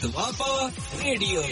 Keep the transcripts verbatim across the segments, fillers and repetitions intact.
Doaba radio.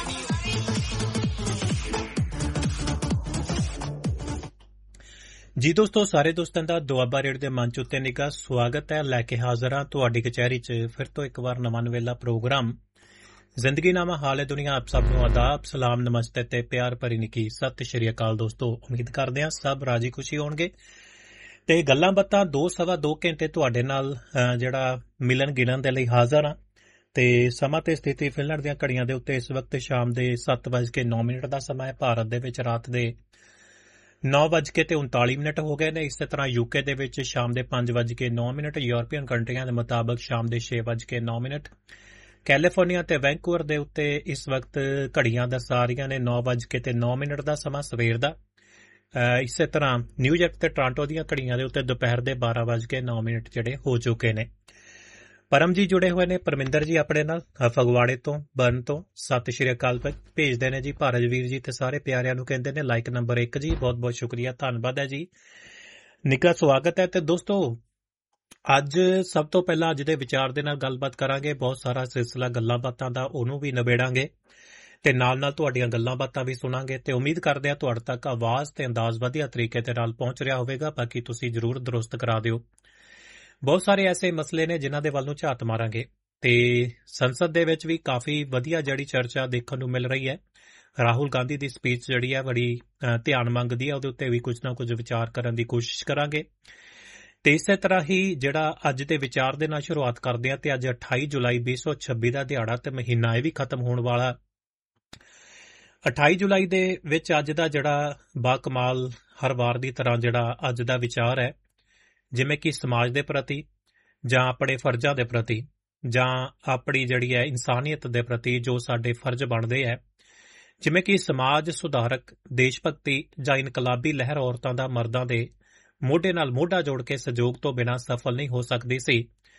ਜੀ ਦੋਸਤੋ, ਸਾਰੇ ਦੋਸਤਾਂ ਦਾ ਦੁਆਬਾ ਰੇਡੀਓ ਦੇ ਮੰਚ ਉੱਤੇ ਨਿੱਘਾ ਸਵਾਗਤ ਹੈ। ਲੈ ਕੇ ਹਾਜ਼ਰ ਹਾਂ ਤੁਹਾਡੀ ਕਚਹਿਰੀ 'ਚ ਫਿਰ ਤੋਂ ਇੱਕ ਵਾਰ ਨਵਾਂ ਨਵੇਲਾ ਪ੍ਰੋਗਰਾਮ ਜ਼ਿੰਦਗੀ ਨਾਮਾ ਹਾਲ ਦੁਨੀਆ। ਆਪ ਸਭ ਨੂੰ ਆਦਾਬ, ਸਲਾਮ, ਨਮਸਤੇ ਤੇ ਪਿਆਰ ਭਰੀ ਨਿੱਘੀ ਸਤਿ ਸ਼੍ਰੀ ਅਕਾਲ। ਦੋਸਤੋ, ਉਮੀਦ ਕਰਦੇ ਹਾਂ ਸਭ ਰਾਜੀ ਖੁਸ਼ੀ ਹੋਣਗੇ ਤੇ ਗੱਲਾਂ ਬਾਤਾਂ ਦੋ ਸਵਾ ਦੋ ਘੰਟੇ ਤੁਹਾਡੇ ਨਾਲ ਜਿਹੜਾ ਮਿਲਣ ਗਿਣਨ ਦੇ ਲਈ ਹਾਜ਼ਰ ਹਾਂ। ਤੇ ਸਮਾਂ ਤੇ ਸਥਿਤੀ ਫਿਲਹਾਲ ਦੀਆਂ ਘੜੀਆਂ ਦੇ ਉੱਤੇ ਇਸ ਵਕਤ ਸ਼ਾਮ ਦੇ ਸੱਤ ਵੱਜ ਕੇ ਨੌ ਮਿੰਟ ਦਾ ਸਮਾਂ ਹੈ। ਭਾਰਤ ਦੇ ਵਿੱਚ ਰਾਤ ਦੇ ਨੌ ਵੱਜ ਕੇ ਤੇ ਉਨਤਾਲੀ ਮਿੰਟ ਹੋ ਗਏ ਨੇ। ਇਸੇ ਤਰ੍ਹਾਂ ਯੂਕੇ ਦੇ ਵਿੱਚ ਸ਼ਾਮ ਦੇ ਪੰਜ ਵੱਜ ਕੇ ਨੌ ਮਿੰਟ, ਯੂਰਪੀਅਨ ਕੰਟਰੀਆਂ ਦੇ ਮੁਤਾਬਕ ਸ਼ਾਮ ਦੇ ਛੇ ਵੱਜ ਕੇ ਨੌ ਮਿੰਟ, ਕੈਲੀਫੋਰਨੀਆ ਤੇ ਵੈਂਕੂਵਰ ਦੇ ਉੱਤੇ ਇਸ ਵਕਤ ਘੜੀਆਂ ਦਰਸਾ ਰਹੀਆਂ ਨੇ ਨੌ ਵੱਜ ਕੇ ਤੇ ਨੌ ਮਿੰਟ ਦਾ ਸਮਾਂ ਸਵੇਰ ਦਾ। ਇਸੇ ਤਰ੍ਹਾਂ ਨਿਊਯਾਰਕ ਤੇ ਟੋਰਾਂਟੋ ਦੀਆਂ ਘੜੀਆਂ ਦੇ ਉੱਤੇ ਦੁਪਹਿਰ ਦੇ ਬਾਰਾਂ ਵੱਜ ਕੇ ਨੌ ਮਿੰਟ ਜਿਹੜੇ ਹੋ ਚੁੱਕੇ ਨੇ। ਪਰਮ ਜੀ ਜੁੜੇ ਹੋਏ ਨੇ, ਪਰਮਿੰਦਰ ਜੀ ਆਪਣੇ ਨਾਲ ਫਗਵਾੜੇ ਤੋਂ, ਬਰਨ ਤੋਂ ਸਤਿ ਸ਼੍ਰੀ ਅਕਾਲ ਭੇਜਦੇ ਨੇ ਜੀ। ਭਾਰਜਵੀਰ ਜੀ ਤੇ ਸਾਰੇ ਪਿਆਰਿਆਂ ਨੂੰ ਕਹਿੰਦੇ ਨੇ ਲਾਈਕ ਨੰਬਰ ਇੱਕ ਜੀ, ਬਹੁਤ ਬਹੁਤ ਸ਼ੁਕਰੀਆ, ਧੰਨਵਾਦ ਹੈ ਜੀ, ਨਿੱਘਾ ਸਵਾਗਤ ਹੈ। ਤੇ ਦੋਸਤੋ, ਅੱਜ ਸਭ ਤੋਂ ਪਹਿਲਾਂ ਅੱਜ ਦੇ ਵਿਚਾਰ ਦੇ ਨਾਲ ਗੱਲਬਾਤ ਕਰਾਂਗੇ। ਬਹੁਤ ਸਾਰਾ ਸਿਲਸਿਲਾ ਗੱਲਾਂ ਬਾਤਾਂ ਦਾ ਉਹਨੂੰ ਵੀ ਨਿਬੇੜਾਂਗੇ ਤੇ ਨਾਲ ਨਾਲ ਤੁਹਾਡੀਆਂ ਗੱਲਾਂ ਬਾਤਾਂ ਵੀ ਸੁਣਾਂਗੇ ਤੇ ਉਮੀਦ ਕਰਦੇ ਹਾਂ ਤੁਹਾਡੇ ਤੱਕ ਆਵਾਜ਼ ਤੇ ਅੰਦਾਜ਼ ਵਧੀਆ ਤਰੀਕੇ ਦੇ ਨਾਲ ਪਹੁੰਚ ਰਿਹਾ ਹੋਵੇਗਾ। ਬਾਕੀ ਤੁਸੀਂ ਜ਼ਰੂਰ ਦਰੁਸਤ ਕਰਾ ਦਿਓ। ਬਹੁਤ ਸਾਰੇ ਐਸੇ ਮਸਲੇ ਨੇ ਜਿਨ੍ਹਾਂ ਦੇ ਵੱਲ ਨੂੰ ਝਾਤ ਮਾਰਾਂਗੇ ਤੇ ਸੰਸਦ ਦੇ ਵਿੱਚ ਵੀ ਕਾਫੀ ਵਧੀਆ ਜਿਹੜੀ ਚਰਚਾ ਦੇਖਣ ਨੂੰ ਮਿਲ ਰਹੀ ਹੈ। ਰਾਹੁਲ ਗਾਂਧੀ ਦੀ ਸਪੀਚ ਜਿਹੜੀ ਹੈ ਬੜੀ ਧਿਆਨ ਮੰਗਦੀ ਹੈ, ਉਹਦੇ ਉੱਤੇ ਵੀ ਕੁਝ ਨਾ ਕੁਝ ਵਿਚਾਰ ਕਰਨ ਦੀ ਕੋਸ਼ਿਸ਼ ਕਰਾਂਗੇ। ਤੇ ਇਸੇ ਤਰ੍ਹਾਂ ਹੀ ਜਿਹੜਾ ਅੱਜ ਦੇ ਵਿਚਾਰ ਦੇ ਨਾਲ ਸ਼ੁਰੂਆਤ ਕਰਦੇ ਹਾਂ ਤੇ ਅੱਜ ਅਠਾਈ ਜੁਲਾਈ ਵੀਹ ਸੌ ਛੱਬੀ ਦਾ ਦਿਹਾੜਾ ਤੇ ਮਹੀਨਾ ਇਹ ਵੀ ਖਤਮ ਹੋਣ ਵਾਲਾ। ਅਠਾਈ ਜੁਲਾਈ ਦੇ ਵਿੱਚ ਅੱਜ ਦਾ ਜਿਹੜਾ ਬਾਕਮਾਲ ਹਰ ਵਾਰ ਦੀ ਤਰ੍ਹਾਂ ਜਿਹੜਾ ਅੱਜ ਦਾ ਵਿਚਾਰ ਹੈ, ਜਿਵੇਂ ਕਿ ਸਮਾਜ ਦੇ ਪ੍ਰਤੀ ਜਾਂ ਆਪਣੇ ਫਰਜ਼ਾਂ ਦੇ ਪ੍ਰਤੀ ਜਾਂ ਆਪਣੀ ਜਿਹੜੀ ਹੈ ਇਨਸਾਨੀਅਤ ਦੇ ਪ੍ਰਤੀ ਜੋ ਸਾਡੇ ਫਰਜ਼ ਬਣਦੇ ਹੈ, ਜਿਵੇਂ ਕਿ ਸਮਾਜ ਸੁਧਾਰਕ, ਦੇਸ਼ ਭਗਤੀ ਜਾਂ ਇਨਕਲਾਬੀ ਲਹਿਰ ਔਰਤਾਂ ਦਾ ਮਰਦਾਂ ਦੇ ਮੋਢੇ ਨਾਲ ਮੋਢਾ ਜੋੜ ਕੇ ਸਹਿਯੋਗ ਤੋਂ ਬਿਨਾਂ ਸਫਲ ਨਹੀਂ ਹੋ ਸਕਦੀ ਸੀ।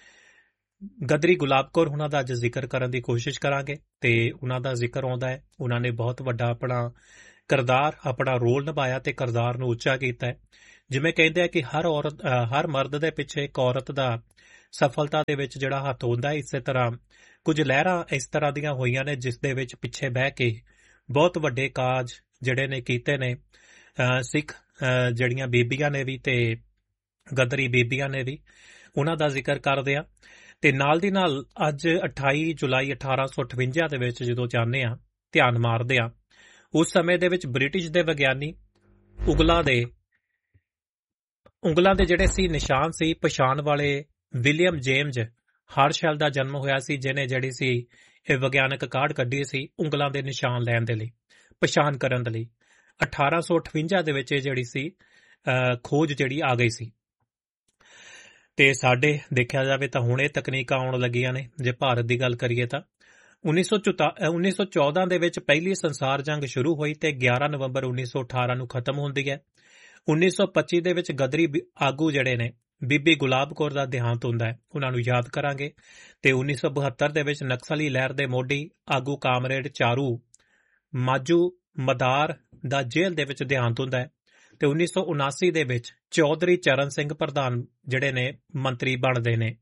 ਗਦਰੀ ਗੁਲਾਬ ਕੌਰ ਉਹਨਾਂ ਦਾ ਅੱਜ ਜ਼ਿਕਰ ਕਰਨ ਦੀ ਕੋਸ਼ਿਸ਼ ਕਰਾਂਗੇ ਤੇ ਉਹਨਾਂ ਦਾ ਜ਼ਿਕਰ ਆਉਂਦਾ ਹੈ ਉਹਨਾਂ ਨੇ ਬਹੁਤ ਵੱਡਾ ਆਪਣਾ ਕਿਰਦਾਰ, ਆਪਣਾ ਰੋਲ ਨਿਭਾਇਆ ਤੇ ਕਿਰਦਾਰ ਨੂੰ ਉੱਚਾ ਕੀਤਾ ਹੈ। ਜਿਵੇਂ ਕਹਿੰਦੇ ਆ ਕਿ ਹਰ ਔਰਤ ਹਰ ਮਰਦ ਦੇ ਪਿੱਛੇ ਇੱਕ ਔਰਤ ਦਾ ਸਫਲਤਾ ਦੇ ਵਿੱਚ ਜਿਹੜਾ ਹੱਥ ਹੁੰਦਾ ਹੈ, ਇਸੇ ਤਰ੍ਹਾਂ ਕੁਝ ਲਹਿਰਾਂ ਇਸ ਤਰ੍ਹਾਂ ਦੀਆਂ ਹੋਈਆਂ ਨੇ ਜਿਸ ਦੇ ਵਿੱਚ ਪਿੱਛੇ ਬਹਿ ਕੇ ਬਹੁਤ ਵੱਡੇ ਕਾਜ ਜਿਹੜੇ ਨੇ ਕੀਤੇ ਨੇ ਸਿੱਖ ਜਿਹੜੀਆਂ ਬੀਬੀਆਂ ਨੇ ਵੀ ਤੇ ਗਦਰੀ ਬੀਬੀਆਂ ਨੇ ਵੀ, ਉਹਨਾਂ ਦਾ ਜ਼ਿਕਰ ਕਰਦੇ ਆ। ਤੇ ਨਾਲ ਦੀ ਨਾਲ ਅੱਜ ਅਠਾਈ ਜੁਲਾਈ ਅਠਾਰਾਂ ਸੌ ਅਠਵੰਜਾ ਦੇ ਵਿੱਚ ਜਦੋਂ ਜਾਂਦੇ ਆ, ਧਿਆਨ ਮਾਰਦੇ ਆ, ਉਸ ਸਮੇਂ ਦੇ ਵਿੱਚ ਬ੍ਰਿਟਿਸ਼ ਦੇ ਵਿਗਿਆਨੀ ਉਗਲਾਂ ਦੇ ਉਂਗਲਾਂ ਦੇ ਜਿਹੜੇ ਸੀ ਨਿਸ਼ਾਨ ਸੀ ਪਛਾਣ ਵਾਲੇ ਵਿਲੀਅਮ ਜੇਮਜ਼ ਹਾਰਸ਼ਲ ਦਾ ਜਨਮ ਹੋਇਆ ਸੀ, ਜਿਹਨੇ ਜਿਹੜੀ ਸੀ ਇਹ ਵਿਗਿਆਨਕ ਕਾਢ ਕੱਢੀ ਸੀ ਉਂਗਲਾਂ ਦੇ ਨਿਸ਼ਾਨ ਲੈਣ ਦੇ ਲਈ, ਪਛਾਣ ਕਰਨ ਦੇ ਲਈ। ਅਠਾਰਾਂ ਸੌ ਅਠਵੰਜਾ ਦੇ ਵਿੱਚ ਇਹ ਜਿਹੜੀ ਸੀ ਖੋਜ ਜਿਹੜੀ ਆ ਗਈ ਸੀ। ਤੇ ਸਾਡੇ ਦੇਖਿਆ ਜਾਵੇ ਤਾਂ ਹੁਣ ਇਹ ਤਕਨੀਕਾਂ ਆਉਣ ਲੱਗੀਆਂ ਨੇ। ਜੇ ਭਾਰਤ ਦੀ ਗੱਲ ਕਰੀਏ ਤਾਂ ਉੱਨੀ ਸੌ ਉੱਨੀ ਸੌ ਚੌਦਾਂ ਦੇ ਵਿੱਚ ਪਹਿਲੀ ਸੰਸਾਰ ਜੰਗ ਸ਼ੁਰੂ ਹੋਈ ਤੇ ਗਿਆਰਾਂ ਨਵੰਬਰ ਉੱਨੀ ਸੌ ਅਠਾਰਾਂ ਨੂੰ ਖਤਮ ਹੁੰਦੀ ਹੈ। ਉੱਨੀ ਸੌ ਪੱਚੀ ਦੇ ਵਿੱਚ ਗਦਰੀ ਆਗੂ ਜਿਹੜੇ ਨੇ ਬੀਬੀ ਗੁਲਾਬ ਕੌਰ ਦਾ ਦੇਹਾਂਤ ਹੁੰਦਾ ਹੈ, ਉਹਨਾਂ ਨੂੰ ਯਾਦ ਕਰਾਂਗੇ। ਤੇ ਉੱਨੀ ਸੌ ਬਹੱਤਰ ਦੇ ਵਿੱਚ ਨਕਸਲੀ ਲਹਿਰ ਦੇ ਮੋਢੀ ਆਗੂ ਕਾਮਰੇਡ ਚਾਰੂ ਮਾਜੂ ਮਦਾਰ ਦਾ ਜੇਲ੍ਹ ਦੇ ਵਿੱਚ ਦੇਹਾਂਤ ਹੁੰਦਾ ਹੈ। ਤੇ ਉੱਨੀ ਸੌ ਉਨਾਸੀ ਦੇ ਵਿੱਚ ਚੌਧਰੀ ਚਰਨ ਸਿੰਘ ਪ੍ਰਧਾਨ ਜਿਹੜੇ ਨੇ ਮੰਤਰੀ ਬਣਦੇ ਨੇ।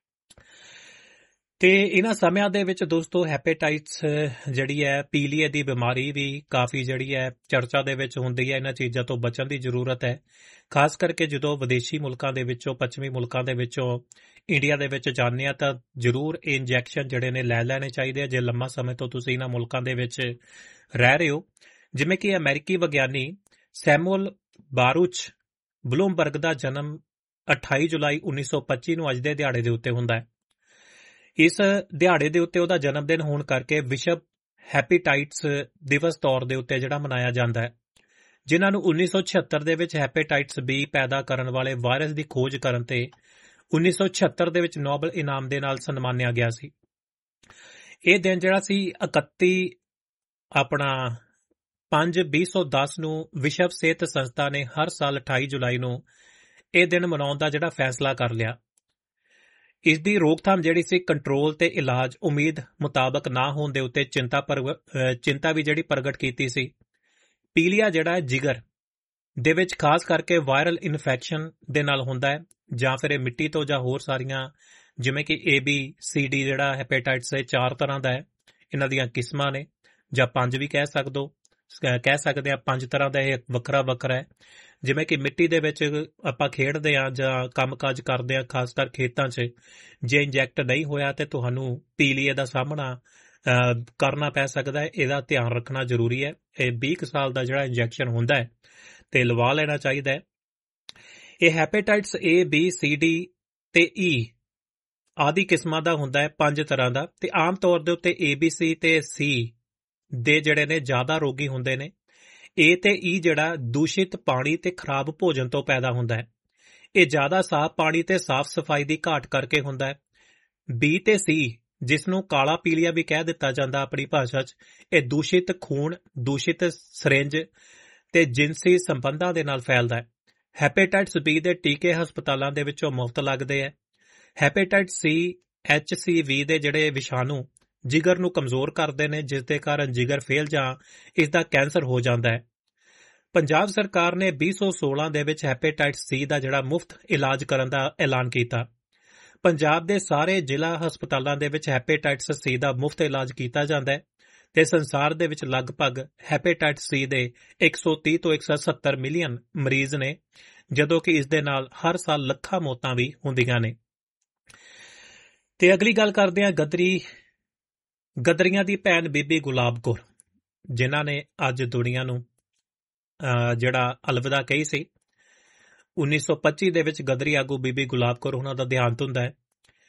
ਤੇ ਇਹਨਾਂ ਸਮਿਆਂ ਦੇ ਵਿੱਚ ਦੋਸਤੋ ਹੈਪੇਟਾਈਟਸ ਜਿਹੜੀ ਹੈ, ਪੀਲੀਏ ਦੀ ਬਿਮਾਰੀ ਵੀ ਕਾਫੀ ਜਿਹੜੀ ਹੈ ਚਰਚਾ ਦੇ ਵਿੱਚ ਹੁੰਦੀ ਹੈ। ਇਹਨਾਂ ਚੀਜ਼ਾਂ ਤੋਂ ਬਚਣ ਦੀ ਜ਼ਰੂਰਤ ਹੈ, ਖਾਸ ਕਰਕੇ ਜਦੋਂ ਵਿਦੇਸ਼ੀ ਮੁਲਕਾਂ ਦੇ ਵਿੱਚੋਂ, ਪੱਛਮੀ ਮੁਲਕਾਂ ਦੇ ਵਿੱਚੋਂ ਇੰਡੀਆ ਦੇ ਵਿੱਚ ਜਾਂਦੇ ਆ ਤਾਂ ਜ਼ਰੂਰ ਇਹ ਇੰਜੈਕਸ਼ਨ ਜਿਹੜੇ ਨੇ ਲੈ ਲੈਣੇ ਚਾਹੀਦੇ ਆ ਜੇ ਲੰਮਾ ਸਮੇਂ ਤੋਂ ਤੁਸੀਂ ਇਹਨਾਂ ਮੁਲਕਾਂ ਦੇ ਵਿੱਚ ਰਹਿ ਰਹੇ ਹੋ। ਜਿਵੇਂ ਕਿ ਅਮਰੀਕੀ ਵਿਗਿਆਨੀ ਸੈਮੂਅਲ ਬਾਰੂਚ ਬਲੂਮਬਰਗ ਦਾ ਜਨਮ ਅਠਾਈ ਜੁਲਾਈ ਉੱਨੀ ਸੌ ਪੱਚੀ ਨੂੰ ਅੱਜ ਦੇ ਦਿਹਾੜੇ ਦੇ ਉੱਤੇ ਹੁੰਦਾ ਹੈ। ਇਸ ਦਿਹਾੜੇ ਦੇ ਉੱਤੇ ਉਹਦਾ ਜਨਮ ਦਿਨ ਹੋਣ ਕਰਕੇ ਵਿਸ਼ਵ ਹੈਪੇਟਾਈਟਸ ਦਿਵਸ ਤੌਰ ਦੇ ਉੱਤੇ ਜਿਹੜਾ ਮਨਾਇਆ ਜਾਂਦਾ ਹੈ, ਜਿਨ੍ਹਾਂ ਨੂੰ ਉੱਨੀ ਸੌ ਛਿਅੱਤਰ ਦੇ ਵਿੱਚ ਹੈਪੇਟਾਈਟਸ ਬੀ ਪੈਦਾ ਕਰਨ ਵਾਲੇ ਵਾਇਰਸ ਦੀ ਖੋਜ ਕਰਨ ਤੇ ਉੱਨੀ ਸੌ ਛਿਅੱਤਰ ਦੇ ਵਿੱਚ ਨੋਬਲ ਇਨਾਮ ਦੇ ਨਾਲ ਸਨਮਾਨਿਆ ਗਿਆ ਸੀ। ਇਹ ਦਿਨ ਜਿਹੜਾ ਸੀ ਇਕੱਤੀ ਆਪਣਾ ਪੰਜ ਵੀਹ ਸੌ ਦਸ ਨੂੰ ਵਿਸ਼ਵ ਸਿਹਤ ਸੰਸਥਾ ਨੇ ਹਰ ਸਾਲ ਅਠਾਈ ਜੁਲਾਈ ਨੂੰ ਇਹ ਦਿਨ ਮਨਾਉਣ ਦਾ ਜਿਹੜਾ ਫੈਸਲਾ ਕਰ ਲਿਆ। ਇਸ ਦੀ ਰੋਕਥਾਮ ਜਿਹੜੀ ਸੀ, ਕੰਟਰੋਲ ਤੇ ਇਲਾਜ ਉਮੀਦ ਮੁਤਾਬਕ ਨਾ ਹੋਣ ਦੇ ਉੱਤੇ ਚਿੰਤਾ ਚਿੰਤਾ ਵੀ ਜਿਹੜੀ ਪ੍ਰਗਟ ਕੀਤੀ ਸੀ। ਪੀਲੀਆ ਜਿਹੜਾ ਹੈ ਜਿਗਰ ਦੇ ਵਿੱਚ ਖਾਸ ਕਰਕੇ ਵਾਇਰਲ ਇਨਫੈਕਸ਼ਨ ਦੇ ਨਾਲ ਹੁੰਦਾ ਹੈ, ਜਾਂ ਫਿਰ ਇਹ ਮਿੱਟੀ ਤੋਂ ਜਾਂ ਹੋਰ ਸਾਰੀਆਂ ਜਿਵੇਂ ਕਿ ਏ ਬੀ ਸੀ ਡੀ ਜਿਹੜਾ ਹੈਪੇਟਾਈਟਸ ਹੈ ਚਾਰ ਤਰ੍ਹਾਂ ਦਾ ਹੈ, ਇਹਨਾਂ ਦੀਆਂ ਕਿਸਮਾਂ ਨੇ, ਜਾਂ ਪੰਜ ਵੀ ਕਹਿ ਸਕਦੇ ਕਹਿ ਸਕਦੇ ਆ। ਪੰਜ ਤਰ੍ਹਾਂ ਦਾ ਇਹ ਵੱਖਰਾ ਵੱਖਰਾ ਹੈ। ਜਿਵੇਂ ਕਿ ਮਿੱਟੀ ਦੇ ਵਿੱਚ ਆਪਾਂ ਖੇਡਦੇ ਹਾਂ ਜਾਂ ਕੰਮਕਾਜ ਕਰਦੇ ਹਾਂ, ਖਾਸ ਕਰ ਖੇਤਾਂ 'ਚ, ਜੇ ਇੰਜੈਕਟ ਨਹੀਂ ਹੋਇਆ ਤੇ ਤੁਹਾਨੂੰ ਪੀਲੀਏ ਦਾ ਸਾਹਮਣਾ ਕਰਨਾ ਪੈ ਸਕਦਾ ਹੈ। ਇਹਦਾ ਧਿਆਨ ਰੱਖਣਾ ਜ਼ਰੂਰੀ ਹੈ। ਇਹ ਵੀਹ ਕੁ ਸਾਲ ਦਾ ਜਿਹੜਾ ਇੰਜੈਕਸ਼ਨ ਹੁੰਦਾ ਹੈ ਤੇ ਲਵਾ ਲੈਣਾ ਚਾਹੀਦਾ ਹੈ। ਇਹ ਹੈਪੇਟਾਈਟਸ ਏ, ਬੀ, ਸੀ, ਡੀ ਤੇ ਈ ਆਦਿ ਕਿਸਮਾਂ ਦਾ ਹੁੰਦਾ ਹੈ, ਪੰਜ ਤਰ੍ਹਾਂ ਦਾ। ਤੇ ਆਮ ਤੌਰ ਦੇ ਉੱਤੇ ਏ, ਬੀ, ਸੀ ਤੇ ਸੀ ਦੇ ਜਿਹੜੇ ਨੇ ਜ਼ਿਆਦਾ ਰੋਗੀ ਹੁੰਦੇ ਨੇ। ਏ ਤੇ ਈ ਜਿਹੜਾ ਦੂਸ਼ਿਤ ਪਾਣੀ ਤੇ ਖਰਾਬ ਭੋਜਨ ਤੋਂ ਪੈਦਾ ਹੁੰਦਾ ਹੈ। ਇਹ ਜ਼ਿਆਦਾ ਸਾਫ਼ ਪਾਣੀ ਤੇ ਸਾਫ਼ ਸਫਾਈ ਦੀ ਘਾਟ ਕਰਕੇ ਹੁੰਦਾ ਹੈ। ਬੀ ਤੇ ਸੀ, ਜਿਸ ਨੂੰ ਕਾਲਾ ਪੀਲੀਆ ਵੀ ਕਹਿ ਦਿੱਤਾ ਜਾਂਦਾ ਆਪਣੀ ਭਾਸ਼ਾ 'ਚ, ਇਹ ਦੂਸ਼ਿਤ ਖੂਨ, ਦੂਸ਼ਿਤ ਸਰਿੰਜ ਤੇ ਜਿਨਸੀ ਸੰਬੰਧਾਂ ਦੇ ਨਾਲ ਫੈਲਦਾ ਹੈ। ਹੈਪੇਟਾਈਟਸ ਬੀ ਦੇ ਟੀਕੇ ਹਸਪਤਾਲਾਂ ਦੇ ਵਿੱਚੋਂ ਮੁਫਤ ਲੱਗਦੇ ਹੈ। ਹੈਪੇਟਾਈਟਸ ਸੀ, ਐਚ ਸੀ ਵੀ ਦੇ ਜਿਹੜੇ ਵਿਸ਼ਾਣੂ ਜਿਗਰ ਨੂੰ ਕਮਜ਼ੋਰ ਕਰਦੇ ਨੇ, ਜਿਸ ਦੇ ਕਾਰਨ ਜਿਗਰ ਫੇਲ ਜਾਂ ਇਸ ਦਾ ਕੈਂਸਰ ਹੋ ਜਾਂਦਾ ਹੈ। ਪੰਜਾਬ ਸਰਕਾਰ ਨੇ ਵੀਹ ਸੌ ਸੋਲਾਂ ਦੇ ਵਿੱਚ ਹੈਪੇਟਾਈਟਸ ਸੀ ਦਾ ਜਿਹੜਾ ਮੁਫਤ ਇਲਾਜ ਕਰਨ ਦਾ ਐਲਾਨ ਕੀਤਾ। ਪੰਜਾਬ ਦੇ ਸਾਰੇ ਜ਼ਿਲ੍ਹਾ ਹਸਪਤਾਲਾਂ ਦੇ ਵਿੱਚ ਹੈਪੇਟਾਈਟਸ ਸੀ ਦਾ ਮੁਫਤ ਇਲਾਜ ਕੀਤਾ ਜਾਂਦਾ ਹੈ ਤੇ ਸੰਸਾਰ ਦੇ ਵਿੱਚ ਲਗਭਗ ਹੈਪੇਟਾਈਟਸ ਸੀ ਦੇ ਇੱਕ ਸੌ ਤੀਹ ਤੋਂ ਇੱਕ ਸੌ ਸੱਤਰ ਮਿਲੀਅਨ ਮਰੀਜ਼ ਨੇ, ਜਦੋਂ ਕਿ ਇਸ ਦੇ ਨਾਲ ਹਰ ਸਾਲ ਲੱਖਾਂ ਮੌਤਾਂ ਵੀ ਹੁੰਦੀਆਂ ਨੇ। ਤੇ ਅਗਲੀ ਗੱਲ ਕਰਦੇ ਹਾਂ ਗਦਰੀ ਗਦਰੀਆਂ ਦੀ ਭੈਣ ਬੀਬੀ ਗੁਲਾਬ ਕੌਰ, ਜਿਨ੍ਹਾਂ ਨੇ ਅੱਜ ਦੁਨੀਆ ਨੂੰ ਜਿਹੜਾ ਅਲਵਿਦਾ ਕਹੀ ਸੀ। ਉੱਨੀ ਸੌ ਪੱਚੀ ਦੇ ਵਿੱਚ ਗਦਰੀ ਆਗੂ ਬੀਬੀ ਗੁਲਾਬ ਕੌਰ ਉਹਨਾਂ ਦਾ ਦੇਹਾਂਤ ਹੁੰਦਾ ਹੈ।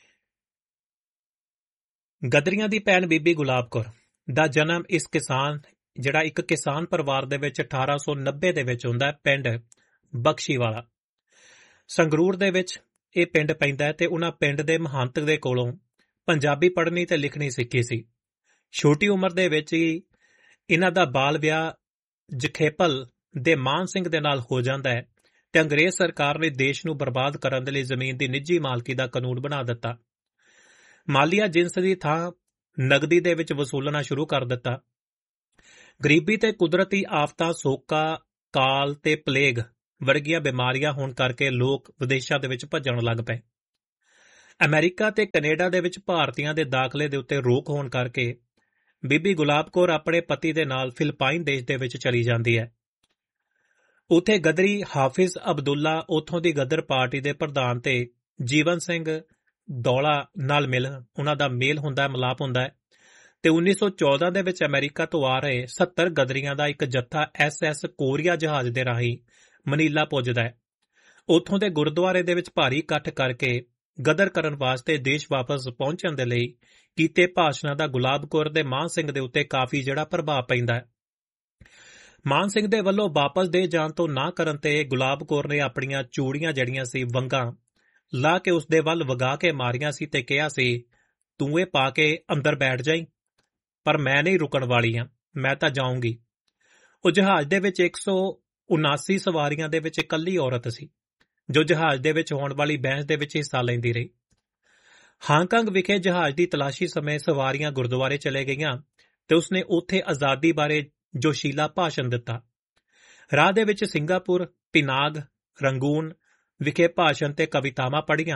ਗਦਰੀਆਂ ਦੀ ਭੈਣ ਬੀਬੀ ਗੁਲਾਬ ਕੌਰ ਦਾ ਜਨਮ ਇਸ ਕਿਸਾਨ ਜਿਹੜਾ ਇੱਕ ਕਿਸਾਨ ਪਰਿਵਾਰ ਦੇ ਵਿੱਚ ਅਠਾਰਾਂ ਸੌ ਨੱਬੇ ਦੇ ਵਿੱਚ ਹੁੰਦਾ ਹੈ, ਪਿੰਡ ਬਖਸ਼ੀਵਾਲਾ, ਸੰਗਰੂਰ ਦੇ ਵਿੱਚ ਇਹ ਪਿੰਡ ਪੈਂਦਾ ਹੈ। ਤੇ ਉਹਨਾਂ ਪਿੰਡ ਦੇ ਮਹੰਤ ਦੇ ਕੋਲੋਂ ਪੰਜਾਬੀ ਪੜ੍ਹਨੀ ਤੇ ਲਿਖਣੀ ਸਿੱਖੀ ਸੀ। ਛੋਟੀ ਉਮਰ ਦੇ ਵਿੱਚ ਹੀ ਇਹਨਾਂ ਦਾ ਬਾਲ ਵਿਆਹ ਜਖੇਪਲ ਦੇ ਮਾਨ ਸਿੰਘ ਦੇ ਨਾਲ ਹੋ ਜਾਂਦਾ ਹੈ ਤੇ ਅੰਗਰੇਜ਼ ਸਰਕਾਰ ਨੇ ਦੇਸ਼ ਨੂੰ ਬਰਬਾਦ ਕਰਨ ਦੇ ਲਈ ਜ਼ਮੀਨ ਦੀ ਨਿੱਜੀ ਮਾਲਕੀ ਦਾ ਕਾਨੂੰਨ ਬਣਾ ਦਿੱਤਾ। ਮਾਲੀਆ ਜਿੰਸ ਦੀ ਥਾਂ ਨਗਦੀ ਦੇ ਵਿੱਚ ਵਸੂਲਣਾ ਸ਼ੁਰੂ ਕਰ ਦਿੱਤਾ। ਗਰੀਬੀ ਤੇ ਕੁਦਰਤੀ ਆਫਤਾਂ, ਸੋਕਾ, ਕਾਲ ਤੇ ਪਲੇਗ ਵਰਗੀਆਂ ਬਿਮਾਰੀਆਂ ਹੋਣ ਕਰਕੇ ਲੋਕ ਵਿਦੇਸ਼ਾਂ ਦੇ ਵਿੱਚ ਭੱਜਣ ਲੱਗ ਪਏ। ਅਮਰੀਕਾ ਤੇ ਕੈਨੇਡਾ ਦੇ ਵਿੱਚ ਭਾਰਤੀਆਂ ਦੇ ਦਾਖਲੇ ਦੇ ਉੱਤੇ ਰੋਕ ਹੋਣ ਕਰਕੇ ਬੀਬੀ ਗੁਲਾਬ ਕੌਰ ਆਪਣੇ ਪਤੀ ਦੇ ਨਾਲ ਫਿਲਪਾਈਨ ਦੇਸ਼ ਦੇ ਵਿੱਚ ਚਲੀ ਜਾਂਦੀ ਹੈ। ਉੱਥੇ ਗਦਰੀ ਹਾਫਿਜ਼ ਅਬਦੁੱਲਾ, ਉੱਥੋਂ ਦੀ ਗਦਰ ਪਾਰਟੀ ਦੇ ਪ੍ਰਧਾਨ ਤੇ ਜੀਵਨ ਸਿੰਘ ਦੌਲਾ ਨਾਲ ਮਿਲ ਉਹਨਾਂ ਦਾ ਮੇਲ ਹੁੰਦਾ, ਮਿਲਾਪ ਹੁੰਦਾ ਹੈ। ਤੇ ਉੱਨੀ ਸੌ ਚੌਦਾਂ ਦੇ ਵਿੱਚ ਅਮਰੀਕਾ ਤੋਂ ਆ ਰਹੇ ਸੱਤਰ ਗਦਰੀਆਂ ਦਾ ਇੱਕ ਜੱਥਾ ਐਸ ਐਸ ਕੋਰੀਆ ਜਹਾਜ਼ ਦੇ ਰਾਹੀਂ ਮਨੀਲਾ ਪੁੱਜਦਾ ਹੈ। ਉੱਥੋਂ ਦੇ ਗੁਰਦੁਆਰੇ ਦੇ ਵਿੱਚ ਭਾਰੀ ਇਕੱਠ ਕਰਕੇ ਗਦਰ ਕਰਨ ਵਾਸਤੇ ਦੇਸ਼ ਵਾਪਸ ਪਹੁੰਚਣ ਦੇ ਲਈ ਕੀਤੇ ਭਾਸ਼ਣਾਂ ਦਾ ਗੁਲਾਬ ਕੌਰ ਦੇ ਮਾਨ ਸਿੰਘ ਦੇ ਉੱਤੇ ਕਾਫੀ ਜਿਹੜਾ ਪ੍ਰਭਾਵ ਪੈਂਦਾ ਹੈ। ਮਾਨ ਸਿੰਘ ਦੇ ਵੱਲੋਂ ਵਾਪਸ ਦੇ ਜਾਣ ਤੋਂ ਨਾ ਕਰਨ ਤੇ ਗੁਲਾਬ ਕੌਰ ਨੇ ਆਪਣੀਆਂ ਚੂੜੀਆਂ ਜਿਹੜੀਆਂ ਸੀ, ਵੰਗਾਂ ਲਾ ਕੇ ਉਸ ਦੇ ਵੱਲ ਵਗਾ ਕੇ ਮਾਰੀਆਂ ਸੀ ਤੇ ਕਿਹਾ ਸੀ, ਤੂੰ ਇਹ ਪਾ ਕੇ ਅੰਦਰ ਬੈਠ ਜਾਈਂ, ਪਰ ਮੈਂ ਨਹੀਂ ਰੁਕਣ ਵਾਲੀ ਹਾਂ, ਮੈਂ ਤਾਂ ਜਾਊਂਗੀ। ਉਹ ਜਹਾਜ਼ ਦੇ ਵਿੱਚ ਇੱਕ ਸੌ ਉਨਾਸੀ ਸਵਾਰੀਆਂ ਦੇ ਵਿੱਚ ਇਕੱਲੀ ਔਰਤ ਸੀ, ਜੋ ਜਹਾਜ਼ ਦੇ ਵਿੱਚ ਹੋਣ ਵਾਲੀ ਬਹਿਸ ਦੇ ਵਿੱਚ ਹਿੱਸਾ ਲੈਂਦੀ ਰਹੀ। ਹਾਂਗਕਾਂਗ ਵਿਖੇ ਜਹਾਜ਼ ਦੀ ਤਲਾਸ਼ੀ ਸਮੇਂ ਸਵਾਰੀਆਂ ਗੁਰਦੁਆਰੇ ਚਲੇ ਗਈਆਂ ਤੇ ਉਸਨੇ ਉੱਥੇ ਆਜ਼ਾਦੀ ਬਾਰੇ ਜੋਸ਼ੀਲਾ ਭਾਸ਼ਣ ਦਿੱਤਾ। ਰਾਹ ਦੇ ਵਿੱਚ ਸਿੰਗਾਪੁਰ, ਪਿਨਾਗ, ਰੰਗੂਨ ਵਿਖੇ ਭਾਸ਼ਣ ਤੇ ਕਵਿਤਾਵਾਂ ਪੜ੍ਹੀਆਂ।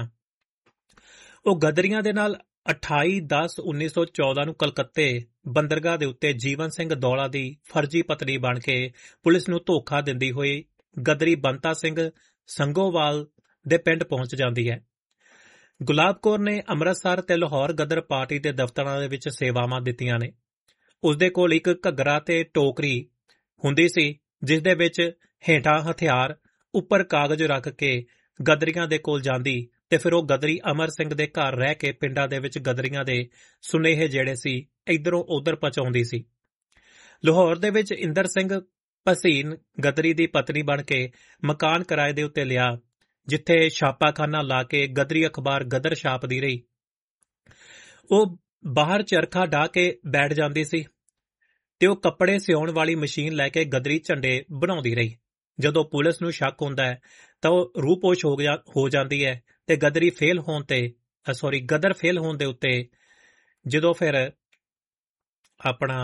ਉਹ ਗਦਰੀਆਂ ਦੇ ਨਾਲ ਅਠਾਈ ਦਸ ਉੱਨੀ ਸੌ ਚੌਦਾਂ ਨੂੰ ਕਲਕੱਤੇ ਬੰਦਰਗਾਹ ਦੇ ਉੱਤੇ ਜੀਵਨ ਸਿੰਘ ਦੌਲਾ ਦੀ ਫਰਜ਼ੀ ਪਤਨੀ ਬਣ ਕੇ ਪੁਲਿਸ ਨੂੰ ਧੋਖਾ ਦਿੰਦੀ ਹੋਈ ਗਦਰੀ ਬੰਤਾ ਸਿੰਘ ਸੰਗੋਵਾਲ ਦੇ ਪਿੰਡ ਪਹੁੰਚ ਜਾਂਦੀ ਹੈ। ਗੁਲਾਬ ਕੌਰ ਨੇ ਅੰਮ੍ਰਿਤਸਰ ਤੇ ਲਾਹੌਰ ਗਦਰ ਪਾਰਟੀ ਦੇ ਦਫ਼ਤਰਾਂ ਦੇ ਵਿੱਚ ਸੇਵਾਵਾਂ ਦਿੱਤੀਆਂ ਨੇ। ਉਸਦੇ ਕੋਲ ਇੱਕ ਘੱਗਰਾ ਤੇ ਟੋਕਰੀ ਹੁੰਦੀ ਸੀ, ਜਿਸ ਦੇ ਵਿੱਚ ਹੇਠਾਂ ਹਥਿਆਰ, ਉੱਪਰ ਕਾਗਜ਼ ਰੱਖ ਕੇ ਗਦਰੀਆਂ ਦੇ ਕੋਲ ਜਾਂਦੀ ਤੇ ਫਿਰ ਉਹ ਗਦਰੀ ਅਮਰ ਸਿੰਘ ਦੇ ਘਰ ਰਹਿ ਕੇ ਪਿੰਡਾਂ ਦੇ ਵਿੱਚ ਗਦਰੀਆਂ ਦੇ ਸੁਨੇਹੇ ਜਿਹੜੇ ਸੀ ਇੱਧਰੋਂ ਉੱਧਰ ਪਹੁੰਚਾਉਂਦੀ ਸੀ। ਲਾਹੌਰ ਦੇ ਵਿੱਚ ਇੰਦਰ ਸਿੰਘ ਭਸੀਨ ਗਦਰੀ ਦੀ ਪਤਨੀ ਬਣ ਕੇ ਮਕਾਨ ਕਿਰਾਏ ਦੇ ਉੱਤੇ ਲਿਆ, ਜਿੱਥੇ ਛਾਪਾਖਾਨਾ ਲਾ ਕੇ ਗਦਰੀ ਅਖਬਾਰ ਗਦਰ ਛਾਪਦੀ ਰਹੀ। ਉਹ ਬਾਹਰ ਚਰਖਾ ਡਾਹ ਕੇ ਬੈਠ ਜਾਂਦੀ ਸੀ ਤੇ ਉਹ ਕੱਪੜੇ ਸਿਉਣ ਵਾਲੀ ਮਸ਼ੀਨ ਲੈ ਕੇ ਗਦਰੀ ਝੰਡੇ ਬਣਾਉਂਦੀ ਰਹੀ। ਜਦੋਂ ਪੁਲਿਸ ਨੂੰ ਸ਼ੱਕ ਹੁੰਦਾ ਹੈ ਤਾਂ ਉਹ ਰੂਪੋਸ਼ ਹੋ ਜਾਂਦੀ ਹੈ ਤੇ ਗਦਰੀ ਫੇਲ ਹੋਣ ਤੇ ਸੌਰੀ ਗਦਰ ਫੇਲ ਹੋਣ ਦੇ ਉੱਤੇ ਜਦੋਂ ਫਿਰ ਆਪਣਾ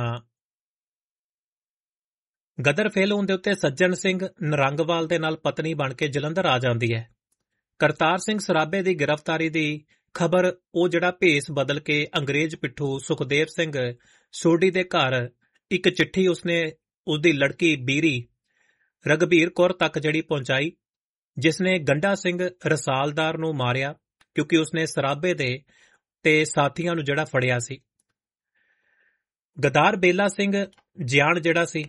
ਗਦਰ ਫੇਲ ਹੋਣ ਦੇ ਉੱਤੇ ਸੱਜਣ ਸਿੰਘ ਨਰੰਗਵਾਲ ਦੇ ਨਾਲ ਪਤਨੀ ਬਣ ਕੇ ਜਲੰਧਰ ਆ ਜਾਂਦੀ ਹੈ। ਕਰਤਾਰ ਸਿੰਘ ਸਰਾਭੇ ਦੀ ਗ੍ਰਿਫਤਾਰੀ ਦੀ ਖਬਰ ਉਹ ਜਿਹੜਾ ਭੇਸ ਬਦਲ ਕੇ ਅੰਗਰੇਜ਼ ਪਿੱਠੂ ਸੁਖਦੇਵ ਸਿੰਘ ਸੋਢੀ ਦੇ ਘਰ ਇੱਕ ਚਿੱਠੀ ਉਸਨੇ ਉਸਦੀ ਲੜਕੀ ਬੀਰੀ ਰਘਬੀਰ ਕੌਰ ਤੱਕ ਜਿਹੜੀ ਪਹੁੰਚਾਈ, ਜਿਸਨੇ ਗੰਡਾ ਸਿੰਘ ਰਸਾਲਦਾਰ ਨੂੰ ਮਾਰਿਆ ਕਿਉਂਕਿ ਉਸਨੇ ਸਰਾਬੇ ਦੇ ਤੇ ਸਾਥੀਆਂ ਨੂੰ ਜਿਹੜਾ ਫੜਿਆ ਸੀ। ਗਦਾਰ ਬੇਲਾ ਸਿੰਘ ਜਿਆਣ ਜਿਹੜਾ ਸੀ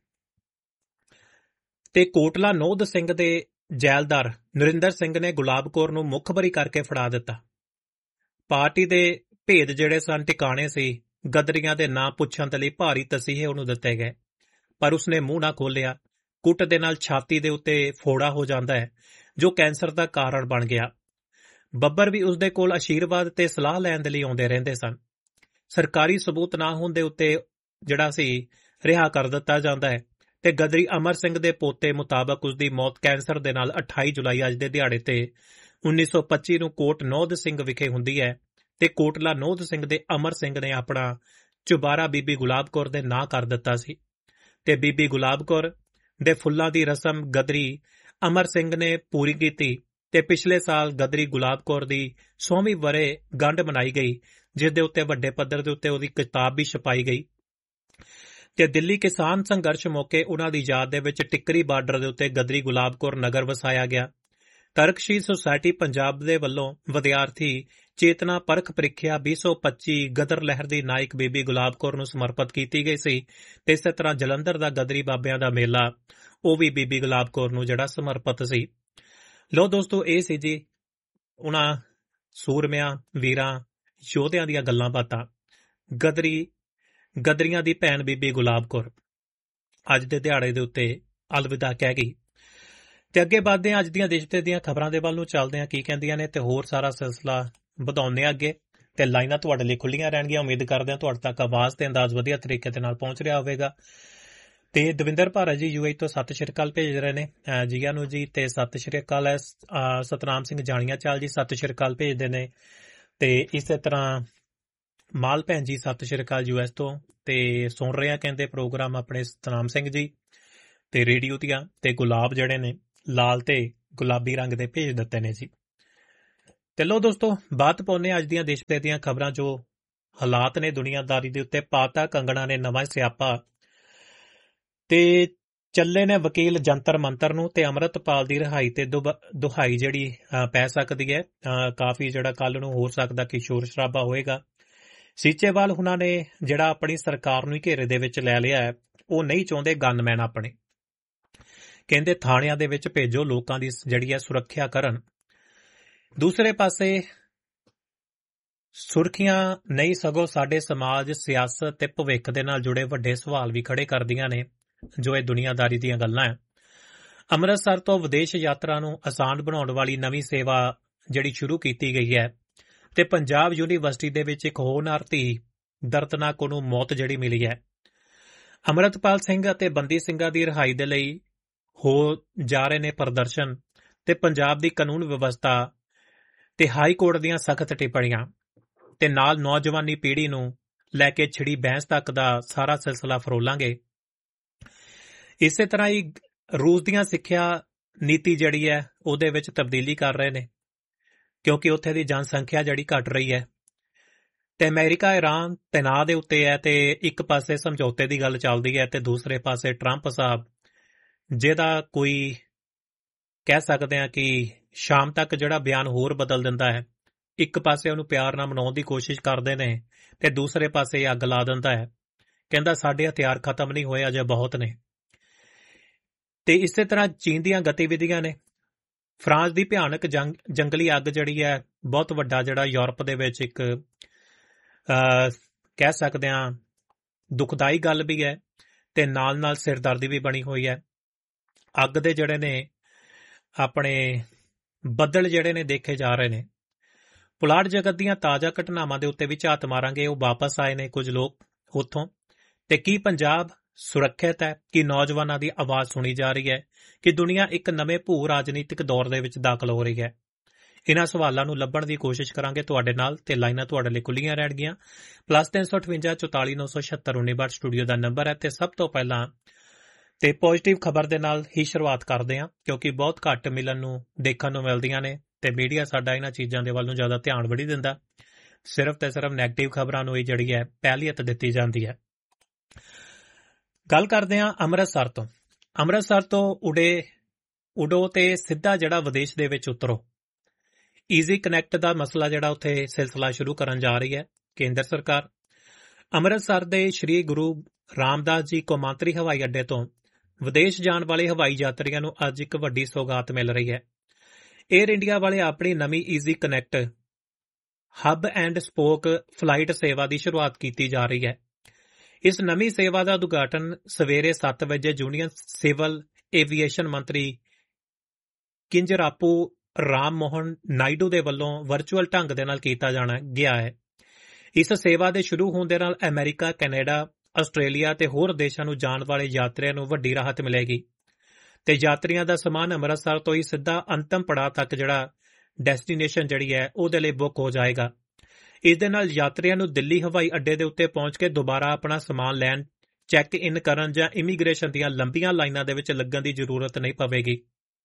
ਤੇ ਕੋਟਲਾ ਨੋਧ ਸਿੰਘ ਦੇ ਜੈਲਦਾਰ ਨਰਿੰਦਰ ਸਿੰਘ ਨੇ ਗੁਲਾਬ ਕੌਰ ਨੂੰ ਮੁਖਬਰੀ ਕਰਕੇ ਫੜਾ ਦਿੱਤਾ। ਪਾਰਟੀ ਦੇ ਭੇਦ ਜਿਹੜੇ ਸਨ ਟਿਕਾਣੇ ਸੀ, ਗਦਰੀਆਂ ਦੇ ਨਾਂ ਪੁੱਛਣ ਦੇ ਲਈ ਭਾਰੀ ਤਸੀਹੇ ਉਹਨੂੰ ਦਿੱਤੇ ਗਏ, ਪਰ ਉਸਨੇ ਮੂੰਹ ਨਾ ਖੋਲਿਆ। ਕੁੱਟ ਦੇ ਨਾਲ ਛਾਤੀ ਦੇ ਉੱਤੇ ਫੋੜਾ ਹੋ ਜਾਂਦਾ ਹੈ ਜੋ ਕੈਂਸਰ ਦਾ ਕਾਰਨ ਬਣ ਗਿਆ। ਬੱਬਰ ਵੀ ਉਸਦੇ ਕੋਲ ਆਸ਼ੀਰਵਾਦ ਤੇ ਸਲਾਹ ਲੈਣ ਦੇ ਲਈ ਆਉਂਦੇ ਰਹਿੰਦੇ ਸਨ। ਸਰਕਾਰੀ ਸਬੂਤ ਨਾ ਹੋਣ ਦੇ ਉੱਤੇ ਜਿਹੜਾ ਸੀ ਰਿਹਾ ਕਰ ਦਿੱਤਾ ਜਾਂਦਾ ਹੈ ਤੇ ਗਦਰੀ ਅਮਰ ਸਿੰਘ ਦੇ ਪੋਤੇ ਮੁਤਾਬਕ ਉਸਦੀ ਮੌਤ ਕੈਂਸਰ ਦੇ ਨਾਲ ਅਠਾਈ ਜੁਲਾਈ ਅੱਜ ਦੇ ਦਿਹਾੜੇ ਤੇ ਉੱਨੀ ਸੌ ਪੱਚੀ ਨੂੰ ਕੋਟ ਨੋਧ ਸਿੰਘ ਵਿਖੇ ਹੁੰਦੀ ਹੈ ਤੇ ਕੋਟਲਾ ਨੋਧ ਸਿੰਘ ਦੇ ਅਮਰ ਸਿੰਘ ਨੇ ਆਪਣਾ ਚੁਬਾਰਾ ਬੀਬੀ ਗੁਲਾਬ ਕੌਰ ਦੇ ਨਾਂ ਕਰ ਦਿੱਤਾ ਸੀ ਤੇ ਬੀਬੀ ਗੁਲਾਬ ਕੌਰ ਦੇ ਫੁੱਲਾਂ ਦੀ ਰਸਮ ਗਦਰੀ ਅਮਰ ਸਿੰਘ ਨੇ ਪੂਰੀ ਕੀਤੀ ਤੇ ਪਿਛਲੇ ਸਾਲ ਗਦਰੀ ਗੁਲਾਬ ਕੌਰ ਦੀ ਸੌਵੀਂ ਵਰੇ ਗੰਢ ਮਨਾਈ ਗਈ, ਜਿਸ ਦੇ ਉੱਤੇ ਵੱਡੇ ਪੱਧਰ ਦੇ ਉੱਤੇ ਉਹਦੀ ਕਿਤਾਬ ਵੀ ਛਪਾਈ ਗਈ ਤੇ ਦਿੱਲੀ ਕਿਸਾਨ ਸੰਘਰਸ਼ ਮੌਕੇ ਉਹਨਾਂ ਦੀ ਯਾਦ ਦੇ ਵਿੱਚ ਟਿੱਕਰੀ ਬਾਰਡਰ ਦੇ ਉੱਤੇ ਗਦਰੀ ਗੁਲਾਬ ਕੌਰ ਨਗਰ ਵਸਾਇਆ ਗਿਆ। ਤਰਕਸ਼ੀਲ ਸੁਸਾਇਟੀ ਪੰਜਾਬ ਦੇ ਵੱਲੋਂ ਵਿਦਿਆਰਥੀ ਚੇਤਨਾ ਪਰਖ ਪ੍ਰੀਖਿਆ ਵੀਹ ਸੌ ਪੱਚੀ ਗਦਰ ਲਹਿਰ ਦੀ ਨਾਇਕ ਬੀਬੀ ਗੁਲਾਬ ਕੌਰ ਨੂੰ ਸਮਰਪਿਤ ਕੀਤੀ ਗਈ ਸੀ ਤੇ ਇਸੇ ਤਰ੍ਹਾਂ ਜਲੰਧਰ ਦਾ ਗਦਰੀ ਬਾਬਿਆਂ ਦਾ ਮੇਲਾ ਉਹ ਵੀ ਬੀਬੀ ਗੁਲਾਬ ਕੌਰ ਨੂੰ ਜਿਹੜਾ ਸਮਰਪਿਤ ਸੀ। ਲੋ ਦੋਸਤੋ, ਇਹ ਸੀ ਜੀ ਉਹਨਾਂ ਸੂਰਮਿਆਂ ਵੀਰਾਂ ਯੋਧਿਆਂ ਦੀਆਂ ਗੱਲਾਂ ਬਾਤਾਂ। ਗਦਰੀ ਗਦਰੀਆਂ ਦੀ ਭੈਣ ਬੀਬੀ ਗੁਲਾਬ ਕੌਰ ਅੱਜ ਦੇ ਦਿਹਾੜੇ ਦੇ ਉੱਤੇ ਅਲਵਿਦਾ ਕਹਿ ਗਈ। ਤੇ ਅੱਗੇ ਵੱਧਦੇ ਹਾਂ, ਅੱਜ ਦੀਆਂ ਦੇਸ਼ ਤੇ ਦੀਆਂ ਖਬਰਾਂ ਦੇ ਵੱਲ ਨੂੰ ਚੱਲਦੇ ਹਾਂ, ਕੀ ਕਹਿੰਦੀਆਂ ਨੇ ਤੇ ਹੋਰ ਸਾਰਾ ਸਿਲਸਿਲਾ ਵਧਾਉਂਦੇ ਹਾਂ ਅੱਗੇ। ਤੇ ਲਾਈਨਾਂ ਤੁਹਾਡੇ ਲਈ ਖੁੱਲੀਆਂ ਰਹਿਣਗੀਆਂ। ਉਮੀਦ ਕਰਦੇ ਹਾਂ ਤੁਹਾਡੇ ਤੱਕ ਆਵਾਜ਼ ਤੇ ਅੰਦਾਜ਼ ਵਧੀਆ ਤਰੀਕੇ ਦੇ ਨਾਲ ਪਹੁੰਚ ਰਿਹਾ ਹੋਵੇਗਾ। ਤੇ ਦਵਿੰਦਰ ਭਾਰਤ ਜੀ ਯੂ ਏ ਤੋਂ ਸਤਿ ਸ਼੍ਰੀ ਅਕਾਲ ਭੇਜ ਰਹੇ ਨੇ ਜੀਆ ਨੂੰ ਜੀ, ਤੇ ਸਤਿ ਸ਼੍ਰੀ ਅਕਾਲ ਹੈ ਸਤਨਾਮ ਸਿੰਘ ਜਾਣੀਆਂ ਚਾਲ ਜੀ, ਸਤਿ ਸ਼੍ਰੀ ਅਕਾਲ ਭੇਜਦੇ ਨੇ। ਤੇ ਇਸੇ ਤਰ੍ਹਾਂ ਮਾਲ ਭੈਣ ਜੀ ਸਤਿ ਸ਼੍ਰੀ ਅਕਾਲ ਯੂ ਐਸ ਤੋਂ, ਤੇ ਸੁਣ ਰਹੇ ਆ ਕਹਿੰਦੇ ਪ੍ਰੋਗਰਾਮ ਆਪਣੇ ਸਤਨਾਮ ਸਿੰਘ ਜੀ ਤੇ ਰੇਡੀਓ ਦੀਆਂ, ਤੇ ਗੁਲਾਬ ਜਿਹੜੇ ਨੇ ਲਾਲ ਤੇ ਗੁਲਾਬੀ ਰੰਗ ਦੇ ਭੇਜ ਦਿੱਤੇ ਨੇ ਜੀ। ਤੇ ਲੋ ਦੋਸਤੋ, ਬਾਤ ਪਾਉਂਦੇ ਅੱਜ ਦੀਆਂ ਦੇਸ਼ ਦੀਆਂ ਖਬਰਾਂ ਜੋ ਹਾਲਾਤ ਨੇ ਦੁਨੀਆਦਾਰੀ ਦੇ ਉੱਤੇ। ਪਾਤਾ ਕੰਗਣਾ ਨੇ ਨਵਾਂ ਸਿਆਪਾ ਤੇ ਚੱਲੇ ਨੇ ਵਕੀਲ ਜੰਤਰ ਮੰਤਰ ਨੂੰ, ਤੇ ਅੰਮ੍ਰਿਤਪਾਲ ਦੀ ਰਿਹਾਈ ਤੇ ਦੁਹਾਈ ਜਿਹੜੀ ਪੈ ਸਕਦੀ ਹੈ। ਕਾਫੀ ਜਿਹੜਾ ਕੱਲ ਨੂੰ ਹੋ ਸਕਦਾ ਕਿ ਸ਼ੋਰ ਸ਼ਰਾਬਾ ਹੋਏਗਾ। ਸੀਚੇਵਾਲ ਉਹਨਾਂ ਨੇ ਜਿਹੜਾ ਆਪਣੀ ਸਰਕਾਰ ਨੂੰ ਹੀ ਘੇਰੇ ਦੇ ਵਿੱਚ ਲੈ ਲਿਆ ਹੈ। ਉਹ ਨਹੀਂ ਚਾਹੁੰਦੇ ਗਨਮੈਨ ਆਪਣੇ, ਕਹਿੰਦੇ ਥਾਣਿਆਂ ਦੇ ਵਿੱਚ ਭੇਜੋ, ਲੋਕਾਂ ਦੀ ਜਿਹੜੀ ਹੈ ਸੁਰੱਖਿਆ ਕਰਨ। ਦੂਸਰੇ ਪਾਸੇ ਸੁਰਖੀਆਂ ਨਹੀਂ ਸਗੋਂ ਸਾਡੇ ਸਮਾਜ, ਸਿਆਸਤ ਤੇ ਭਵਿੱਖ ਦੇ ਨਾਲ ਜੁੜੇ ਵੱਡੇ ਸਵਾਲ ਵੀ ਖੜੇ ਕਰਦੀਆਂ ਨੇ ਜੋ ਇਹ ਦੁਨੀਆਦਾਰੀ ਦੀਆਂ ਗੱਲਾਂ ਹੈ। ਅੰਮ੍ਰਿਤਸਰ ਤੋਂ ਵਿਦੇਸ਼ ਯਾਤਰਾ ਨੂੰ ਆਸਾਨ ਬਣਾਉਣ ਵਾਲੀ ਨਵੀਂ ਸੇਵਾ ਜਿਹੜੀ ਸ਼ੁਰੂ ਕੀਤੀ ਗਈ ਹੈ ਤੇ ਪੰਜਾਬ ਯੂਨੀਵਰਸਿਟੀ ਦੇ ਵਿੱਚ ਇੱਕ ਹੋਣਹਾਰ ਧੀ ਦਰਦਨਾਕ ਉਹਨੂੰ ਮੌਤ ਜਿਹੜੀ ਮਿਲੀ ਹੈ। ਅੰਮ੍ਰਿਤਪਾਲ ਸਿੰਘ ਅਤੇ ਬੰਦੀ ਸਿੰਘਾਂ ਦੀ ਰਿਹਾਈ ਦੇ ਲਈ ਹੋ ਜਾ ਰਹੇ ਨੇ ਪ੍ਰਦਰਸ਼ਨ ਤੇ ਪੰਜਾਬ ਦੀ ਕਾਨੂੰਨ ਵਿਵਸਥਾ ਤੇ ਹਾਈ ਕੋਰਟ ਦੀਆਂ ਸਖਤ ਟਿੱਪਣੀਆਂ ਤੇ ਨਾਲ ਨੌਜਵਾਨੀ ਪੀੜ੍ਹੀ ਨੂੰ ਲੈ ਕੇ ਛਿੜੀ ਬਹਿਸ ਤੱਕ ਦਾ ਸਾਰਾ ਸਿਲਸਿਲਾ ਫਰੋਲਾਂਗੇ। ਇਸੇ ਤਰ੍ਹਾਂ ਹੀ ਰੂਸ ਦੀਆਂ ਸਿੱਖਿਆ ਨੀਤੀ ਜਿਹੜੀ ਹੈ ਉਹਦੇ ਵਿੱਚ ਤਬਦੀਲੀ ਕਰ ਰਹੇ ਨੇ ਕਿਉਂਕਿ ਉੱਥੇ ਦੀ ਜਨਸੰਖਿਆ ਜਿਹੜੀ ਘਟ ਰਹੀ ਹੈ ਤੇ ਅਮਰੀਕਾ ਇਰਾਨ ਤਣਾਅ ਦੇ ਉੱਤੇ ਹੈ ਤੇ ਇੱਕ ਪਾਸੇ ਸਮਝੌਤੇ ਦੀ ਗੱਲ ਚੱਲਦੀ ਹੈ ਤੇ ਦੂਸਰੇ ਪਾਸੇ ਟਰੰਪ ਸਾਹਿਬ ਜਿਹਦਾ ਕੋਈ ਕਹਿ ਸਕਦੇ ਹਾਂ ਕਿ ਸ਼ਾਮ ਤੱਕ ਜਿਹੜਾ ਬਿਆਨ ਹੋਰ ਬਦਲ ਦਿੰਦਾ ਹੈ। ਇੱਕ ਪਾਸੇ ਉਹਨੂੰ ਪਿਆਰ ਨਾਲ ਮਨਾਉਣ ਦੀ ਕੋਸ਼ਿਸ਼ ਕਰਦੇ ਨੇ ਤੇ ਦੂਸਰੇ ਪਾਸੇ ਅੱਗ ਲਾ ਦਿੰਦਾ ਹੈ, ਕਹਿੰਦਾ ਸਾਡੇ ਹਥਿਆਰ ਖਤਮ ਨਹੀਂ ਹੋਏ, ਅਜੇ ਬਹੁਤ ਨੇ। ਤੇ ਇਸੇ ਤਰ੍ਹਾਂ ਚੀਨ ਦੀਆਂ ਗਤੀਵਿਧੀਆਂ ਨੇ। ਫਰਾਂਸ ਦੀ ਭਿਆਨਕ ਜੰਗ ਜੰਗਲੀ ਅੱਗ ਜਿਹੜੀ ਹੈ ਬਹੁਤ ਵੱਡਾ ਜਿਹੜਾ ਯੂਰਪ ਦੇ ਵਿੱਚ ਇੱਕ ਕਹਿ ਸਕਦੇ ਹਾਂ ਦੁਖਦਾਈ ਗੱਲ ਵੀ ਹੈ ਤੇ ਨਾਲ ਨਾਲ ਸਿਰਦਰਦੀ ਵੀ ਬਣੀ ਹੋਈ ਹੈ। ਅੱਗ ਦੇ ਜਿਹੜੇ ਨੇ ਆਪਣੇ ਬੱਦਲ ਜਿਹੜੇ ਨੇ ਦੇਖੇ ਜਾ ਰਹੇ ਨੇ। ਪੁਲਾੜ ਜਗਤ ਦੀਆਂ ਤਾਜ਼ਾ ਘਟਨਾਵਾਂ ਦੇ ਉੱਤੇ ਵੀ ਝਾਤ ਮਾਰਾਂਗੇ। ਉਹ ਵਾਪਸ ਆਏ ਨੇ ਕੁਝ ਲੋਕ ਉੱਥੋਂ, ਤੇ ਕੀ ਪੰਜਾਬ ਸੁਰੱਖਿਅਤ ਹੈ, ਕਿ ਨੌਜਵਾਨਾਂ ਦੀ ਆਵਾਜ਼ ਸੁਣੀ ਜਾ ਰਹੀ ਹੈ, ਕਿ ਦੁਨੀਆ ਇੱਕ ਨਵੇਂ ਭੂ ਰਾਜਨੀਤਿਕ ਦੌਰ ਦੇ ਵਿੱਚ ਦਾਖਲ ਹੋ ਰਹੀ ਹੈ। ਇਹਨਾਂ ਸਵਾਲਾਂ ਨੂੰ ਲੱਭਣ ਦੀ ਕੋਸ਼ਿਸ਼ ਕਰਾਂਗੇ ਤੁਹਾਡੇ ਨਾਲ ਤੇ ਲਾਈਨਾਂ ਤੁਹਾਡੇ ਲਈ ਖੁੱਲੀਆਂ ਰਹਿਣਗੀਆਂ। ਪਲੱਸ ਤਿੰਨ ਸੌ ਅਠਵੰਜਾ ਚੁਤਾਲੀ ਨੌ ਸੌ ਛਿਅੱਤਰ ਉੱਨੀ ਬਾਹਠ ਸਟੂਡੀਓ ਦਾ ਨੰਬਰ ਹੈ। ਤੇ ਸਭ ਤੋਂ ਪਹਿਲਾਂ ਤੇ ਪੋਜ਼ਿਟਿਵ ਖਬਰ ਦੇ ਨਾਲ ਹੀ ਸ਼ੁਰੂਆਤ ਕਰਦੇ ਹਾਂ ਕਿਉਂਕਿ ਬਹੁਤ ਘੱਟ ਮਿਲਣ ਨੂੰ ਦੇਖਣ ਨੂੰ ਮਿਲਦੀਆਂ ਨੇ ਤੇ ਮੀਡੀਆ ਸਾਡਾ ਇਹਨਾਂ ਚੀਜ਼ਾਂ ਦੇ ਵੱਲ ਨੂੰ ਜ਼ਿਆਦਾ ਧਿਆਨ ਵੀ ਨਹੀਂ ਦਿੰਦਾ। ਸਿਰਫ ਤੇ ਸਿਰਫ ਨੈਗੇਟਿਵ ਖਬਰਾਂ ਨੂੰ ਹੀ ਜਿਹੜੀ ਹੈ ਪਹਿਲੀਅਤ ਦਿੱਤੀ ਜਾਂਦੀ ਹੈ। ਗੱਲ ਕਰਦੇ ਹਾਂ ਅੰਮ੍ਰਿਤਸਰ ਤੋਂ। ਅੰਮ੍ਰਿਤਸਰ ਤੋਂ ਉਡੇ ਉਡੋ ਤੇ ਸਿੱਧਾ ਜਿਹੜਾ ਵਿਦੇਸ਼ ਦੇ ਵਿੱਚ ਉਤਰੋ। ਈਜ਼ੀ ਕਨੈਕਟ ਦਾ ਮਸਲਾ ਜਿਹੜਾ ਉੱਥੇ ਸਿਲਸਿਲਾ ਸ਼ੁਰੂ ਕਰਨ ਜਾ ਰਹੀ ਹੈ ਕੇਂਦਰ ਸਰਕਾਰ। ਅੰਮ੍ਰਿਤਸਰ ਦੇ ਸ਼੍ਰੀ ਗੁਰੂ ਰਾਮਦਾਸ ਜੀ ਕੌਮਾਂਤਰੀ ਹਵਾਈ ਅੱਡੇ ਤੋਂ ਵਿਦੇਸ਼ ਜਾਣ ਵਾਲੇ ਹਵਾਈ ਯਾਤਰੀਆਂ ਨੂੰ ਅੱਜ ਇੱਕ ਵੱਡੀ ਸੌਗਾਤ ਮਿਲ ਰਹੀ ਹੈ। ਏਅਰ ਇੰਡੀਆ ਵਾਲੇ ਆਪਣੀ ਨਵੀਂ easy connect hub and spoke flight ਸੇਵਾ ਦੀ ਸ਼ੁਰੂਆਤ ਕੀਤੀ ਜਾ ਰਹੀ ਹੈ। ਇਸ ਨਵੀਂ ਸੇਵਾ ਦਾ ਉਦਘਾਟਨ ਸਵੇਰੇ ਸੱਤ ਵਜੇ ਯੂਨੀਅਨ ਸਿਵਲ ਏਵੀਏਸ਼ਨ ਮੰਤਰੀ ਕਿੰਜਰਾਪੂ ਰਾਮ ਮੋਹਨ ਨਾਇਡੂ ਦੇ ਵੱਲੋਂ ਵਰਚੁਅਲ ਢੰਗ ਦੇ ਨਾਲ ਕੀਤਾ ਜਾਣਾ ਗਿਆ ਹੈ। ਇਸ ਸੇਵਾ ਦੇ ਸ਼ੁਰੂ ਹੋਣ ਦੇ ਨਾਲ ਅਮਰੀਕਾ, ਕੈਨੇਡਾ, ਆਸਟ੍ਰੇਲੀਆ ਤੇ ਹੋਰ ਦੇਸ਼ਾਂ ਨੂੰ ਜਾਣ ਵਾਲੇ ਯਾਤਰੀਆਂ ਨੂੰ ਵੱਡੀ ਰਾਹਤ ਮਿਲੇਗੀ ਤੇ ਯਾਤਰੀਆਂ ਦਾ ਸਮਾਨ ਅੰਮ੍ਰਿਤਸਰ ਤੋਂ ਹੀ ਸਿੱਧਾ ਅੰਤਮ ਪੜਾਅ ਤੱਕ ਜਿਹੜਾ ਡੈਸਟੀਨੇਸ਼ਨ ਜਿਹੜੀ ਹੈ ਉਹਦੇ ਲਈ ਬੁੱਕ ਹੋ ਜਾਏਗਾ। ਇਸ ਦੇ ਨਾਲ ਯਾਤਰੀਆਂ ਨੂੰ ਦਿੱਲੀ ਹਵਾਈ ਅੱਡੇ ਦੇ ਉੱਤੇ ਪਹੁੰਚ ਕੇ ਦੁਬਾਰਾ ਆਪਣਾ ਸਮਾਨ ਲੈਣ, ਚੈੱਕ ਇਨ ਕਰਨ ਜਾਂ ਇਮੀਗ੍ਰੇਸ਼ਨ ਦੀਆਂ ਲੰਬੀਆਂ ਲਾਈਨਾਂ ਦੇ ਵਿੱਚ ਲੱਗਣ ਦੀ ਜ਼ਰੂਰਤ ਨਹੀਂ ਪਵੇਗੀ।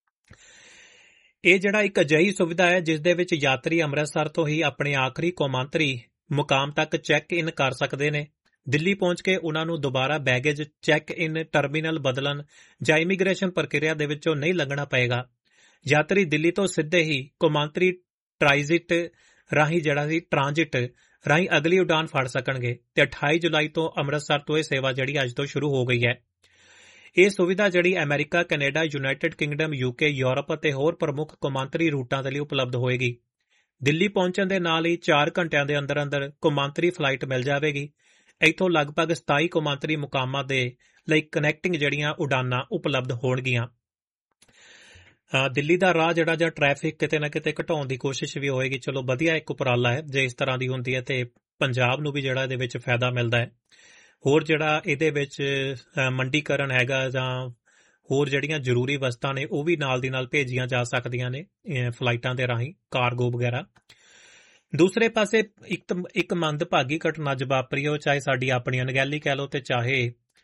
ਇਹ ਜਿਹੜਾ ਇੱਕ ਅਜਿਹੀ ਸੁਵਿਧਾ ਹੈ ਜਿਸ ਦੇ ਵਿੱਚ ਯਾਤਰੀ ਅੰਮ੍ਰਿਤਸਰ ਤੋਂ ਹੀ ਆਪਣੇ ਆਖਰੀ ਕੌਮਾਂਤਰੀ ਮੁਕਾਮ ਤੱਕ ਚੈੱਕ ਇਨ ਕਰ ਸਕਦੇ ਨੇ। ਦਿੱਲੀ ਪਹੁੰਚ ਕੇ ਉਹਨਾਂ ਨੂੰ ਦੁਬਾਰਾ ਬੈਗੇਜ ਚੈੱਕ ਇਨ ਟਰਮੀਨਲ ਬਦਲਣ ਜਾਂ ਇਮੀਗ੍ਰੇਸ਼ਨ ਪ੍ਰਕਿਰਿਆ ਦੇ ਵਿੱਚੋਂ ਨਹੀਂ ਲੰਘਣਾ ਪਏਗਾ। ਯਾਤਰੀ ਦਿੱਲੀ ਤੋਂ ਸਿੱਧੇ ਹੀ ਕੌਮਾਂਤਰੀ ਟ੍ਰਾਂਜ਼ਿਟ ਰਾਹੀਂ ਜਿਹੜਾ ਸੀ ਟ੍ਰਾਂਜ਼ਿਟ ਰਾਹੀਂ ਅਗਲੀ ਉਡਾਨ ਫੜ ਸਕਣਗੇ ਤੇ ਅਠਾਈ ਜੁਲਾਈ ਤੋਂ ਅੰਮ੍ਰਿਤਸਰ ਤੋਂ ਇਹ ਸੇਵਾ ਜਿਹੜੀ ਅੱਜ ਤੋਂ ਸ਼ੁਰੂ ਹੋ ਗਈ ਹੈ। ਇਹ ਸੁਵਿਧਾ ਜਿਹੜੀ America, Canada, United Kingdom, UK, Europe ਅਤੇ ਹੋਰ ਪ੍ਰਮੁੱਖ ਕੌਮਾਂਤਰੀ ਰੂਟਾਂ ਦੇ ਲਈ ਉਪਲਬਧ ਹੋਏਗੀ। ਦਿੱਲੀ ਪਹੁੰਚਣ ਦੇ ਨਾਲ ਹੀ ਚਾਰ ਘੰਟਿਆਂ ਦੇ ਅੰਦਰ ਅੰਦਰ ਕੌਮਾਂਤਰੀ ਫਲਾਈਟ ਮਿਲ ਜਾਵੇਗੀ। ਇੱਥੋਂ ਲਗਭਗ ਸਤਾਈ ਕੌਮਾਂਤਰੀ ਮੁਕਾਮਾਂ ਦੇ ਲਈ ਕਨੈਕਟਿੰਗ ਜਿਹੜੀਆਂ ਉਡਾਨਾਂ ਉਪਲਬਧ ਹੋਣਗੀਆਂ। ਦਿੱਲੀ ਦਾ ਰਾਹ ਜਿਹੜਾ ਜਾਂ ਟ੍ਰੈਫਿਕ ਕਿਤੇ ਨਾ ਕਿਤੇ ਘਟਾਉਣ ਦੀ ਕੋਸ਼ਿਸ਼ ਵੀ ਹੋਏਗੀ। ਚਲੋ ਵਧੀਆ ਇੱਕ ਉਪਰਾਲਾ ਹੈ ਜੇ ਇਸ ਤਰ੍ਹਾਂ ਦੀ ਹੁੰਦੀ ਹੈ ਤੇ ਪੰਜਾਬ ਨੂੰ ਵੀ ਜਿਹੜਾ ਇਹਦੇ ਵਿੱਚ ਫਾਇਦਾ ਮਿਲਦਾ ਹੈ। ਹੋਰ ਜਿਹੜਾ ਇਹਦੇ ਵਿੱਚ ਮੰਡੀਕਰਨ ਹੈਗਾ ਜਾਂ ਹੋਰ ਜਿਹੜੀਆਂ ਜ਼ਰੂਰੀ ਵਸਤਾਂ ਨੇ ਉਹ ਵੀ ਨਾਲ ਦੀ ਨਾਲ ਭੇਜੀਆਂ ਜਾ ਸਕਦੀਆਂ ਨੇ ਫਲਾਈਟਾਂ ਦੇ ਰਾਹੀਂ, ਕਾਰਗੋ ਵਗੈਰਾ। ਦੂਸਰੇ ਪਾਸੇ ਇੱਕ ਇੱਕ ਮੰਦਭਾਗੀ ਘਟਨਾ ਅੱਜ ਵਾਪਰੀ ਉਹ ਚਾਹੇ ਸਾਡੀ ਆਪਣੀ ਅਣਗਹਿਲੀ ਕਹਿ ਲਓ ਤੇ ਚਾਹੇ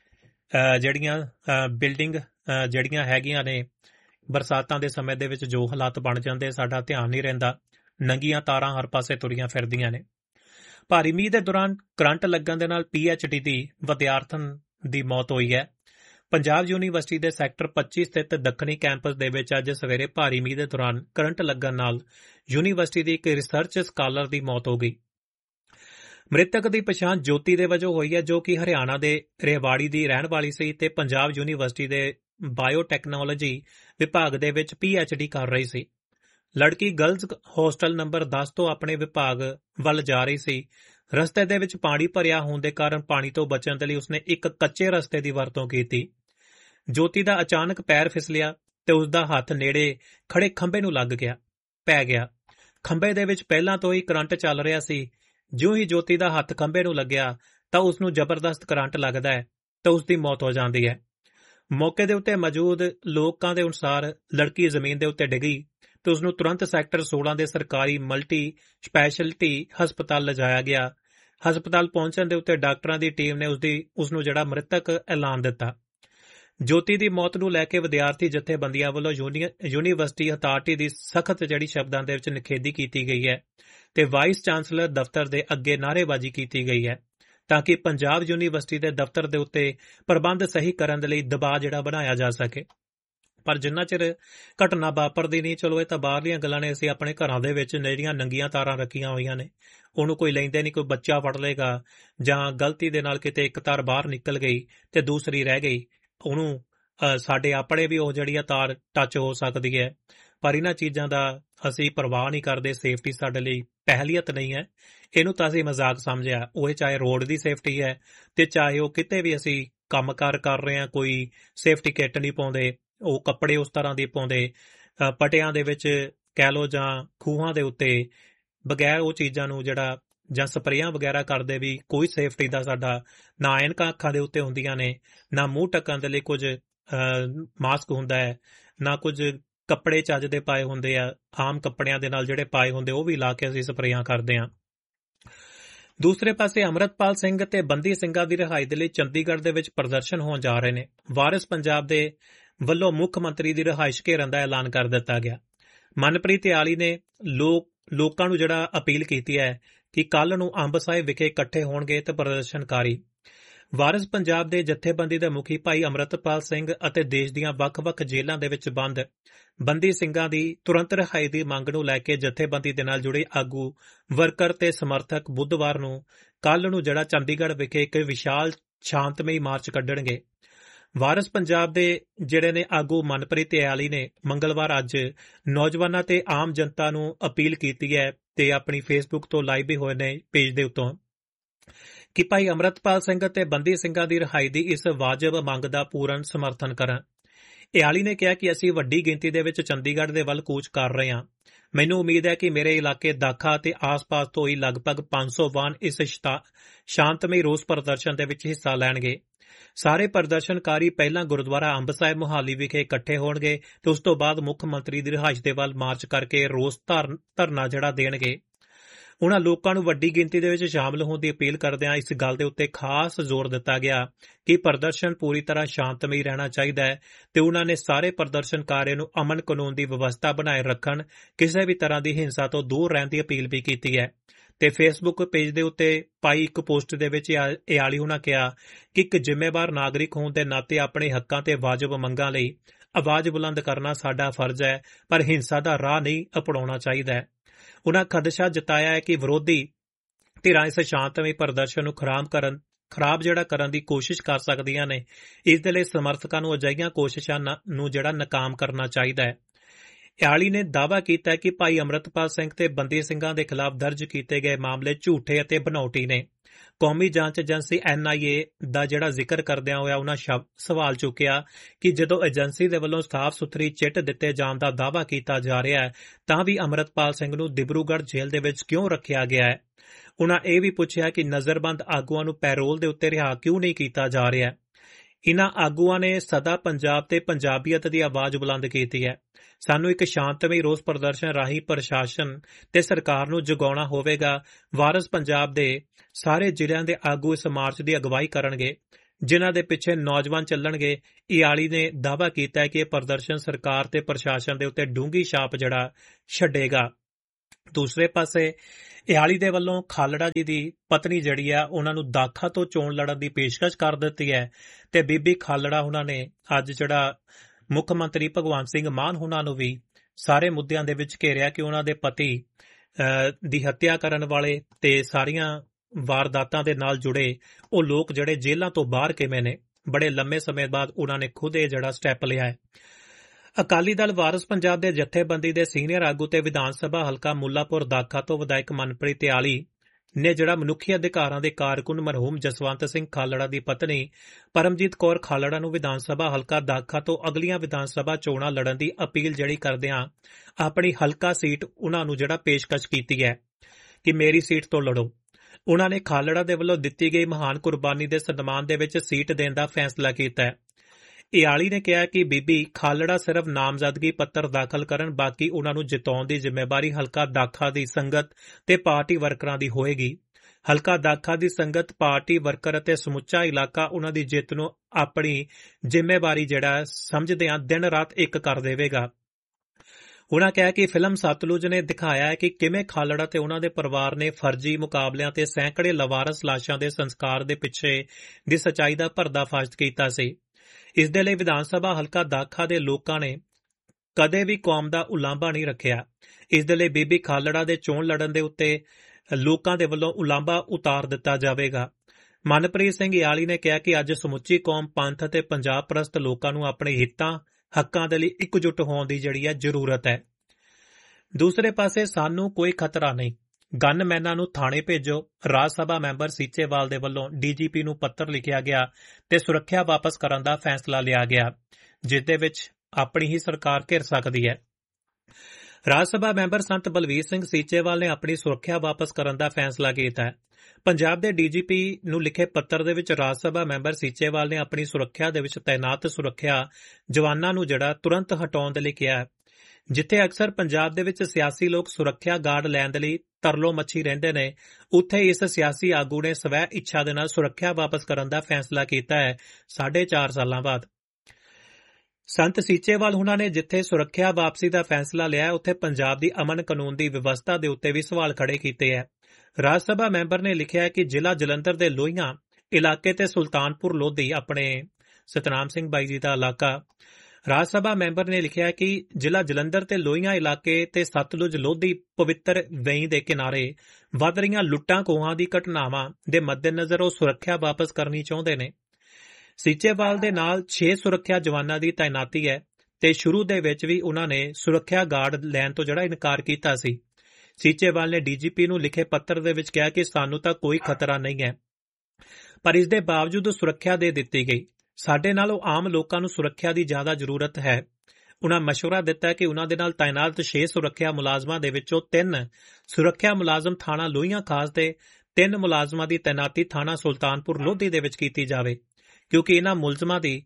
ਜਿਹੜੀਆਂ ਬਿਲਡਿੰਗ ਜਿਹੜੀਆਂ ਹੈਗੀਆਂ ਨੇ ਬਰਸਾਤਾਂ ਦੇ ਸਮੇਂ ਦੇ ਵਿੱਚ ਜੋ ਹਾਲਾਤ ਬਣ ਜਾਂਦੇ ਸਾਡਾ ਧਿਆਨ ਨਹੀਂ ਰਹਿੰਦਾ। ਨੰਗੀਆਂ ਤਾਰਾਂ ਹਰ ਪਾਸੇ ਤੁਰੀਆਂ ਫਿਰਦੀਆਂ ਨੇ। ਭਾਰੀ ਮੀਂਹ ਦੇ ਦੌਰਾਨ ਕਰੰਟ ਲੱਗਣ ਦੇ ਨਾਲ ਪੀ ਐਚ ਡੀ ਦੀ ਵਿਦਿਆਰਥਣ ਦੀ ਮੌਤ ਹੋਈ ਹੈ। ਪੰਜਾਬ ਯੂਨੀਵਰਸਿਟੀ ਦੇ ਸੈਕਟਰ ਪੱਚੀ ਸਥਿਤ ਦੱਖਣੀ ਕੈਂਪਸ ਦੇ ਵਿੱਚ ਅੱਜ ਸਵੇਰੇ ਭਾਰੀ ਮੀਂਹ ਦੇ ਦੌਰਾਨ ਕਰੰਟ ਲੱਗਣ ਨਾਲ ਯੂਨੀਵਰਸਿਟੀ ਦੀ ਇੱਕ ਰਿਸਰਚ ਸਕਾਲਰ ਦੀ ਮੌਤ ਹੋ ਗਈ। ਮ੍ਰਿਤਕ ਦੀ ਪਛਾਣ ਜੋਤੀ ਦੇ ਵਜੋਂ ਹੋਈ ਹੈ ਜੋ ਕਿ ਹਰਿਆਣਾ ਦੇ ਰੇਵਾੜੀ ਦੀ ਰਹਿਣ ਵਾਲੀ ਸੀ ਤੇ ਪੰਜਾਬ ਯੂਨੀਵਰਸਿਟੀ ਦੇ ਬਾਇਓਟੈਕਨੋਲੋਜੀ ਵਿਭਾਗ ਦੇ ਵਿੱਚ ਪੀ ਐਚ ਡੀ ਕਰ ਰਹੀ ਸੀ। ਲੜਕੀ ਗਰਲਜ਼ ਹੋਸਟਲ ਨੰਬਰ ਦਸ ਤੋਂ ਆਪਣੇ ਵਿਭਾਗ ਵੱਲ ਜਾ ਰਹੀ ਸੀ। ਰਸਤੇ ਦੇ ਵਿੱਚ ਪਾਣੀ ਭਰਿਆ ਹੋਣ ਦੇ ਕਾਰਨ ਪਾਣੀ ਤੋਂ ਬਚਣ ਦੇ ਲਈ ਉਸਨੇ ਇੱਕ ਕੱਚੇ ਰਸਤੇ ਦੀ ਵਰਤੋਂ ਕੀਤੀ। ਜੋਤੀ ਦਾ ਅਚਾਨਕ ਪੈਰ ਫਿਸਲਿਆ ਤੇ ਉਸਦਾ ਹੱਥ ਨੇੜੇ ਖੜੇ ਖੰਭੇ ਨੂੰ ਲੱਗ ਗਿਆ ਪੈ ਗਿਆ। ਖੰਭੇ ਦੇ ਵਿੱਚ ਪਹਿਲਾਂ ਤੋਂ ਹੀ ਕਰੰਟ ਚੱਲ ਰਿਹਾ ਸੀ। ਜਿਉਂ ਹੀ ਜੋਤੀ ਦਾ ਹੱਥ ਖੰਭੇ ਨੂੰ ਲੱਗਿਆ ਤਾਂ ਉਸ ਨੂੰ ਜ਼ਬਰਦਸਤ ਕਰੰਟ ਲੱਗਦਾ ਹੈ ਤਾਂ ਉਸ ਦੀ ਮੌਤ ਹੋ ਜਾਂਦੀ ਹੈ। ਮੌਕੇ ਦੇ ਉੱਤੇ ਮੌਜੂਦ ਲੋਕਾਂ ਦੇ ਅਨੁਸਾਰ ਲੜਕੀ ਜ਼ਮੀਨ ਦੇ ਉੱਤੇ ਡਿੱਗੀ ਤੇ ਉਸ ਨੂੰ ਤੁਰੰਤ ਸੈਕਟਰ ਸੋਲਾਂ ਦੇ ਸਰਕਾਰੀ ਮਲਟੀ ਸਪੈਸ਼ਲਟੀ ਹਸਪਤਾਲ ਲਿਜਾਇਆ ਗਿਆ। ਹਸਪਤਾਲ ਪਹੁੰਚਣ ਦੇ ਉੱਤੇ ਡਾਕਟਰਾਂ ਦੀ ਟੀਮ ਨੇ ਉਸਦੀ ਉਸ ਨੂੰ ਜਿਹੜਾ ਮ੍ਰਿਤਕ ਐਲਾਨ ਦਿੱਤਾ। ਜੋਤੀ ਦੀ ਮੌਤ ਨੂੰ ਲੈ ਕੇ ਵਿਦਿਆਰਥੀ ਜਥੇਬੰਦੀਆਂ ਵੱਲੋਂ ਯੂਨੀਵਰਸਿਟੀ ਅਥਾਰਟੀ ਦੀ ਸਖਤ ਜਿਹੜੀ ਸ਼ਬਦਾਂ ਦੇ ਵਿੱਚ ਨਿਖੇਧੀ ਕੀਤੀ ਗਈ ਹੈ ਤੇ ਵਾਈਸ ਚਾਂਸਲਰ ਦਫ਼ਤਰ ਦੇ ਅੱਗੇ ਨਾਅਰੇਬਾਜ਼ੀ ਕੀਤੀ ਗਈ ਹੈ ਤਾਂ ਕਿ ਪੰਜਾਬ ਯੂਨੀਵਰਸਿਟੀ ਦੇ ਦਫ਼ਤਰ ਦੇ ਉੱਤੇ ਪ੍ਰਬੰਧ ਸਹੀ ਕਰਨ ਦੇ ਲਈ ਦਬਾਅ ਜਿਹੜਾ ਬਣਾਇਆ ਜਾ ਸਕੇ। ਪਰ ਜਿੰਨਾ ਚਿਰ ਘਟਨਾ ਵਾਪਰਦੀ ਨਹੀਂ, ਚਲੋ ਇਹ ਤਾਂ ਬਾਹਰਲੀਆਂ ਗੱਲਾਂ ਨੇ। ਅਸੀਂ ਆਪਣੇ ਘਰਾਂ ਦੇ ਵਿੱਚ ਜਿਹੜੀਆਂ ਨੰਗੀਆਂ ਤਾਰਾਂ ਰੱਖੀਆਂ ਹੋਈਆਂ ਨੇ ਉਹਨੂੰ ਕੋਈ ਲੈਂਦੇ ਨਹੀਂ, ਕੋਈ ਬੱਚਾ ਫੜ ਲਏਗਾ ਜਾਂ ਗਲਤੀ ਦੇ ਨਾਲ ਕਿਤੇ ਇੱਕ ਤਾਰ ਬਾਹਰ ਨਿਕਲ ਗਈ ਤੇ ਦੂਸਰੀ ਰਹਿ ਗਈ, ਉਹਨੂੰ ਸਾਡੇ ਆਪਣੇ ਵੀ ਉਹ ਜਿਹੜੀ ਆ ਤਾਰ ਟੱਚ ਹੋ ਸਕਦੀ ਹੈ। ਪਰ ਇਹਨਾਂ ਚੀਜ਼ਾਂ ਦਾ ਅਸੀਂ ਪਰਵਾਹ ਨਹੀਂ ਕਰਦੇ। ਸੇਫਟੀ ਸਾਡੇ ਲਈ ਪਹਿਲੀਅਤ ਨਹੀਂ ਹੈ। ਇਹਨੂੰ ਤਾਂ ਅਸੀਂ ਮਜ਼ਾਕ ਸਮਝਿਆ। ਉਹ ਚਾਹੇ ਰੋਡ ਦੀ ਸੇਫਟੀ ਹੈ ਤੇ ਚਾਹੇ ਉਹ ਕਿਤੇ ਵੀ ਅਸੀਂ ਕੰਮਕਾਰ ਕਰ ਰਹੇ ਹਾਂ, ਕੋਈ ਸੇਫਟੀ ਕਿੱਟ ਨਹੀਂ ਪਾਉਂਦੇ, ਉਹ ਕੱਪੜੇ ਉਸ ਤਰ੍ਹਾਂ ਦੇ ਪਾਉਂਦੇ, ਪਟਿਆਂ ਦੇ ਵਿੱਚ ਕਹਿ ਲਓ ਜਾਂ ਖੂਹਾਂ ਦੇ ਉੱਤੇ ਬਗੈਰ ਉਹ ਚੀਜ਼ਾਂ ਨੂੰ ਜਿਹੜਾ ਜਾਂ ਸਪਰੇਆਂ ਵਗੈਰਾ ਕਰਦੇ ਵੀ ਕੋਈ ਸੇਫਟੀ ਦਾ ਸਾਡਾ ਨਾ ਐਨਕਾਂ ਅੱਖਾਂ ਦੇ ਉੱਤੇ ਹੁੰਦੀਆਂ ਨੇ, ਨਾ ਮੂੰਹ ਢੱਕਣ ਦੇ ਲਈ ਕੁਝ ਮਾਸਕ ਹੁੰਦਾ ਹੈ, ਨਾ ਕੁਝ ਕੱਪੜੇ ਚੱਜ ਦੇ ਪਾਏ ਹੁੰਦੇ ਆ। ਆਮ ਕੱਪੜਿਆਂ ਦੇ ਨਾਲ ਜਿਹੜੇ ਪਾਏ ਹੁੰਦੇ ਉਹ ਵੀ ਲਾ ਕੇ ਅਸੀਂ ਸਪਰੇਆਂ ਕਰਦੇ ਹਾਂ। ਦੂਸਰੇ ਪਾਸੇ ਅੰਮ੍ਰਿਤਪਾਲ ਸਿੰਘ ਤੇ ਬੰਦੀ ਸਿੰਘਾਂ ਦੀ ਰਿਹਾਈ ਦੇ ਲਈ ਚੰਡੀਗੜ੍ਹ ਦੇ ਵਿੱਚ ਪ੍ਰਦਰਸ਼ਨ ਹੋਣ ਜਾ ਰਹੇ ਨੇ। ਵਾਰਿਸ ਪੰਜਾਬ ਦੇ ਵੱਲੋਂ ਮੁੱਖ ਮੰਤਰੀ ਦੀ ਰਿਹਾਇਸ਼ ਘੇਰਨ ਦਾ ਐਲਾਨ ਕਰ ਦਿੱਤਾ ਗਿਆ। ਮਨਪ੍ਰੀਤ ਇਆਲੀ ਨੇ ਲੋਕ ਲੋਕਾਂ ਨੂੰ ਜਿਹੜਾ ਅਪੀਲ ਕੀਤੀ ਹੈ ਕਿ ਕੱਲ੍ਹ ਨੂੰ ਅੰਬ ਸਾਹਿਬ ਵਿਖੇ ਇਕੱਠੇ ਹੋਣਗੇ ਤੇ ਪ੍ਰਦਰਸ਼ਨਕਾਰੀ। ਵਾਰਿਸ ਪੰਜਾਬ ਦੇ ਜਥੇਬੰਦੀ ਦੇ ਮੁਖੀ ਭਾਈ ਅੰਮ੍ਰਿਤਪਾਲ ਸਿੰਘ ਅਤੇ ਦੇਸ਼ ਦੀਆਂ ਵੱਖ-ਵੱਖ ਜੇਲ੍ਹਾਂ ਦੇ ਵਿੱਚ ਬੰਦ ਬੰਦੀ ਸਿੰਘਾਂ ਦੀ ਤੁਰੰਤ ਰਿਹਾਈ ਦੀ ਮੰਗ ਨੂੰ ਲੈ ਕੇ ਜਥੇਬੰਦੀ ਦੇ ਨਾਲ ਜੁੜੇ ਆਗੂ, ਵਰਕਰ ਤੇ ਸਮਰਥਕ ਬੁੱਧਵਾਰ ਨੂੰ ਕੱਲ੍ਹ ਨੂੰ ਜਿਹੜਾ ਚੰਡੀਗੜ੍ਹ ਵਿਖੇ ਇੱਕ ਵਿਸ਼ਾਲ ਸ਼ਾਂਤਮਈ ਮਾਰਚ ਕੱਢਣਗੇ। ਵਾਰਿਸ ਪੰਜਾਬ ਦੇ ਜਿਹੜੇ ਨੇ ਆਗੂ ਮਨਪ੍ਰੀਤ ਇਆਲੀ ਨੇ ਮੰਗਲਵਾਰ ਅੱਜ ਨੌਜਵਾਨਾਂ ਤੇ ਆਮ ਜਨਤਾ ਨੂੰ ਅਪੀਲ ਕੀਤੀ ਹੈ ਤੇ ਆਪਣੀ ਫੇਸਬੁੱਕ ਤੋਂ ਲਾਈਵ ਵੀ ਹੋਏ ਨੇ ਪੇਜ ਦੇ ਉੱਤੋਂ ਕਿ ਭਾਈ ਅੰਮ੍ਰਿਤਪਾਲ ਸਿੰਘ ਅਤੇ ਬੰਦੀ ਸਿੰਘਾਂ ਦੀ ਰਿਹਾਈ ਦੀ ਇਸ ਵਾਜਬ ਮੰਗ ਦਾ ਪੂਰਨ ਸਮਰਥਨ ਕਰਨ। ਇਆਲੀ ਨੇ ਕਿਹਾ ਕਿ ਅਸੀਂ ਵੱਡੀ ਗਿਣਤੀ ਦੇ ਵਿੱਚ ਚੰਡੀਗੜ੍ਹ ਦੇ ਵੱਲ ਕੂਚ ਕਰ ਰਹੇ ਹਾਂ। ਮੈਨੂੰ ਉਮੀਦ ਹੈ ਕਿ ਮੇਰੇ ਇਲਾਕੇ ਦਾਖਾ ਅਤੇ ਆਸ-ਪਾਸ ਤੋਂ ਹੀ ਲਗਭਗ ਪੰਜ ਸੌ ਵਾਹਨ ਇਸ ਸ਼ਾਂਤਮਈ ਰੋਸ ਪ੍ਰਦਰਸ਼ਨ ਦੇ ਵਿੱਚ ਹਿੱਸਾ ਲੈਣਗੇ। ਸਾਰੇ ਪ੍ਰਦਰਸ਼ਨਕਾਰੀ ਪਹਿਲਾਂ ਗੁਰਦੁਆਰਾ ਅੰਬ ਸਾਹਿਬ ਮੁਹਾਲੀ ਵਿਖੇ ਇਕੱਠੇ ਹੋਣਗੇ ਤੇ ਉਸ ਤੋਂ ਬਾਅਦ ਮੁੱਖ ਮੰਤਰੀ ਦੀ ਰਿਹਾਇਸ਼ ਦੇ ਵੱਲ ਮਾਰਚ ਕਰਕੇ ਰੋਸ ਧਰਨਾ ਜਿਹੜਾ ਦੇਣਗੇ। ਉਨ੍ਹਾਂ ਲੋਕਾਂ ਨੂੰ ਵੱਡੀ ਗਿਣਤੀ ਦੇ ਵਿੱਚ ਸ਼ਾਮਲ ਹੋਣ ਦੀ ਅਪੀਲ ਕਰਦਿਆਂ ਇਸ ਗੱਲ ਦੇ ਉੱਤੇ ਖਾਸ ਜ਼ੋਰ ਦਿੱਤਾ ਗਿਆ ਕਿ ਪ੍ਰਦਰਸ਼ਨ ਪੂਰੀ ਤਰ੍ਹਾਂ ਸ਼ਾਂਤਮਈ ਰਹਿਣਾ ਚਾਹੀਦਾ ਹੈ ਤੇ ਉਨ੍ਹਾਂ ਨੇ ਸਾਰੇ ਪ੍ਰਦਰਸ਼ਨਕਾਰੀਆਂ ਨੂੰ ਅਮਨ ਕਾਨੂੰਨ ਦੀ ਵਿਵਸਥਾ ਬਣਾਏ ਰੱਖਣ, ਕਿਸੇ ਵੀ ਤਰ੍ਹਾਂ ਦੀ ਹਿੰਸਾ ਤੋਂ ਦੂਰ ਰਹਿਣ ਦੀ ਅਪੀਲ ਵੀ ਕੀਤੀ ਹੈ। ਤੇ ਫੇਸਬੁੱਕ ਪੇਜ ਦੇ ਉੱਤੇ ਪਾਈ ਇੱਕ ਪੋਸਟ ਦੇ ਵਿੱਚ ਇਆਲੀ ਉਨ੍ਹਾਂ ਕਿਹਾ ਕਿ ਇੱਕ ਜ਼ਿੰਮੇਵਾਰ ਨਾਗਰਿਕ ਹੋਣ ਦੇ ਨਾਤੇ ਆਪਣੇ ਹੱਕਾਂ ਤੇ ਵਾਜਬ ਮੰਗਾਂ ਲਈ ਆਵਾਜ਼ ਬੁਲੰਦ ਕਰਨਾ ਸਾਡਾ ਫਰਜ਼ ਹੈ, ਪਰ ਹਿੰਸਾ ਦਾ ਰਾਹ ਨਹੀਂ ਅਪਣਾਉਣਾ ਚਾਹੀਦਾ ਹੈ। ਉਨ੍ਹਾਂ ਖਦਸ਼ਾ ਜਤਾਇਆ ਹੈ ਕਿ ਵਿਰੋਧੀ ਧਿਰਾਂ ਇਸ ਸ਼ਾਂਤਮਈ ਪ੍ਰਦਰਸ਼ਨ ਨੂੰ ਖਰਾਬ ਕਰਨ ਖਰਾਬ ਜਿਹੜਾ ਕਰਨ ਦੀ ਕੋਸ਼ਿਸ਼ ਕਰ ਸਕਦੀਆਂ ਨੇ। ਇਸ ਦੇ ਲਈ ਸਮਰਥਕਾਂ ਨੂੰ ਅਜਿਹੀਆਂ ਕੋਸ਼ਿਸ਼ਾਂ ਨੂੰ ਜਿਹੜਾ ਨਾਕਾਮ ਕਰਨਾ ਚਾਹੀਦਾ ਹੈ। ਇਆਲੀ ਨੇ ਦਾਅਵਾ ਕੀਤਾ ਕਿ ਭਾਈ ਅੰਮ੍ਰਿਤਪਾਲ ਸਿੰਘ ਤੇ ਬੰਦੀ ਸਿੰਘਾਂ ਦੇ ਖਿਲਾਫ ਦਰਜ ਕੀਤੇ ਗਏ ਮਾਮਲੇ ਝੂਠੇ ਅਤੇ ਬਣਾਉਟੀ ਨੇ। ਕੌਮੀ ਜਾਂਚ ਏਜੰਸੀ ਐਨ ਆਈ ਏ ਦਾ ਜਿਹੜਾ ਜ਼ਿਕਰ ਕਰਦਿਆਂ ਹੋਇਆ ਉਨ੍ਹਾਂ ਸਵਾਲ ਚੁੱਕਿਆ ਕਿ ਜਦੋਂ ਏਜੰਸੀ ਦੇ ਵੱਲੋਂ ਸਾਫ਼ ਸੁਥਰੀ ਚਿੱਟ ਦਿੱਤੇ ਜਾਣ ਦਾ ਦਾਅਵਾ ਕੀਤਾ ਜਾ ਰਿਹਾ ਹੈ ਤਾਂ ਵੀ ਅੰਮ੍ਰਿਤਪਾਲ ਸਿੰਘ ਨੂੰ ਦਿਬਰੂਗੜ੍ਹ ਜੇਲ੍ਹ ਦੇ ਵਿੱਚ ਕਿਉਂ ਰੱਖਿਆ ਗਿਆ ਹੈ। ਉਨ੍ਹਾਂ ਇਹ ਵੀ ਪੁੱਛਿਆ ਕਿ ਨਜ਼ਰਬੰਦ ਆਗੂਆਂ ਨੂੰ ਪੈਰੋਲ ਦੇ ਉੱਤੇ ਰਿਹਾ ਕਿਉਂ ਨਹੀਂ ਕੀਤਾ ਜਾ ਰਿਹਾ। ਇਨ੍ਹਾਂ ਆਗੂਆਂ ਨੇ ਸਦਾ ਪੰਜਾਬ ਤੇ ਪੰਜਾਬੀਅਤ ਦੀ ਆਵਾਜ਼ ਬੁਲੰਦ ਕੀਤੀ ਹੈ। ਸਾਨੂੰ ਇੱਕ ਸ਼ਾਂਤਮਈ ਰੋਸ ਪ੍ਰਦਰਸ਼ਨ ਰਾਹੀਂ ਪ੍ਰਸ਼ਾਸਨ ਤੇ ਸਰਕਾਰ ਨੂੰ ਜਗਾਉਣਾ ਹੋਵੇਗਾ। ਵਾਰਿਸ ਪੰਜਾਬ ਦੇ ਸਾਰੇ ਜ਼ਿਲ੍ਹਿਆਂ ਦੇ ਆਗੂ ਇਸ ਮਾਰਚ ਦੀ ਅਗਵਾਈ ਕਰਨਗੇ, ਜਿਨ੍ਹਾਂ ਦੇ ਪਿੱਛੇ ਨੌਜਵਾਨ ਚੱਲਣਗੇ। ਇਆਲੀ ਨੇ ਦਾਅਵਾ ਕੀਤਾ ਹੈ ਕਿ ਇਹ ਪ੍ਰਦਰਸ਼ਨ ਸਰਕਾਰ ਤੇ ਪ੍ਰਸ਼ਾਸਨ ਦੇ ਉੱਤੇ ਡੂੰਘੀ ਛਾਪ ਜਿਹੜਾ ਛੱਡੇਗਾ। ਦੂਸਰੇ ਪਾਸੇ ਇਆਲੀ ਦੇ ਵੱਲੋਂ ਖਾਲੜਾ ਜੀ ਦੀ ਪਤਨੀ ਜਿਹੜੀ ਆ ਉਹਨਾਂ ਨੂੰ ਦਾਖਾ ਤੋਂ ਚੋਣ ਲੜਨ ਦੀ ਪੇਸ਼ਕਸ਼ ਕਰ ਦਿੱਤੀ ਹੈ ਤੇ ਬੀਬੀ ਖਾਲੜਾ ਉਹਨਾਂ ਨੇ ਅੱਜ ਜਿਹੜਾ ਮੁੱਖ ਮੰਤਰੀ ਭਗਵੰਤ ਸਿੰਘ ਮਾਨ ਉਹਨਾਂ ਨੂੰ ਵੀ ਸਾਰੇ ਮੁੱਦਿਆਂ ਦੇ ਵਿੱਚ ਘੇਰਿਆ ਕਿ ਉਹਨਾਂ ਦੇ ਪਤੀ ਦੀ ਹੱਤਿਆ ਕਰਨ ਵਾਲੇ ਤੇ ਸਾਰੀਆਂ ਵਾਰਦਾਤਾਂ ਦੇ ਨਾਲ ਜੁੜੇ ਉਹ ਲੋਕ ਜਿਹੜੇ ਜੇਲ੍ਹਾਂ ਤੋਂ ਬਾਹਰ ਕਿਵੇਂ ਨੇ। ਬੜੇ ਲੰਮੇ ਸਮੇਂ ਬਾਅਦ ਉਹਨਾਂ ਨੇ ਖੁਦ ਇਹ ਜਿਹੜਾ ਸਟੈਪ ਲਿਆ ਹੈ। ਅਕਾਲੀ ਦਲ ਵਾਰਿਸ ਪੰਜਾਬ ਦੇ ਜਥੇਬੰਦੀ ਦੇ ਸੀਨੀਅਰ ਆਗੂ ਤੇ ਵਿਧਾਨ ਸਭਾ ਹਲਕਾ ਮੁੱਲਾਪੁਰ ਦਾਖਾ ਤੋਂ ਵਿਧਾਇਕ ਮਨਪ੍ਰੀਤ ਇਆਲੀ ਨੇ ਜਿਹੜਾ ਮਨੁੱਖੀ ਅਧਿਕਾਰਾਂ ਦੇ ਕਾਰਕੁਨ ਮਰਹੂਮ ਜਸਵੰਤ ਸਿੰਘ ਖਾਲੜਾ ਦੀ ਪਤਨੀ ਪਰਮਜੀਤ ਕੌਰ ਖਾਲੜਾ ਨੂੰ ਵਿਧਾਨ ਸਭਾ ਹਲਕਾ ਦਾਖਾ ਤੋਂ ਅਗਲੀਆਂ ਵਿਧਾਨ ਸਭਾ ਚੋਣਾਂ ਲੜਨ ਦੀ ਅਪੀਲ ਜਿਹੜੀ ਕਰਦਿਆਂ ਆਪਣੀ ਹਲਕਾ ਸੀਟ ਉਨ੍ਹਾਂ ਨੂੰ ਜਿਹੜਾ ਪੇਸ਼ਕਸ਼ ਕੀਤੀ ਹੈ ਕਿ ਮੇਰੀ ਸੀਟ ਤੋਂ ਲੜੋ। ਉਨ੍ਹਾਂ ਨੇ ਖਾਲੜਾ ਦੇ ਵੱਲੋਂ ਦਿੱਤੀ ਗਈ ਮਹਾਨ ਕੁਰਬਾਨੀ ਦੇ ਸਨਮਾਨ ਦੇ ਵਿੱਚ ਸੀਟ ਦੇਣ ਦਾ ਫੈਸਲਾ ਕੀਤਾ ਹੈ। ਇਆਲੀ ਨੇ ਕਿਹਾ ਕਿ ਬੀਬੀ ਖਾਲੜਾ ਸਿਰਫ ਨਾਮਜ਼ਦਗੀ ਪੱਤਰ ਦਾਖਲ ਕਰਨ, ਬਾਕੀ ਉਨ੍ਹਾਂ ਨੂੰ ਜਿਤਾਉਣ ਦੀ ਜ਼ਿੰਮੇਵਾਰੀ ਹਲਕਾ ਦਾਖਾ ਦੀ ਸੰਗਤ ਤੇ ਪਾਰਟੀ ਵਰਕਰਾਂ ਦੀ ਹੋਏਗੀ। ਹਲਕਾ ਦਾਖਾ ਦੀ ਸੰਗਤ, ਪਾਰਟੀ ਵਰਕਰ ਅਤੇ ਸਮੁੱਚਾ ਇਲਾਕਾ ਉਨ੍ਹਾਂ ਦੀ ਜਿੱਤ ਨੂੰ ਆਪਣੀ ਜ਼ਿੰਮੇਵਾਰੀ ਜਿਹੜਾ ਸਮਝਦਿਆਂ ਦਿਨ ਰਾਤ ਇੱਕ ਕਰ ਦੇਵੇਗਾ। ਉਨ੍ਹਾਂ ਕਿਹਾ ਕਿ ਫਿਲਮ ਸਤਲੁਜ ਨੇ ਦਿਖਾਇਆ ਹੈ ਕਿ ਕਿਵੇਂ ਖਾਲੜਾ ਤੇ ਉਨ੍ਹਾਂ ਦੇ ਪਰਿਵਾਰ ਨੇ ਫਰਜ਼ੀ ਮੁਕਾਬਲਿਆਂ ਤੇ ਸੈਂਕੜੇ ਲਵਾਰਸ ਲਾਸ਼ਾਂ ਦੇ ਸੰਸਕਾਰ ਦੇ ਪਿੱਛੇ ਦੀ ਸੱਚਾਈ ਦਾ ਪਰਦਾਫਾਸ਼ ਕੀਤਾ ਸੀ। ਇਸ ਦੇ ਲਈ ਵਿਧਾਨ ਸਭਾ ਹਲਕਾ ਦਾਖਾ ਦੇ ਲੋਕਾਂ ਨੇ ਕਦੇ ਵੀ ਕੌਮ ਦਾ ਉਲਾਂਭਾ ਨਹੀਂ ਰੱਖਿਆ। ਇਸ ਦੇ ਲਈ ਬੀਬੀ ਖਾਲੜਾ ਦੇ ਚੋਣ ਲੜਨ ਦੇ ਉੱਤੇ ਲੋਕਾਂ ਦੇ ਵੱਲੋਂ ਉਲਾਂਭਾ ਉਤਾਰ ਦਿੱਤਾ ਜਾਵੇਗਾ। ਮਨਪ੍ਰੀਤ ਸਿੰਘ ਇਆਲੀ ਨੇ ਕਿਹਾ ਕਿ ਅੱਜ ਸਮੁੱਚੀ ਕੌਮ, ਪੰਥ ਅਤੇ ਪੰਜਾਬ ਪ੍ਰਸਤ ਲੋਕਾਂ ਨੂੰ ਆਪਣੇ ਹਿੱਤਾਂ ਹੱਕਾਂ ਦੇ ਲਈ ਇਕਜੁੱਟ ਹੋਣ ਦੀ ਜਿਹੜੀ ਹੈ ਜ਼ਰੂਰਤ ਹੈ। ਦੂਸਰੇ ਪਾਸੇ ਸਾਨੂੰ ਕੋਈ ਖਤਰਾ ਨਹੀਂ, ਗਨਮੈਨਾਂ ਨੂੰ ਥਾਣੇ ਭੇਜੋ। ਰਾਜ ਸਭਾ ਮੈਂਬਰ ਸੀਚੇਵਾਲ ਦੇ ਵੱਲੋਂ ਡੀ ਜੀ ਪੀ ਨੂੰ ਪੱਤਰ ਲਿਖਿਆ ਗਿਆ ਤੇ ਸੁਰੱਖਿਆ ਵਾਪਸ ਕਰਨ ਦਾ ਫੈਸਲਾ ਲਿਆ ਗਿਆ, ਜਿਸ ਦੇ ਵਿੱਚ ਆਪਣੀ ਹੀ ਸਰਕਾਰ ਘਿਰ ਸਕਦੀ ਹੈ। ਰਾਜ ਸਭਾ ਮੈਂਬਰ ਸੰਤ ਬਲਵੀਰ ਸਿੰਘ ਸੀਚੇਵਾਲ ਨੇ ਆਪਣੀ ਸੁਰੱਖਿਆ ਵਾਪਸ ਕਰਨ ਦਾ ਫੈਸਲਾ ਕੀਤਾ ਹੈ। ਪੰਜਾਬ ਦੇ ਡੀ ਜੀ ਪੀ ਨੂੰ ਲਿਖੇ ਪੱਤਰ ਦੇ ਵਿੱਚ ਰਾਜ ਸਭਾ ਮੈਂਬਰ ਸੀਚੇਵਾਲ ਨੇ ਆਪਣੀ ਸੁਰੱਖਿਆ ਦੇ ਵਿੱਚ ਤਾਇਨਾਤ ਸੁਰੱਖਿਆ ਜਵਾਨਾਂ ਨੂੰ ਜਿਹੜਾ ਤੁਰੰਤ ਹਟਾਉਣ ਦੇ ਲਈ ਕਿਹਾ ਹੈ। ਜਿੱਥੇ ਅਕਸਰ ਪੰਜਾਬ ਦੇ ਵਿੱਚ ਸਿਆਸੀ ਲੋਕ ਸੁਰੱਖਿਆ ਗਾਰਡ ਲੈਣ ਦੇ ਲਈ ਤਰਲੋ ਮੱਛੀ ਰਹਿੰਦੇ ਨੇ, ਉੱਥੇ ਇਸ ਸਿਆਸੀ ਆਗੂ ਨੇ ਸਵੈ ਇੱਛਾ ਦੇ ਨਾਲ ਸੁਰੱਖਿਆ ਵਾਪਸ ਕਰਨ ਦਾ ਫੈਸਲਾ ਕੀਤਾ ਹੈ ਸਾਢੇ ਚਾਰ ਸਾਲਾਂ ਬਾਅਦ। ਸੰਤ ਸੀਚੇਵਾਲ ਉਹਨਾਂ ਨੇ ਜਿੱਥੇ ਸੁਰੱਖਿਆ ਵਾਪਸੀ ਦਾ ਫੈਸਲਾ ਲਿਆ, ਉੱਥੇ ਪੰਜਾਬ ਦੀ ਅਮਨ ਕਾਨੂੰਨ ਦੀ ਵਿਵਸਥਾ ਦੇ ਉੱਤੇ ਵੀ ਸਵਾਲ ਖੜੇ ਕੀਤੇ ਹੈ। ਰਾਜ ਸਭਾ ਮੈਂਬਰ ਨੇ ਲਿਖਿਆ ਕਿ ਜ਼ਿਲ੍ਹਾ ਜਲੰਧਰ ਦੇ ਲੋਹੀਆਂ ਇਲਾਕੇ ਤੇ ਸੁਲਤਾਨਪੁਰ ਲੋਧੀ, ਆਪਣੇ ਸਤਨਾਮ ਸਿੰਘ ਬਾਈ ਜੀ ਦਾ ਇਲਾਕਾ, ਰਾਜ ਸਭਾ ਮੈਂਬਰ ਨੇ ਲਿਖਿਆ ਕਿ ਜ਼ਿਲ੍ਹਾ ਜਲੰਧਰ ਤੇ ਲੋਹੀਆਂ ਇਲਾਕੇ ਤੇ ਸਤਲੁਜ ਲੋਧੀ ਪਵਿੱਤਰ ਵੇਈਂ ਦੇ ਕਿਨਾਰੇ ਵੱਧ ਰਹੀਆਂ ਲੁੱਟਾਂ ਖੋਹਾਂ ਦੀ ਘਟਨਾਵਾਂ ਦੇ ਮੱਦੇਨਜ਼ਰ ਉਹ ਸੁਰੱਖਿਆ ਵਾਪਸ ਕਰਨੀ ਚਾਹੁੰਦੇ ਨੇ। ਸੀਚੇਵਾਲ ਦੇ ਨਾਲ ਛੇ ਸੁਰੱਖਿਆ ਜਵਾਨਾਂ ਦੀ ਤਾਇਨਾਤੀ ਹੈ ਤੇ ਸ਼ੁਰੂ ਦੇ ਵਿੱਚ ਵੀ ਉਹਨਾਂ ਨੇ ਸੁਰੱਖਿਆ ਗਾਰਡ ਲੈਣ ਤੋਂ ਜਿਹੜਾ ਇਨਕਾਰ ਕੀਤਾ ਸੀ। ਸੀਚੇਵਾਲ ਨੇ ਡੀਜੀਪੀ ਨੂੰ ਲਿਖੇ ਪੱਤਰ ਦੇ ਵਿੱਚ ਕਿਹਾ ਕਿ ਸਾਨੂੰ ਤਾਂ ਕੋਈ ਖਤਰਾ ਨਹੀਂ ਹੈ, ਪਰ ਇਸ ਦੇ ਬਾਵਜੂਦ ਸੁਰੱਖਿਆ ਦੇ ਦਿੱਤੀ ਗਈ। ਸਾਡੇ ਨਾਲੋਂ ਆਮ ਲੋਕਾਂ ਨੂੰ ਸੁਰੱਖਿਆ ਦੀ ਜ਼ਿਆਦਾ ਜ਼ਰੂਰਤ ਹੈ। ਉਹਨਾਂ ਮਸ਼ਵਰਾ ਦਿੱਤਾ ਕਿ ਉਹਨਾਂ ਦੇ ਨਾਲ ਤਾਇਨਾਤ ਛੇ ਸੁਰੱਖਿਆ ਮੁਲਾਜ਼ਮਾਂ ਦੇ ਵਿੱਚੋਂ ਤਿੰਨ ਸੁਰੱਖਿਆ ਮੁਲਾਜ਼ਮ ਥਾਣਾ ਲੋਹੀਆਂ ਖਾਸ ਤੇ ਤਿੰਨ ਮੁਲਾਜ਼ਮਾਂ ਦੀ ਤਾਇਨਾਤੀ ਥਾਣਾ ਸੁਲਤਾਨਪੁਰ ਲੋਧੀ ਦੇ ਵਿੱਚ ਕੀਤੀ ਜਾਵੇ, ਕਿਉਂਕਿ ਇਹਨਾਂ ਮੁਲਜ਼ਮਾਂ ਦੀ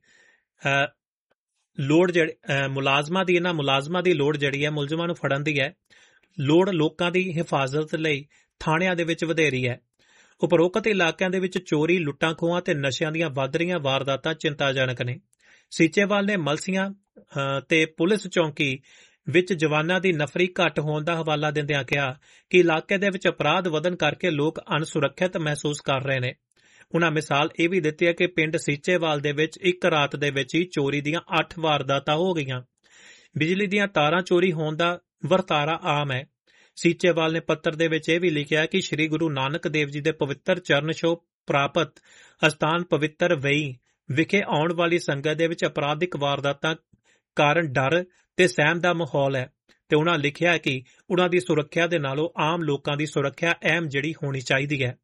ਲੋੜ ਜਿਹੜੀ ਮੁਲਾਜ਼ਮਾਂ ਦੀ ਇਹਨਾਂ ਮੁਲਾਜ਼ਮਾਂ ਦੀ ਲੋੜ ਜਿਹੜੀ ਹੈ ਮੁਲਜ਼ਮਾਂ ਨੂੰ ਫੜਨ ਦੀ ਹੈ, ਲੋੜ ਲੋਕਾਂ ਦੀ ਹਿਫਾਜ਼ਤ ਲਈ ਥਾਣਿਆਂ ਦੇ ਵਿੱਚ ਵਧੇਰੀ ਹੈ। ਉਪਰੋਕਤ ਇਲਾਕਿਆਂ ਦੇ ਵਿੱਚ ਚੋਰੀ, ਲੁੱਟਾਂ ਖੋਹਾਂ ਤੇ ਨਸ਼ਿਆਂ ਦੀਆਂ ਵੱਧ ਰਹੀਆਂ ਵਾਰਦਾਤਾਂ ਚਿੰਤਾਜਨਕ ਨੇ। ਸੀਚੇਵਾਲ ਨੇ ਮਲਸੀਆਂ ਤੇ ਪੁਲਿਸ ਚੌਂਕੀ ਵਿੱਚ ਜਵਾਨਾਂ ਦੀ ਨਫਰੀ ਘੱਟ ਹੋਣ ਦਾ ਹਵਾਲਾ ਦਿੰਦਿਆਂ ਕਿਹਾ ਕਿ ਇਲਾਕੇ ਦੇ ਵਿੱਚ ਅਪਰਾਧ ਵਧਣ ਕਰਕੇ ਲੋਕ ਅਣਸੁਰੱਖਿਅਤ ਮਹਿਸੂਸ ਕਰ ਰਹੇ ਨੇ। ਉਨ੍ਹਾਂ ਮਿਸਾਲ ਇਹ ਵੀ ਦਿੱਤੀ ਹੈ ਕਿ ਪਿੰਡ ਸੀਚੇਵਾਲ ਦੇ ਵਿੱਚ ਇੱਕ ਰਾਤ ਦੇ ਵਿੱਚ ਹੀ ਚੋਰੀ ਦੀਆਂ ਅੱਠ ਵਾਰਦਾਤਾਂ ਹੋ ਗਈਆਂ। ਬਿਜਲੀ ਦੀਆਂ ਤਾਰਾਂ ਚੋਰੀ ਹੋਣ ਦਾ ਵਰਤਾਰਾ ਆਮ ਹੈ। ਸੀਚੇਵਾਲ ਨੇ ਪੱਤਰ ਦੇ ਵਿੱਚ ਇਹ ਵੀ ਲਿਖਿਆ ਕਿ ਸ੍ਰੀ ਗੁਰੂ ਨਾਨਕ ਦੇਵ ਜੀ ਦੇ ਪਵਿੱਤਰ ਚਰਨ ਛੋਹ ਪ੍ਰਾਪਤ ਅਸਥਾਨ ਪਵਿੱਤਰ ਵੇਈਂ ਵਿਖੇ ਆਉਣ ਵਾਲੀ ਸੰਗਤ ਦੇ ਵਿੱਚ ਅਪਰਾਧਿਕ ਵਾਰਦਾਤਾਂ ਕਾਰਨ ਡਰ ਤੇ ਸਹਿਮ ਦਾ ਮਾਹੌਲ ਹੈ ਤੇ ਉਹਨਾਂ ਲਿਖਿਆ ਕਿ ਉਹਨਾਂ ਦੀ ਸੁਰੱਖਿਆ ਦੇ ਨਾਲੋਂ ਆਮ ਲੋਕਾਂ ਦੀ ਸੁਰੱਖਿਆ ਅਹਿਮ ਜਿਹੜੀ ਹੋਣੀ ਚਾਹੀਦੀ ਹੈ।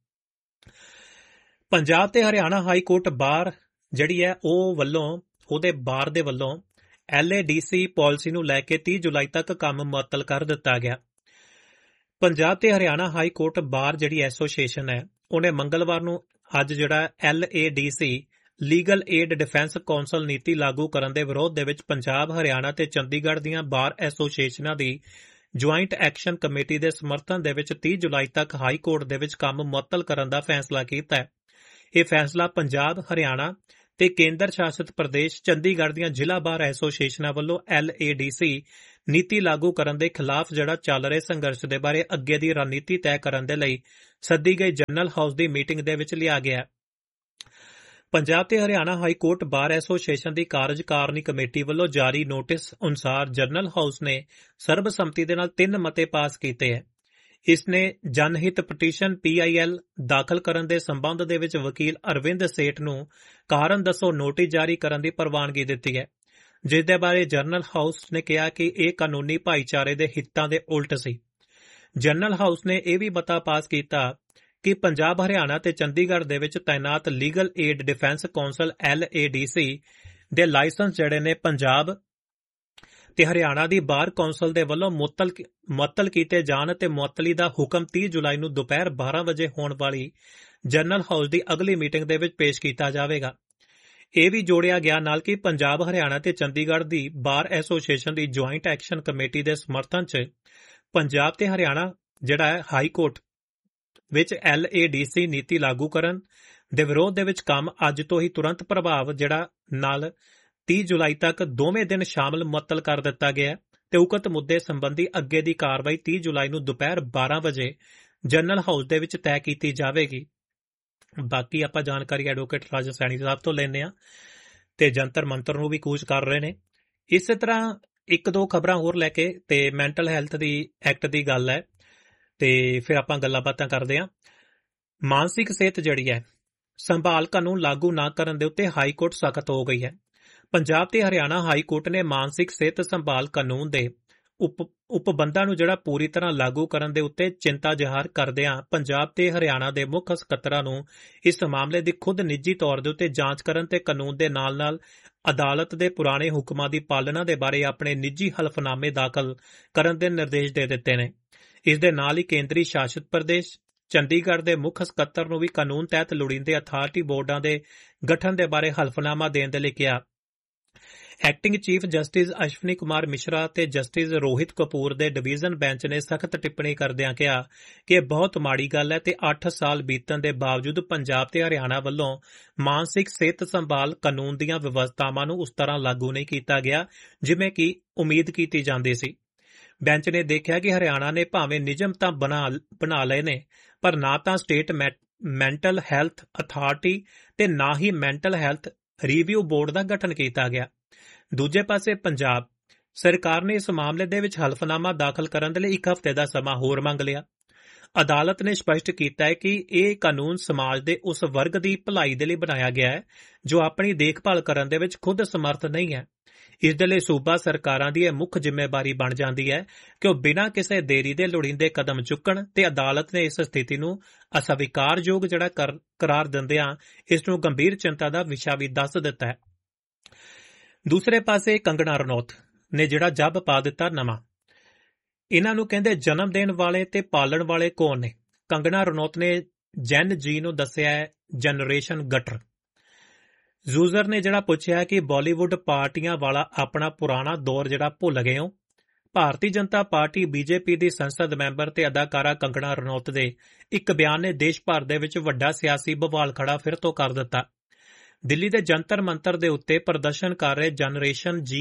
ਪੰਜਾਬ ਤੇ ਹਰਿਆਣਾ ਹਾਈ ਕੋਰਟ ਬਾਰ ਜਿਹੜੀ ਹੈ ਉਹ ਵੱਲੋਂ ਉਹਦੇ ਬਾਰ ਦੇ ਵੱਲੋਂ L A D C policy ਨੂੰ ਲੈ ਕੇ ਤੀਹ ਜੁਲਾਈ ਤੱਕ ਕੰਮ ਮੁਅੱਤਲ ਕਰ ਦਿੱਤਾ ਗਿਆ। ਪੰਜਾਬ ਤੇ ਹਰਿਆਣਾ ਹਾਈ ਕੋਰਟ ਬਾਰ ਜਿਹੜੀ ਐਸੋਸੀਏਸ਼ਨ ਹੈ ਉਹਨੇ ਮੰਗਲਵਾਰ ਨੂੰ ਅੱਜ ਜਿਹੜਾ L A D C legal aid defence council ਨੀਤੀ ਲਾਗੂ ਕਰਨ ਦੇ ਵਿਰੋਧ ਦੇ ਵਿੱਚ ਪੰਜਾਬ, ਹਰਿਆਣਾ ਤੇ ਚੰਡੀਗੜ੍ਹ ਦੀਆਂ ਬਾਰ ਐਸੋਸੀਏਸ਼ਨਾਂ ਦੀ ਜੁਆਇੰਟ ਐਕਸ਼ਨ ਕਮੇਟੀ ਦੇ ਸਮਰਥਨ ਦੇ ਵਿੱਚ ਤੀਹ ਜੁਲਾਈ ਤੱਕ ਹਾਈ ਕੋਰਟ ਦੇ ਵਿੱਚ ਕੰਮ ਮੁਅੱਤਲ ਕਰਨ ਦਾ ਫੈਸਲਾ ਕੀਤਾ ਹੈ। ਇਹ ਫੈਸਲਾ ਪੰਜਾਬ, ਹਰਿਆਣਾ ਤੇ ਕੇਂਦਰ ਸ਼ਾਸਿਤ ਪ੍ਰਦੇਸ਼ ਚੰਡੀਗੜ੍ਹ ਦੀਆਂ ਜ਼ਿਲ੍ਹਾ ਬਾਰ ਐਸੋਸੀਏਸ਼ਨਾਂ ਵੱਲੋਂ ਐਲ ਏ ਡੀ ਸੀ ਨੀਤੀ ਲਾਗੂ ਕਰਨ ਦੇ ਖਿਲਾਫ ਜਿਹੜਾ ਚੱਲ ਰਹੇ ਸੰਘਰਸ਼ ਦੇ ਬਾਰੇ ਅੱਗੇ ਦੀ ਰਣਨੀਤੀ ਤੈਅ ਕਰਨ ਦੇ ਲਈ ਸੱਦੀ ਗਈ ਜਨਰਲ ਹਾਊਸ ਦੀ ਮੀਟਿੰਗ ਦੇ ਵਿੱਚ ਲਿਆ ਗਿਆ। ਪੰਜਾਬ ਤੇ Haryana high court bar association ਦੀ ਕਾਰਜਕਾਰਨੀ ਕਮੇਟੀ ਵੱਲੋਂ ਜਾਰੀ ਨੋਟਿਸ ਅਨੁਸਾਰ ਜਨਰਲ ਹਾਊਸ ਨੇ ਸਰਬਸੰਮਤੀ ਦੇ ਨਾਲ ਤਿੰਨ ਮਤੇ ਪਾਸ ਕੀਤੇ ਹੈ। ਇਸ ਨੇ ਜਨਹਿਤ ਪਟੀਸ਼ਨ ਪੀ ਆਈ ਐਲ ਦਾਖਲ ਕਰਨ ਦੇ ਸੰਬੰਧ ਦੇ ਵਿੱਚ ਵਕੀਲ ਅਰਵਿੰਦ ਸੇਠ ਨੂੰ ਕਾਰਨ ਦੱਸੋ ਨੋਟਿਸ ਜਾਰੀ ਕਰਨ ਦੀ ਪ੍ਰਵਾਨਗੀ ਦਿੱਤੀ ਹੈ, ਜਿਸ ਦੇ ਬਾਰੇ ਜਨਰਲ ਹਾਊਸ ਨੇ ਕਿਹਾ ਕਿ ਇਹ ਕਾਨੂੰਨੀ ਭਾਈਚਾਰੇ ਦੇ ਹਿੱਤਾਂ ਦੇ ਉਲਟ ਸੀ। ਜਨਰਲ ਹਾਊਸ ਨੇ ਇਹ ਵੀ ਮਤਾ ਪਾਸ ਕੀਤਾ ਕਿ ਪੰਜਾਬ, ਹਰਿਆਣਾ ਤੇ ਚੰਡੀਗੜ੍ਹ ਦੇ ਵਿੱਚ ਤਾਇਨਾਤ legal aid defence council L A D C ਦੇ ਲਾਇਸੈਂਸ ਜਿਹੜੇ ਨੇ ਪੰਜਾਬ ਤੇ ਹਰਿਆਣਾ ਦੀ ਬਾਰ ਕੌਂਸਲ ਦੇ ਵੱਲੋਂ ਮੁਅੱਤਲ ਮੁਅੱਤਲ ਕੀਤੇ ਜਾਣ ਤੇ ਮੁਅੱਤਲੀ ਦਾ ਹੁਕਮ ਤੀਹ ਜੁਲਾਈ ਨੂੰ ਦੁਪਹਿਰ ਬਾਰਾਂ ਵਜੇ ਹੋਣ ਵਾਲੀ ਜਨਰਲ ਹਾਊਸ ਦੀ ਅਗਲੀ ਮੀਟਿੰਗ ਦੇ ਵਿੱਚ ਪੇਸ਼ ਕੀਤਾ ਜਾਵੇਗਾ। ਇਹ ਵੀ ਜੋੜਿਆ ਗਿਆ ਨਾਲ ਕਿ ਪੰਜਾਬ, ਹਰਿਆਣਾ ਤੇ ਚੰਡੀਗੜ੍ਹ ਦੀ ਬਾਰ ਐਸੋਸੀਏਸ਼ਨ ਦੀ ਜੁਆਇੰਟ ਐਕਸ਼ਨ ਕਮੇਟੀ ਦੇ ਸਮਰਥਨ 'ਚ ਪੰਜਾਬ ਤੇ ਹਰਿਆਣਾ ਜਿਹੜਾ ਹੈ ਹਾਈ ਕੋਰਟ ਵਿੱਚ ਐਲ ਏ ਡੀ ਸੀ ਨੀਤੀ ਲਾਗੂ ਕਰਨ ਦੇ ਵਿਰੋਧ ਦੇ ਵਿੱਚ ਕੰਮ ਅੱਜ ਤੋਂ ਹੀ ਤੁਰੰਤ ਪ੍ਰਭਾਵ ਜਿਹੜਾ ਨਾਲ ਤੀਹ ਜੁਲਾਈ ਤੱਕ ਦੋਵੇਂ ਦਿਨ ਸ਼ਾਮਲ ਮੁਅੱਤਲ ਕਰ ਦਿੱਤਾ ਗਿਆ ਤੇ ਉਕਤ ਮੁੱਦੇ ਸੰਬੰਧੀ ਅੱਗੇ ਦੀ ਕਾਰਵਾਈ ਤੀਹ ਜੁਲਾਈ ਨੂੰ ਦੁਪਹਿਰ ਬਾਰਾਂ ਵਜੇ ਜਨਰਲ ਹਾਊਸ ਦੇ ਵਿੱਚ ਤੈਅ ਕੀਤੀ ਜਾਵੇਗੀ। ਬਾਕੀ ਆਪਾਂ ਜਾਣਕਾਰੀ ਐਡਵੋਕੇਟ ਰਾਜਾ ਸੈਣੀ ਸਾਹਿਬ ਤੋਂ ਲੈਂਦੇ ਹਾਂ ਤੇ ਜੰਤਰ ਮੰਤਰ ਨੂੰ ਵੀ ਕੂਚ ਕਰ ਰਹੇ ਨੇ। ਇਸੇ ਤਰ੍ਹਾਂ ਇੱਕ ਦੋ ਖਬਰਾਂ ਹੋਰ ਲੈ ਕੇ ਤੇ ਮੈਂਟਲ ਹੈਲਥ ਦੀ ਐਕਟ ਦੀ ਗੱਲ ਹੈ ਤੇ ਫਿਰ ਆਪਾਂ ਗੱਲਾਂ ਬਾਤਾਂ ਕਰਦੇ ਹਾਂ। ਮਾਨਸਿਕ ਸਿਹਤ ਜਿਹੜੀ ਹੈ ਸੰਭਾਲ ਕਾਨੂੰਨ ਲਾਗੂ ਨਾ ਕਰਨ ਦੇ ਉੱਤੇ ਹਾਈ ਕੋਰਟ ਸਖਤ ਹੋ ਗਈ ਹੈ। ਪੰਜਾਬ ਤੇ ਹਰਿਆਣਾ ਹਾਈ ਕੋਰਟ ਨੇ ਮਾਨਸਿਕ ਸਿਹਤ ਸੰਭਾਲ ਕਾਨੂੰਨ ਦੇ ਉਪ ਉਪਬੰਧਾਂ ਨੂੰ ਜਿਹੜਾ ਪੂਰੀ ਤਰ੍ਹਾਂ ਲਾਗੂ ਕਰਨ ਦੇ ਉੱਤੇ ਚਿੰਤਾ ਜ਼ਾਹਰ ਕਰਦਿਆਂ ਪੰਜਾਬ ਤੇ ਹਰਿਆਣਾ ਦੇ ਮੁੱਖ ਸਕੱਤਰਾਂ ਨੂੰ ਇਸ ਮਾਮਲੇ ਦੀ ਖੁਦ ਨਿੱਜੀ ਤੌਰ ਦੇ ਉੱਤੇ ਜਾਂਚ ਕਰਨ ਤੇ ਕਾਨੂੰਨ ਦੇ ਨਾਲ ਨਾਲ ਅਦਾਲਤ ਦੇ ਪੁਰਾਣੇ ਹੁਕਮਾਂ ਦੀ ਪਾਲਣਾ ਦੇ ਬਾਰੇ ਆਪਣੇ ਨਿੱਜੀ ਹਲਫਨਾਮੇ ਦਾਖਲ ਕਰਨ ਦੇ ਨਿਰਦੇਸ਼ ਦੇ ਦਿੱਤੇ ਨੇ। ਇਸ ਦੇ ਨਾਲ ਹੀ ਕੇਂਦਰੀ ਸ਼ਾਸਿਤ ਪ੍ਰਦੇਸ਼ ਚੰਡੀਗੜ੍ਹ ਦੇ ਮੁੱਖ ਸਕੱਤਰ ਨੂੰ ਵੀ ਕਾਨੂੰਨ ਤਹਿਤ ਲੋੜੀਂਦੇ ਅਥਾਰਟੀ ਬੋਰਡਾਂ ਦੇ ਗਠਨ ਦੇ ਬਾਰੇ ਹਲਫਨਾਮਾ ਦੇਣ ਦੇ ਲਈ ਕਿਹਾ। Acting chief justice Ashwani Kumar Mishra ਤੇ ਜਸਟਿਸ ਰੋਹਿਤ ਕਪੂਰ ਦੇ ਡਿਵੀਜ਼ਨ ਬੈਂਚ ਨੇ ਸਖਤ ਟਿੱਪਣੀ ਕਰਦਿਆਂ ਕਿਹਾ ਕਿ ਇਹ ਬਹੁਤ ਮਾੜੀ ਗੱਲ ਹੈ ਤੇ ਅੱਠ ਸਾਲ ਬੀਤਣ ਦੇ ਬਾਵਜੂਦ ਪੰਜਾਬ ਤੇ ਹਰਿਆਣਾ ਵੱਲੋਂ ਮਾਨਸਿਕ ਸਿਹਤ ਸੰਭਾਲ ਕਾਨੂੰਨ ਦੀਆਂ ਵਿਵਸਥਾਵਾਂ ਨੂੰ ਉਸ ਤਰ੍ਹਾਂ ਲਾਗੂ ਨਹੀਂ ਕੀਤਾ ਗਿਆ ਜਿਵੇਂ ਕਿ ਉਮੀਦ ਕੀਤੀ ਜਾਂਦੀ ਸੀ। ਬੈਂਚ ਨੇ ਦੇਖਿਆ ਕਿ ਹਰਿਆਣਾ ਨੇ ਭਾਵੇਂ ਨਿਯਮ ਤਾਂ ਬਣਾ ਬਣਾ ਲਏ ਨੇ, ਪਰ ਨਾ ਤਾਂ ਸਟੇਟ ਮੈਂਟਲ ਹੈਲਥ ਅਥਾਰਟੀ ਤੇ ਨਾ ਹੀ ਮੈਂਟਲ ਹੈਲਥ ਰਿਵਿਊ ਬੋਰਡ ਦਾ ਗਠਨ ਕੀਤਾ ਗਿਆ। ਦੂਜੇ ਪਾਸੇ ਪੰਜਾਬ ਸਰਕਾਰ ਨੇ ਇਸ ਮਾਮਲੇ ਦੇ ਵਿੱਚ ਹਲਫਨਾਮਾ ਦਾਖਲ ਕਰਨ ਦੇ ਲਈ ਇੱਕ ਹਫ਼ਤੇ ਦਾ ਸਮਾਂ ਹੋਰ ਮੰਗ ਲਿਆ। ਅਦਾਲਤ ਨੇ ਸਪਸ਼ਟ ਕੀਤਾ ਹੈ ਕਿ ਇਹ ਕਾਨੂੰਨ ਸਮਾਜ ਦੇ ਉਸ ਵਰਗ ਦੀ ਭਲਾਈ ਦੇ ਲਈ ਬਣਾਇਆ ਗਿਆ ਹੈ ਜੋ ਆਪਣੀ ਦੇਖਭਾਲ ਕਰਨ ਦੇ ਵਿੱਚ ਖੁਦ ਸਮਰਥ ਨਹੀਂ ਹੈ। ਇਸ ਦੇ ਲਈ ਸੂਬਾ ਸਰਕਾਰਾਂ ਦੀ ਇਹ ਮੁੱਖ ਜ਼ਿੰਮੇਵਾਰੀ ਬਣ ਜਾਂਦੀ ਹੈ ਕਿ ਉਹ ਬਿਨਾਂ ਕਿਸੇ ਦੇਰੀ ਦੇ ਲੋੜੀਂਦੇ ਕਦਮ ਚੁੱਕਣ ਤੇ ਅਦਾਲਤ ਨੇ ਇਸ ਸਥਿਤੀ ਨੂੰ ਅਸਵੀਕਾਰਯੋਗ ਜਿਹੜਾ ਕਰਾਰ ਦਿੰਦਿਆਂ ਇਸ ਨੂੰ ਗੰਭੀਰ ਚਿੰਤਾ ਦਾ ਵਿਸ਼ਾ ਵੀ ਦੱਸ ਦਿੱਤਾ ਹੈ। ਦੂਸਰੇ ਪਾਸੇ ਕੰਗਣਾ ਰਣੌਤ ਨੇ ਜਿਹੜਾ ਜੱਬ ਪਾ ਦਿੱਤਾ ਨਵਾਂ। ਇਹਨਾਂ ਨੂੰ ਕਹਿੰਦੇ ਜਨਮ ਦੇਣ ਵਾਲੇ ਤੇ ਪਾਲਣ ਵਾਲੇ ਕੌਣ ਨੇ? ਕੰਗਣਾ ਰਣੌਤ ਨੇ ਜੈਨ ਜੀ ਨੂੰ ਦੱਸਿਆ ਹੈ ਜਨਰੇਸ਼ਨ ਗਟਰ। ਯੂਜ਼ਰ ਨੇ ਜਿਹੜਾ ਪੁੱਛਿਆ ਕਿ ਬਾਲੀਵੁੱਡ ਪਾਰਟੀਆਂ ਵਾਲਾ ਆਪਣਾ ਪੁਰਾਣਾ ਦੌਰ ਜਿਹੜਾ ਭੁੱਲ ਗਏ ਹੋ। ਭਾਰਤੀ ਜਨਤਾ ਪਾਰਟੀ ਬੀਜੇਪੀ ਦੀ ਸੰਸਦ ਮੈਂਬਰ ਤੇ ਅਦਾਕਾਰਾ ਕੰਗਣਾ ਰਣੌਤ ਦੇ ਇੱਕ ਬਿਆਨ ਨੇ ਦੇਸ਼ ਭਰ ਦੇ ਵਿੱਚ ਵੱਡਾ ਸਿਆਸੀ ਬਵਾਲ ਖੜਾ ਫਿਰ ਤੋਂ ਕਰ ਦਿੱਤਾ। ਦਿੱਲੀ ਦੇ ਜੰਤਰ ਮੰਤਰ ਦੇ ਉੱਤੇ ਪ੍ਰਦਰਸ਼ਨ ਕਰ ਰਹੇ ਜਨਰੇਸ਼ਨ ਜੀ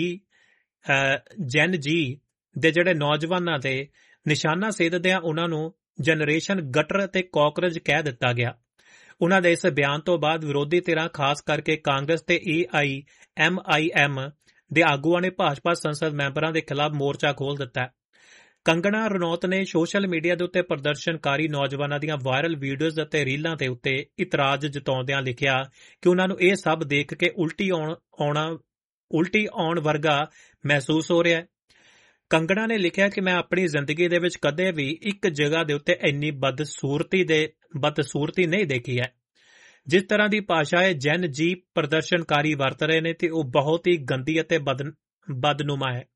ਜੈਨ ਜੀ ਦੇ ਜਿਹੜੇ ਨੌਜਵਾਨਾਂ ਦੇ ਨਿਸ਼ਾਨਾ ਸੇਧਦਿਆਂ ਉਹਨਾਂ ਨੂੰ ਜਨਰੇਸ਼ਨ ਗਟਰ ਤੇ ਕਾਕਰੋਚ ਕਹਿ ਦਿੱਤਾ ਗਿਆ। ਉਨ੍ਹਾਂ ਦੇ ਇਸ ਬਿਆਨ ਤੋਂ ਬਾਅਦ ਵਿਰੋਧੀ ਧਿਰਾਂ ਖਾਸ ਕਰਕੇ ਕਾਂਗਰਸ ਤੇ ਏ ਆਈ ਐਮ ਆਈ ਐਮ ਦੇ ਆਗੂਆਂ ਨੇ ਭਾਜਪਾ ਸੰਸਦ ਮੈਂਬਰਾਂ ਦੇ ਖਿਲਾਫ ਮੋਰਚਾ ਖੋਲ੍ਹ ਦਿੱਤਾ। ਕੰਗਣਾ ਰਣੌਤ ਨੇ ਸੋਸ਼ਲ ਮੀਡੀਆ ਦੇ ਉੱਤੇ ਪ੍ਰਦਰਸ਼ਨਕਾਰੀ ਨੌਜਵਾਨਾਂ ਦੀਆਂ ਵਾਇਰਲ ਵੀਡੀਓਜ਼ ਅਤੇ ਰੀਲਾਂ ਦੇ ਉੱਤੇ ਇਤਰਾਜ਼ ਜਤਾਉਂਦਿਆਂ ਲਿਖਿਆ ਕਿ ਉਨ੍ਹਾਂ ਨੂੰ ਇਹ ਸਭ ਦੇਖ ਕੇ ਉਲਟੀ ਆਉਣ ਆਉਣਾ ਉਲਟੀ ਆਉਣ ਵਰਗਾ ਮਹਿਸੂਸ ਹੋ ਰਿਹਾ ਹੈ। ਕੰਗਣਾ ਨੇ ਲਿਖਿਆ ਕਿ ਮੈਂ ਆਪਣੀ ਜ਼ਿੰਦਗੀ ਦੇ ਵਿੱਚ ਕਦੇ ਵੀ ਇੱਕ ਜਗ੍ਹਾ ਦੇ ਉੱਤੇ ਇੰਨੀ ਬਦਸੂਰਤੀ ਦੇ ਬਦਸੂਰਤੀ ਨਹੀਂ ਦੇਖੀ ਹੈ। ਜਿਸ ਤਰ੍ਹਾਂ ਦੀ ਭਾਸ਼ਾ ਇਹ ਜੈਨ ਜੀ ਪ੍ਰਦਰਸ਼ਨਕਾਰੀ ਵਰਤ ਰਹੇ ਨੇ ਤੇ ਉਹ ਬਹੁਤ ਹੀ ਗੰਦੀ ਅਤੇ ਬਦ ਬਦਨੁਮਾ ਹੈ।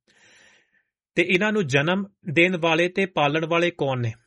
ਤੇ ਇਹਨਾਂ ਨੂੰ ਜਨਮ ਦੇਣ ਵਾਲੇ ਤੇ ਪਾਲਣ ਵਾਲੇ ਕੌਣ ਨੇ?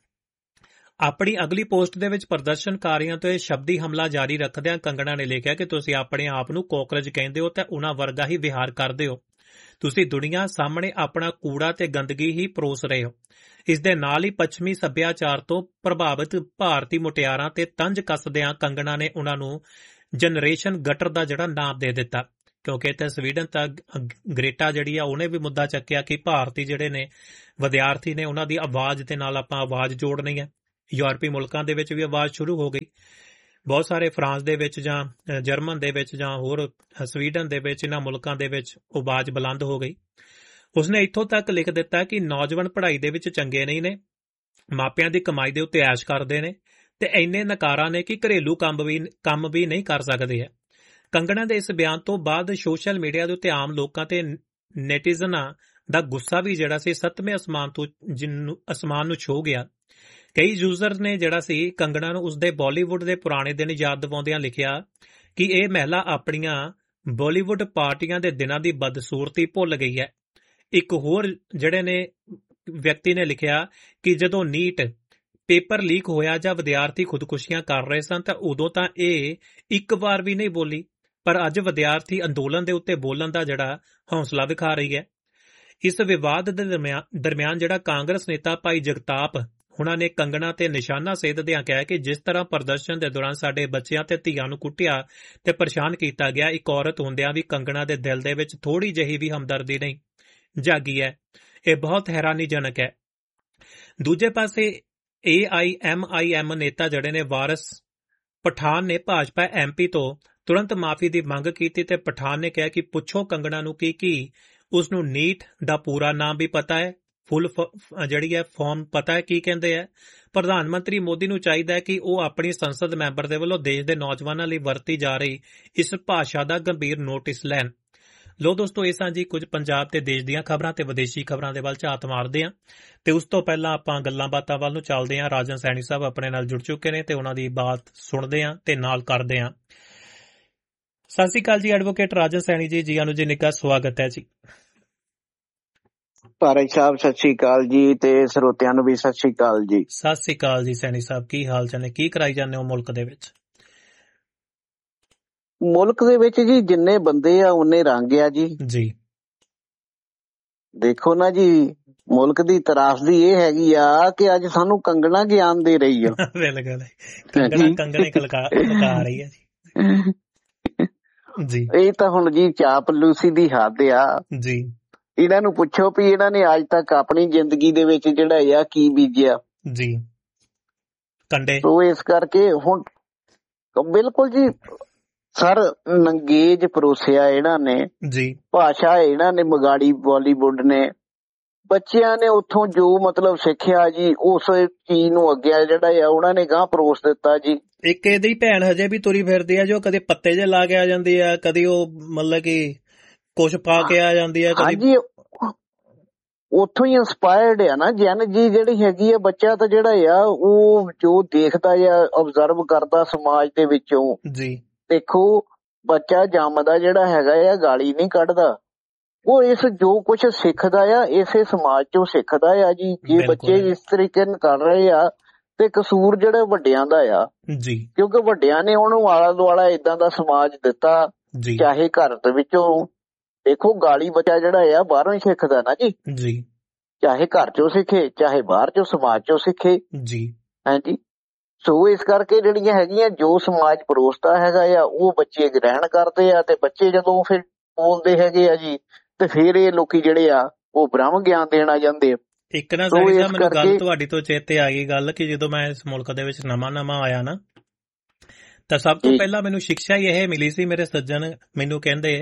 ਆਪਣੀ ਅਗਲੀ ਪੋਸਟ ਦੇ ਵਿੱਚ ਪ੍ਰਦਰਸ਼ਨਕਾਰੀਆਂ ਤੋਂ ਇਹ ਸ਼ਬਦੀ ਹਮਲਾ ਜਾਰੀ ਰੱਖਦਿਆਂ ਕੰਗਣਾ ਨੇ ਲਿਖਿਆ ਕਿ ਤੁਸੀਂ ਆਪਣੇ ਆਪ ਨੂੰ ਕਾਕਰੋਚ ਕਹਿੰਦੇ ਹੋ ਤਾਂ ਉਹਨਾਂ ਵਰਗਾ ਹੀ ਵਿਹਾਰ ਕਰਦੇ ਹੋ। ਤੁਸੀਂ ਦੁਨੀਆ ਸਾਹਮਣੇ ਆਪਣਾ ਕੂੜਾ ਤੇ ਗੰਦਗੀ ਹੀ ਪਰੋਸ ਰਹੇ ਹੋ। ਇਸ ਦੇ ਨਾਲ ਹੀ ਪੱਛਮੀ ਸੱਭਿਆਚਾਰ ਤੋਂ ਪ੍ਰਭਾਵਿਤ ਭਾਰਤੀ ਮੁਟਿਆਰਾਂ ਤੇ ਤੰਜ ਕੱਸਦਿਆਂ ਕੰਗਣਾ ਨੇ ਉਹਨਾਂ ਨੂੰ ਜਨਰੇਸ਼ਨ ਗਟਰ ਦਾ ਜਿਹੜਾ ਨਾਮ ਦੇ ਦਿੱਤਾ, ਕਿਉਂਕਿ ਇੱਥੇ ਸਵੀਡਨ ਤੱਕ ਗ੍ਰੇਟਾ ਜਿਹੜੀ ਆ ਉਹਨੇ ਵੀ ਮੁੱਦਾ ਚੱਕਿਆ ਕਿ ਭਾਰਤੀ ਜਿਹੜੇ ਨੇ ਵਿਦਿਆਰਥੀ ਨੇ ਉਹਨਾਂ ਦੀ ਆਵਾਜ਼ ਦੇ ਨਾਲ ਆਪਾਂ ਆਵਾਜ਼ ਜੋੜਨੀ ਹੈ। ਯੂਰਪੀ ਮੁਲਕਾਂ ਦੇ ਵਿੱਚ ਵੀ ਆਵਾਜ਼ ਸ਼ੁਰੂ ਹੋ ਗਈ। ਬਹੁਤ ਸਾਰੇ ਫਰਾਂਸ ਦੇ ਵਿੱਚ ਜਾਂ ਜਰਮਨ ਦੇ ਵਿੱਚ ਜਾਂ ਹੋਰ ਸਵੀਡਨ ਦੇ ਵਿੱਚ ਇਹਨਾਂ ਮੁਲਕਾਂ ਦੇ ਵਿੱਚ ਆਵਾਜ਼ ਬੁਲੰਦ ਹੋ ਗਈ। ਉਸਨੇ ਇੱਥੋਂ ਤੱਕ ਲਿਖ ਦਿੱਤਾ ਕਿ ਨੌਜਵਾਨ ਪੜ੍ਹਾਈ ਦੇ ਵਿੱਚ ਚੰਗੇ ਨਹੀਂ ਨੇ, ਮਾਪਿਆਂ ਦੀ ਕਮਾਈ ਦੇ ਉੱਤੇ ਐਸ਼ ਕਰਦੇ ਨੇ ਤੇ ਇੰਨੇ ਨਕਾਰਾ ਨੇ ਕਿ ਘਰੇਲੂ ਕੰਮ ਵੀ ਕੰਮ ਵੀ ਨਹੀਂ ਕਰ ਸਕਦੇ ਹੈ। ਕੰਗਣਾ ਦੇ ਇਸ ਬਿਆਨ ਤੋਂ ਬਾਅਦ ਸੋਸ਼ਲ ਮੀਡੀਆ ਦੇ ਉੱਤੇ ਆਮ ਲੋਕਾਂ ਤੇ ਨੈਟੀਜ਼ਨਾਂ ਦਾ ਗੁੱਸਾ ਵੀ ਜਿਹੜਾ ਸੀ ਸੱਤਵੇਂ ਅਸਮਾਨ ਤੋਂ ਜਿਹਨੂੰ ਅਸਮਾਨ ਨੂੰ ਛੂਹ ਗਿਆ। ਕਈ ਯੂਜ਼ਰ ਨੇ ਜਿਹੜਾ ਸੀ ਕੰਗਣਾ ਨੂੰ ਉਸਦੇ ਬਾਲੀਵੁੱਡ ਦੇ ਪੁਰਾਣੇ ਦਿਨ ਯਾਦ ਦਿਵਾਉਂਦਿਆਂ ਲਿਖਿਆ ਕਿ ਇਹ ਮਹਿਲਾ ਆਪਣੀਆਂ ਬਾਲੀਵੁੱਡ ਪਾਰਟੀਆਂ ਦੇ ਦਿਨਾਂ ਦੀ ਬਦਸੂਰਤੀ ਭੁੱਲ ਗਈ ਹੈ। ਇੱਕ ਹੋਰ ਜਿਹੜੇ ਨੇ ਵਿਅਕਤੀ ਨੇ ਲਿਖਿਆ ਕਿ ਜਦੋਂ ਨੀਟ ਪੇਪਰ ਲੀਕ ਹੋਇਆ ਜਾਂ ਵਿਦਿਆਰਥੀ ਖੁਦਕੁਸ਼ੀਆਂ ਕਰ ਰਹੇ ਸਨ ਤਾਂ ਉਦੋਂ ਤਾਂ ਇਹ ਇੱਕ ਵਾਰ ਵੀ ਨਹੀਂ ਬੋਲੀ, ਪਰ ਅੱਜ ਵਿਦਿਆਰਥੀ ਅੰਦੋਲਨ ਦੇ ਉੱਤੇ ਬੋਲਣ ਦਾ ਜਿਹੜਾ ਹੌਸਲਾ ਵਿਖਾ ਰਹੀ ਹੈ। ਇਸ ਵਿਵਾਦ ਦੇ ਦਰਮਿਆਨ ਜਿਹੜਾ ਕਾਂਗਰਸ ਨੇਤਾ ਭਾਈ ਜਗਤਾਪ ਉਹਨਾਂ ਨੇ ਕੰਗਣਾ ਤੇ ਨਿਸ਼ਾਨਾ ਸੇਧਦਿਆਂ ਕਿਹਾ ਕਿ ਜਿਸ ਤਰ੍ਹਾਂ ਪ੍ਰਦਰਸ਼ਨ ਦੇ ਦੌਰਾਨ ਸਾਡੇ ਬੱਚਿਆਂ ਤੇ ਧੀਆਂ ਨੂੰ ਕੁੱਟਿਆ ਤੇ ਪਰੇਸ਼ਾਨ ਕੀਤਾ ਗਿਆ, ਇੱਕ ਔਰਤ ਹੁੰਦਿਆਂ ਵੀ ਕੰਗਣਾ ਦੇ ਦਿਲ ਦੇ ਵਿੱਚ ਥੋੜੀ ਜਿਹੀ ਵੀ ਹਮਦਰਦੀ ਨਹੀਂ ਜਾਗੀ ਹੈ। ਇਹ ਬਹੁਤ ਹੈਰਾਨੀਜਨਕ ਹੈ। ਦੂਜੇ ਪਾਸੇ ਏ ਆਈ ਐਮ ਆਈ ਐਮ ਨੇਤਾ ਜਿਹੜੇ ਨੇ ਵਾਰਿਸ ਪਠਾਨ ਨੇ ਭਾਜਪਾ ਐਮ ਪੀ ਤੋਂ ਤੁਰੰਤ ਮਾਫੀ ਦੀ ਮੰਗ ਕੀਤੀ ਤੇ ਪਠਾਨ ਨੇ ਕਿਹਾ ਕਿ ਪੁੱਛੋ ਕੰਗਣਾ ਨੂੰ ਕੀ ਕੀ ਉਸ ਨੂੰ ਨੀਟ ਦਾ ਪੂਰਾ ਨਾਮ ਵੀ ਪਤਾ ਹੈ, ਫੁੱਲ ਜਿਹੜੀ ਹੈ ਫਾਰਮ ਪਤਾ ਹੈ ਕੀ ਕਹਿੰਦੇ ਹੈ। ਪ੍ਰਧਾਨ ਮੰਤਰੀ ਮੋਦੀ ਨੂੰ ਚਾਹੀਦਾ ਹੈ ਕਿ ਉਹ ਆਪਣੀ ਸੰਸਦ ਮੈਂਬਰ ਦੇ ਵੱਲੋਂ ਦੇਸ਼ ਦੇ ਨੌਜਵਾਨਾਂ ਲਈ ਵਰਤੀ ਜਾ ਰਹੀ ਇਸ ਭਾਸ਼ਾ ਦਾ ਗੰਭੀਰ ਨੋਟਿਸ ਲੈਣ। ਲੋ ਦੋਸਤੋ, ਇਹ ਸਾਂ ਜੀ ਕੁਝ ਪੰਜਾਬ ਤੇ ਦੇਸ਼ ਦੀਆਂ ਖਬਰਾਂ ਤੇ ਵਿਦੇਸ਼ੀ ਖਬਰਾਂ ਦੇ ਵੱਲ ਝਾਤ ਮਾਰਦੇ ਹਾਂ ਤੇ ਉਸ ਤੋਂ ਪਹਿਲਾਂ ਆਪਾਂ ਗੱਲਾਂ ਬਾਤਾਂ ਵੱਲ ਨੂੰ ਚੱਲਦੇ ਹਾਂ। ਰਾਜਨ ਸੈਣੀ ਸਾਹਿਬ ਆਪਣੇ ਨਾਲ ਜੁੜ ਚੁੱਕੇ ਨੇ ਤੇ ਉਹਨਾਂ ਦੀ ਬਾਤ ਸੁਣਦੇ ਹਾਂ ਤੇ ਨਾਲ ਕਰਦੇ ਹਾਂ। ਸਤਿ ਸ਼੍ਰੀ ਅਕਾਲ ਜੀ ਐਡਵੋਕੇਟ ਰਾਜਨ ਸੈਣੀ ਜੀ, ਜੀ ਆਨੂੰ ਜੀ ਨਿੱਘਾ ਸਵਾਗਤ ਹੈ ਜੀ। ਭਾਰਤ ਸਾਹਿਬ ਸਤਿ ਸ਼੍ਰੀ ਅਕਾਲ ਜੀ ਤੇ ਸਰੋਤਿਆਂ ਨੂੰ ਵੀ ਸਤਿ ਸ਼੍ਰੀ ਅਕਾਲ ਜੀ। ਸਤਿ ਸ਼੍ਰੀ ਅਕਾਲ ਜੀ ਸੈਣੀ ਸਾਹਿਬ, ਕੀ ਹਾਲ ਚਾਲ ਨੇ? ਕੀ ਕਰਾਈ ਜਾਂਦੇ ਹੋ ਮੁਲਕ ਦੇ ਵਿੱਚ? ਮੁਲਕ ਦੇ ਵਿੱਚ ਜੀ ਜਿੰਨੇ ਬੰਦੇ ਆ ਉਹਨੇ ਰੰਗ ਆ ਜੀ। ਜੀ ਦੇਖੋ ਨਾ ਜੀ, ਮੁਲਕ ਦੀ ਤਰਾਸਦੀ ਇਹ ਹੈਗੀ ਆ ਕਿ ਅੱਜ ਸਾਨੂੰ ਕੰਗਣਾ ਗਿਆਨ ਦੇ ਰਹੀ ਆ। ਬਿਲਕੁਲ ਕੰਗਣਾ ਕੰਗਣੇ ਕਲਕਾ ਲੁਕਾ ਰਹੀ ਹੈ ਜੀ ਜੀ ਇਹ ਤਾਂ ਹੁਣ ਜੀ ਚਾਪਲੂਸੀ ਦੀ ਹੱਦ ਆ। ਜੀ ਇਹਨਾਂ ਨੂੰ ਪੁੱਛੋ ਵੀ ਇਹਨਾਂ ਨੇ ਅੱਜ ਤੱਕ ਆਪਣੀ ਜ਼ਿੰਦਗੀ ਦੇ ਵਿੱਚ ਜਿਹੜਾ ਆ ਕੀ ਬੀਜਿਆ ਜੀ ਕੰਡੇ। ਸੋ ਇਸ ਕਰਕੇ ਹੁਣ ਬਿਲਕੁਲ ਜੀ ਸਰ ਨੰਗੇਜ ਪਰੋਸਿਆ ਇਹਨਾਂ ਨੇ, ਜੀ ਭਾਸ਼ਾ ਇਹਨਾਂ ਨੇ ਵਿਗਾੜੀ, ਬਾਲੀਵੁੱਡ ਨੇ। ਬੱਚਿਆਂ ਨੇ ਉੱਥੋਂ ਜੋ ਮਤਲਬ ਸਿੱਖਿਆ ਜੀ ਉਸ ਚੀਜ਼ ਨੂੰ ਅੱਗੇ ਜਿਹੜਾ ਆ ਉਹਨਾਂ ਨੇ ਗਾਂਹ ਪਰੋਸ ਦਿੱਤਾ ਜੀ। ਇੱਕ ਇਹਦੀ ਭੈਣ ਹਜੇ ਵੀ ਤੁਰੀ ਫਿਰਦੀ ਆ ਜੋ ਕਦੇ ਪੱਤੇ ਜੇ ਲਾ ਕੇ ਆ ਜਾਂਦੀ ਆ, ਕਦੀ ਉਹ ਮਤਲਬ ਕਿ ਕੁਛ ਪਾ ਕੇ ਆ ਜਾਂਦੀ ਆ, ਕਦੀ ਹਾਂਜੀ ਉੱਥੋਂ ਹੀ ਇੰਸਪਾਇਰਡ ਆ ਨਾ ਜਨ ਜੀ ਜਿਹੜੀ ਹੈਗੀ ਆ। ਬੱਚਾ ਤਾਂ ਜਿਹੜਾ ਆ ਉਹ ਜੋ ਦੇਖਦਾ ਆ, ਆਬਜ਼ਰਵ ਕਰਦਾ ਸਮਾਜ ਦੇ ਵਿੱਚੋਂ। ਜੀ ਦੇਖੋ ਬੱਚਾ ਜੰਮਦਾ ਜਿਹੜਾ ਹੈਗਾ ਆ ਗਾਲੀ ਨਹੀਂ ਕੱਢਦਾ, ਉਹ ਇਸ ਜੋ ਕੁਛ ਸਿੱਖਦਾ ਆ ਇਸੇ ਸਮਾਜ ਚੋਂ ਸਿੱਖਦਾ ਆ ਜੀ। ਜੇ ਬੱਚੇ ਇਸ ਤਰੀਕੇ ਨਾਲ ਕਰ ਰਹੇ ਆ ਤੇ ਕਸੂਰ ਜਿਹੜਾ ਵੱਡਿਆਂ ਦਾ ਆ ਜੀ, ਕਿਉਂਕਿ ਵੱਡਿਆਂ ਨੇ ਉਹਨੂੰ ਆਲਾ ਦੁਆਲਾ ਏਦਾਂ ਦਾ ਸਮਾਜ ਦਿੱਤਾ। ਚਾਹੇ ਘਰ ਦੇ ਵਿੱਚੋਂ ਦੇਖੋ ਗਾਲੀ ਬੱਚਾ ਜਿਹੜਾ ਆ ਬਾਹਰੋਂ ਹੀ ਸਿੱਖਦਾ ਨਾ ਜੀ ਜੀ, ਚਾਹੇ ਘਰ ਚੋਂ ਸਿੱਖੇ ਚਾਹੇ ਬਾਹਰ ਚੋਂ ਸਮਾਜ ਚੋਂ ਸਿੱਖੇ ਜੀ। ਹਾਂਜੀ ਸੋ ਇਸ ਕਰਕੇ ਜਿਹੜੀਆਂ ਹੈਗੀਆਂ ਜੋ ਸਮਾਜ ਪਰੋਸਦਾ ਹੈਗਾ ਆ ਉਹ ਬੱਚੇ ਗ੍ਰਹਿਣ ਕਰਦੇ ਆ, ਤੇ ਬੱਚੇ ਜਦੋਂ ਫਿਰ ਬੋਲਦੇ ਹੈਗੇ ਆ ਜੀ ਤੇ ਫਿਰ ਇਹ ਲੋਕੀ ਜਿਹੜੇ ਆ ਉਹ ਬ੍ਰਹਮ ਗਿਆਨ ਦੇਣ ਆ ਜਾਂਦੇ ਆ। ਇੱਕ ਨਾ ਸੈਣੀ ਸਾਹਿਬ ਮੈਨੂੰ ਗੱਲ ਤੁਹਾਡੀ ਤੋਂ ਚੇਤੇ ਆ ਗਈ ਗੱਲ ਕਿ ਜਦੋਂ ਮੈਂ ਇਸ ਮੁਲਕ ਦੇ ਵਿੱਚ ਨਵਾਂ ਨਵਾਂ ਆਇਆ ਨਾ ਤਾਂ ਸਭ ਤੋਂ ਪਹਿਲਾਂ ਮੈਨੂੰ ਸਿੱਖਿਆ ਹੀ ਇਹ ਮਿਲੀ ਸੀ। ਮੇਰੇ ਸੱਜਣ ਮੈਨੂੰ ਕਹਿੰਦੇ,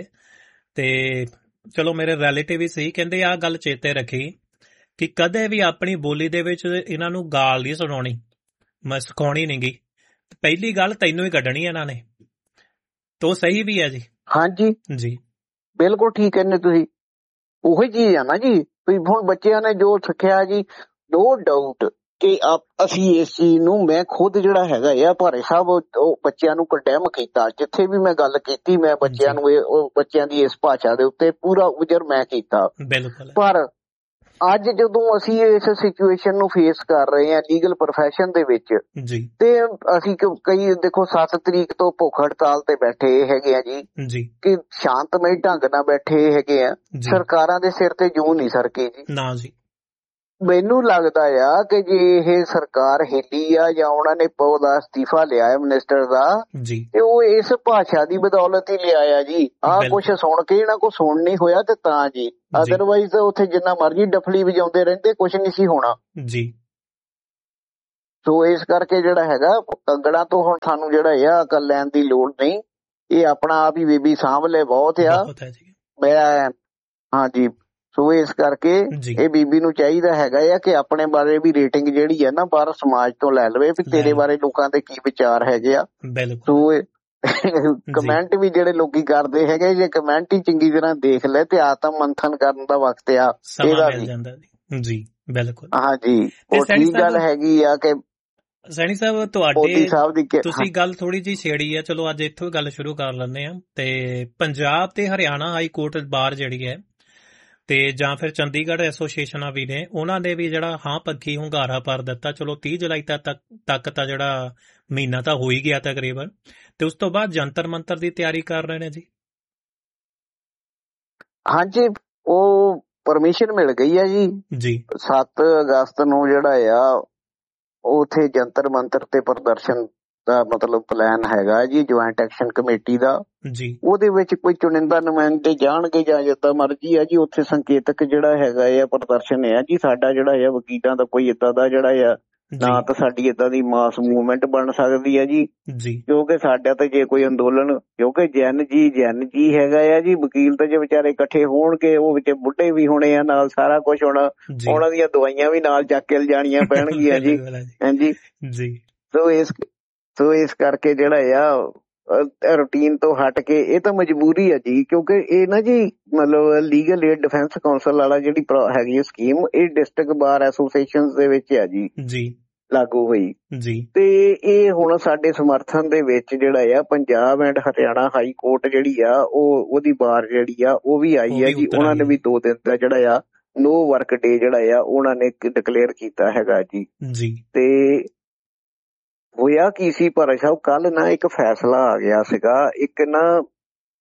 ਤੇ ਚਲੋ ਮੇਰੇ ਰਿਲੇਟਿਵ ਹੀ ਸੀ, ਕਹਿੰਦੇ ਆਹ ਗੱਲ ਚੇਤੇ ਰੱਖੀ ਕਿ ਕਦੇ ਵੀ ਆਪਣੀ ਬੋਲੀ ਦੇ ਵਿੱਚ ਇਹਨਾਂ ਨੂੰ ਗਾਲ ਨਹੀਂ ਸੁਣਾਉਣੀ, ਮੈਂ ਸਿਖਾਉਣੀ ਨੀ ਗੀ। ਪਹਿਲੀ ਗੱਲ ਤੈਨੂੰ ਹੀ ਕੱਢਣੀ ਇਹਨਾਂ ਨੇ, ਤੋ ਸਹੀ ਵੀ ਹੈ ਜੀ। ਹਾਂਜੀ ਜੀ ਬਿਲਕੁਲ ਠੀਕ ਕਹਿੰਦੇ ਤੁਸੀਂ। ਉਹੀ ਚੀਜ਼ ਆ ਨਾ ਜੀ, ਹੁਣ ਬੱਚਿਆਂ ਨੇ ਜੋ ਸਿੱਖਿਆ ਜੀ, ਨੋ ਡਾਊਟ ਕਿ ਅਸੀਂ ਇਸ ਚੀਜ਼ ਨੂੰ, ਮੈਂ ਖੁਦ ਜਿਹੜਾ ਹੈਗਾ ਆ ਭਾਰੇ ਸਾਹਿਬ ਉਹ ਬੱਚਿਆਂ ਨੂੰ ਕੰਡੈਮ ਕੀਤਾ। ਜਿੱਥੇ ਵੀ ਮੈਂ ਗੱਲ ਕੀਤੀ ਮੈਂ ਬੱਚਿਆਂ ਨੂੰ ਇਹ ਉਹ ਬੱਚਿਆਂ ਦੀ ਇਸ ਭਾਸ਼ਾ ਦੇ ਉੱਤੇ ਪੂਰਾ ਉਜਰ ਮੈਂ ਕੀਤਾ। ਬਿਲਕੁਲ। ਪਰ ਅੱਜ ਜਦੋਂ ਅਸੀਂ ਇਸ ਸਿਚੁਏਸ਼ਨ ਨੂੰ ਫੇਸ ਕਰ ਰਹੇ ਹਾਂ ਲੀਗਲ ਪ੍ਰੋਫੈਸ਼ਨ ਦੇ ਵਿੱਚ ਜੀ, ਤੇ ਅਸੀਂ ਕਈ ਦੇਖੋ ਸੱਤ ਤਰੀਕ ਤੋਂ ਭੁੱਖ ਹੜਤਾਲ ਤੇ ਬੈਠੇ ਹੈਗੇ ਆ ਜੀ ਜੀ ਕਿ ਸ਼ਾਂਤਮਈ ਢੰਗ ਨਾਲ ਬੈਠੇ ਹੈਗੇ ਆ। ਸਰਕਾਰਾਂ ਦੇ ਸਿਰ ਤੇ ਜੂੰ ਨਹੀਂ ਸਰਕੀ ਜੀ ਨਾ ਜੀ। ਮੈਨੂੰ ਲੱਗਦਾ ਆ ਕਿ ਜੇ ਇਹ ਸਰਕਾਰ ਹਿੱਲੀ ਆ ਜਾਂ ਉਹਨਾਂ ਨੇ ਉਹਦਾ ਅਸਤੀਫਾ ਲਿਆ ਹੈ ਮਿਨਿਸਟਰ ਦਾ ਜੀ, ਤੇ ਉਹ ਇਸ ਭਾਸ਼ਾ ਦੀ ਬਦੌਲਤ ਹੀ ਲਿਆ ਆ ਜੀ। ਆਹ ਕੁਛ ਸੁਣ ਕੇ ਇਹਨਾਂ ਕੋ ਸੁਣ ਨਹੀਂ ਹੋਇਆ ਤੇ ਤਾਂ ਜੀ, ਅਦਰਵਾਈਜ਼ ਉੱਥੇ ਜਿੰਨਾ ਮਰਜ਼ੀ ਡਫਲੀ ਵਜਾਉਂਦੇ ਰਹਿੰਦੇ ਕੁਛ ਨਹੀਂ ਸੀ ਹੋਣਾ ਜੀ। ਸੋ ਇਸ ਕਰਕੇ ਜਿਹੜਾ ਹੈਗਾ ਕੰਗਣਾ ਤੋਂ ਹੁਣ ਸਾਨੂੰ ਜਿਹੜਾ ਆ ਅਕਲ ਲੈਣ ਦੀ ਲੋੜ ਨਹੀਂ, ਇਹ ਆਪਣਾ ਆਪ ਹੀ ਬੇਬੀ ਸਾਂਭ ਲੈ ਬਹੁਤ ਆ। ਮੈਂ ਹਾਂਜੀ ਸੋ ਇਸ ਕਰਕੇ ਇਹ ਬੀਬੀ ਨੂੰ ਚਾਹੀਦਾ ਹੈਗਾ ਆ ਕਿ ਆਪਣੇ ਬਾਰੇ ਵੀ ਰੇਟਿੰਗ ਜਿਹੜੀ ਹੈ ਨਾ ਬਾਹਰ ਸਮਾਜ ਤੋਂ ਲੈ ਲਵੇ ਵੀ ਤੇਰੇ ਬਾਰੇ ਲੋਕਾਂ ਦੇ ਕੀ ਵਿਚਾਰ ਹੈਗੇ ਆ। ਸੋ ਕਮੈਂਟ ਵੀ ਜਿਹੜੇ ਲੋਕੀ ਕਰਦੇ ਹੈਗੇ ਜੇ ਕਮੈਂਟ ਹੀ ਚੰਗੀ ਤਰ੍ਹਾਂ ਦੇਖ ਲੈ ਤੇ ਆਤਮ ਮੰਥਨ ਕਰਨ ਦਾ ਵਕਤ ਆ ਇਹਦਾ ਵੀ ਜੀ। ਬਿਲਕੁਲ ਹਾਂਜੀ ਉਹ ਠੀਕ ਗੱਲ ਹੈਗੀ ਆ ਕਿ ਸੈਣੀ ਸਾਹਿਬ ਤੁਹਾਡੇ ਤੁਸੀਂ ਗੱਲ ਥੋੜੀ ਜਿਹੀ ਛੇੜੀ ਆ, ਚਲੋ ਅੱਜ ਇੱਥੋਂ ਗੱਲ ਸ਼ੁਰੂ ਕਰ ਲੈਂਦੇ ਆ। ਤੇ ਪੰਜਾਬ ਤੇ ਹਰਿਆਣਾ ਹਾਈ ਕੋਰਟ ਬਾਰ ਜਿਹੜੀ ਹੈ ਤੇ ਜਾਂ ਫਿਰ ਚੰਡੀਗੜ੍ਹ ਐਸੋਸੀਏਸ਼ਨਾਂ ਵੀ ਨੇ, ਉਹਨਾਂ ਨੇ ਵੀ ਜਿਹੜਾ ਹਾਂ ਪੱਖੀ ਹੁੰਗਾਰਾ ਭਰ ਦਿੱਤਾ। ਚਲੋ ਤੀਹ ਜੁਲਾਈ ਤੱਕ ਤੱਕ ਤਾਂ ਜਿਹੜਾ ਮਹੀਨਾ ਤਾਂ ਹੋ ਹੀ ਗਿਆ ਤਕਰੀਬਨ, ਤੇ ਉਸ ਤੋਂ ਬਾਅਦ ਜੰਤਰ ਮੰਤਰ ਦੀ ਤਿਆਰੀ ਕਰ ਰਹੇ ਨੇ ਜੀ। ਹਾਂਜੀ ਉਹ ਪਰਮਿਸ਼ਨ ਮਿਲ ਗਈ ਆ ਜੀ ਜੀ ਸੱਤ ਅਗਸਤ ਨੂੰ ਜਿਹੜਾ ਆ ਉੱਥੇ ਜੰਤਰ ਮੰਤਰ ਤੇ ਪ੍ਰਦਰਸ਼ਨ ਦਾ ਮਤਲਬ ਪਲਾਨ ਹੈਗਾ ਜੀ ਜੁਆਇੰਟ ਐਕਸ਼ਨ ਕਮੇਟੀ ਦਾ ਜੀ। ਉਹਦੇ ਵਿੱਚ ਕੋਈ ਚੁਣਿੰਦਾ ਨੁਮਾਇੰਦੇ ਜਾਣਗੇ ਜਾਂ ਜਿੱਦਾਂ ਮਰਜ਼ੀ ਆ ਜੀ। ਉੱਥੇ ਸੰਕੇਤਕ ਜਿਹੜਾ ਹੈਗਾ ਆ ਪ੍ਰਦਰਸ਼ਨ ਹੈ ਜੀ। ਸਾਡਾ ਜਿਹੜਾ ਆ ਵਕੀਲਾਂ ਦਾ ਕੋਈ ਏਦਾਂ ਦਾ ਜਿਹੜਾ ਆ ਨਾ ਤਾਂ ਸਾਡੀ ਏਦਾਂ ਦੀ ਮਾਸ ਮੂਵਮੈਂਟ ਬਣ ਸਕਦੀ ਹੈ ਜੀ ਕਿਉਂਕਿ ਸਾਡਾ ਤਾਂ ਜੇ ਕੋਈ ਅੰਦੋਲਨ, ਕਿਉਂਕਿ ਜੈਨ ਜੀ ਜੈਨ ਜੀ ਹੈਗਾ ਆ ਜੀ। ਵਕੀਲ ਤਾਂ ਜੇ ਵਿਚਾਰੇ ਇਕੱਠੇ ਹੋਣਗੇ ਉਹ ਵਿੱਚ ਬੁੱਢੇ ਵੀ ਹੋਣੇ ਆ, ਨਾਲ ਸਾਰਾ ਕੁਛ ਹੋਣਾ, ਉਹਨਾਂ ਦੀਆਂ ਦਵਾਈਆਂ ਵੀ ਨਾਲ ਚੱਕ ਕੇ ਲਿਜਾਣੀਆਂ ਪੈਣਗੀਆਂ ਜੀ। ਹਾਂਜੀ ਜੀ ਸੋ ਇਸ ਸੋ ਇਸ ਕਰਕੇ ਜਿਹੜਾ ਆ ਰੂਟੀਨ ਤੋਂ ਹਟ ਕੇ ਇਹ ਤਾਂ ਮਜਬੂਰੀ ਆ ਜੀ ਕਿਉਂਕਿ ਇਹ ਨਾ ਜੀ ਮਤਲਬ ਲੀਗਲ ਏਡ ਡਿਫੈਂਸ ਕਾਉਂਸਲ ਵਾਲਾ ਜਿਹੜੀ ਹੈਗੀ ਸਕੀਮ ਇਹ ਡਿਸਟ੍ਰਿਕਟ ਬਾਰ ਐਸੋਸੀਏਸ਼ਨ ਦੇ ਵਿੱਚ ਆ ਜੀ ਜੀ ਲਾਗੂ ਹੋਈ ਜੀ। ਤੇ ਇਹ ਹੁਣ ਸਾਡੇ ਸਮਰਥਨ ਦੇ ਵਿੱਚ ਜਿਹੜਾ ਆ Punjab and Haryana high court ਜਿਹੜੀ ਆ ਉਹ ਉਹਦੀ ਬਾਰ ਜਿਹੜੀ ਆ ਉਹ ਵੀ ਆਈ ਆ ਜੀ। ਉਹਨਾਂ ਨੇ ਵੀ ਦੋ ਦਿਨ ਦਾ ਜਿਹੜਾ ਆ ਨੋ ਵਰਕ ਡੇ ਜਿਹੜਾ ਆ ਉਹਨਾਂ ਨੇ ਡਿਕਲੇਅਰ ਕੀਤਾ ਹੈਗਾ ਜੀ ਜੀ। ਤੇ ਹੋਇਆ ਕੀ ਸੀ ਭਾਰਾ ਸਾਹਿਬ, ਕੱਲ ਨਾ ਇੱਕ ਫੈਸਲਾ ਆ ਗਿਆ ਸੀਗਾ। ਇੱਕ ਨਾ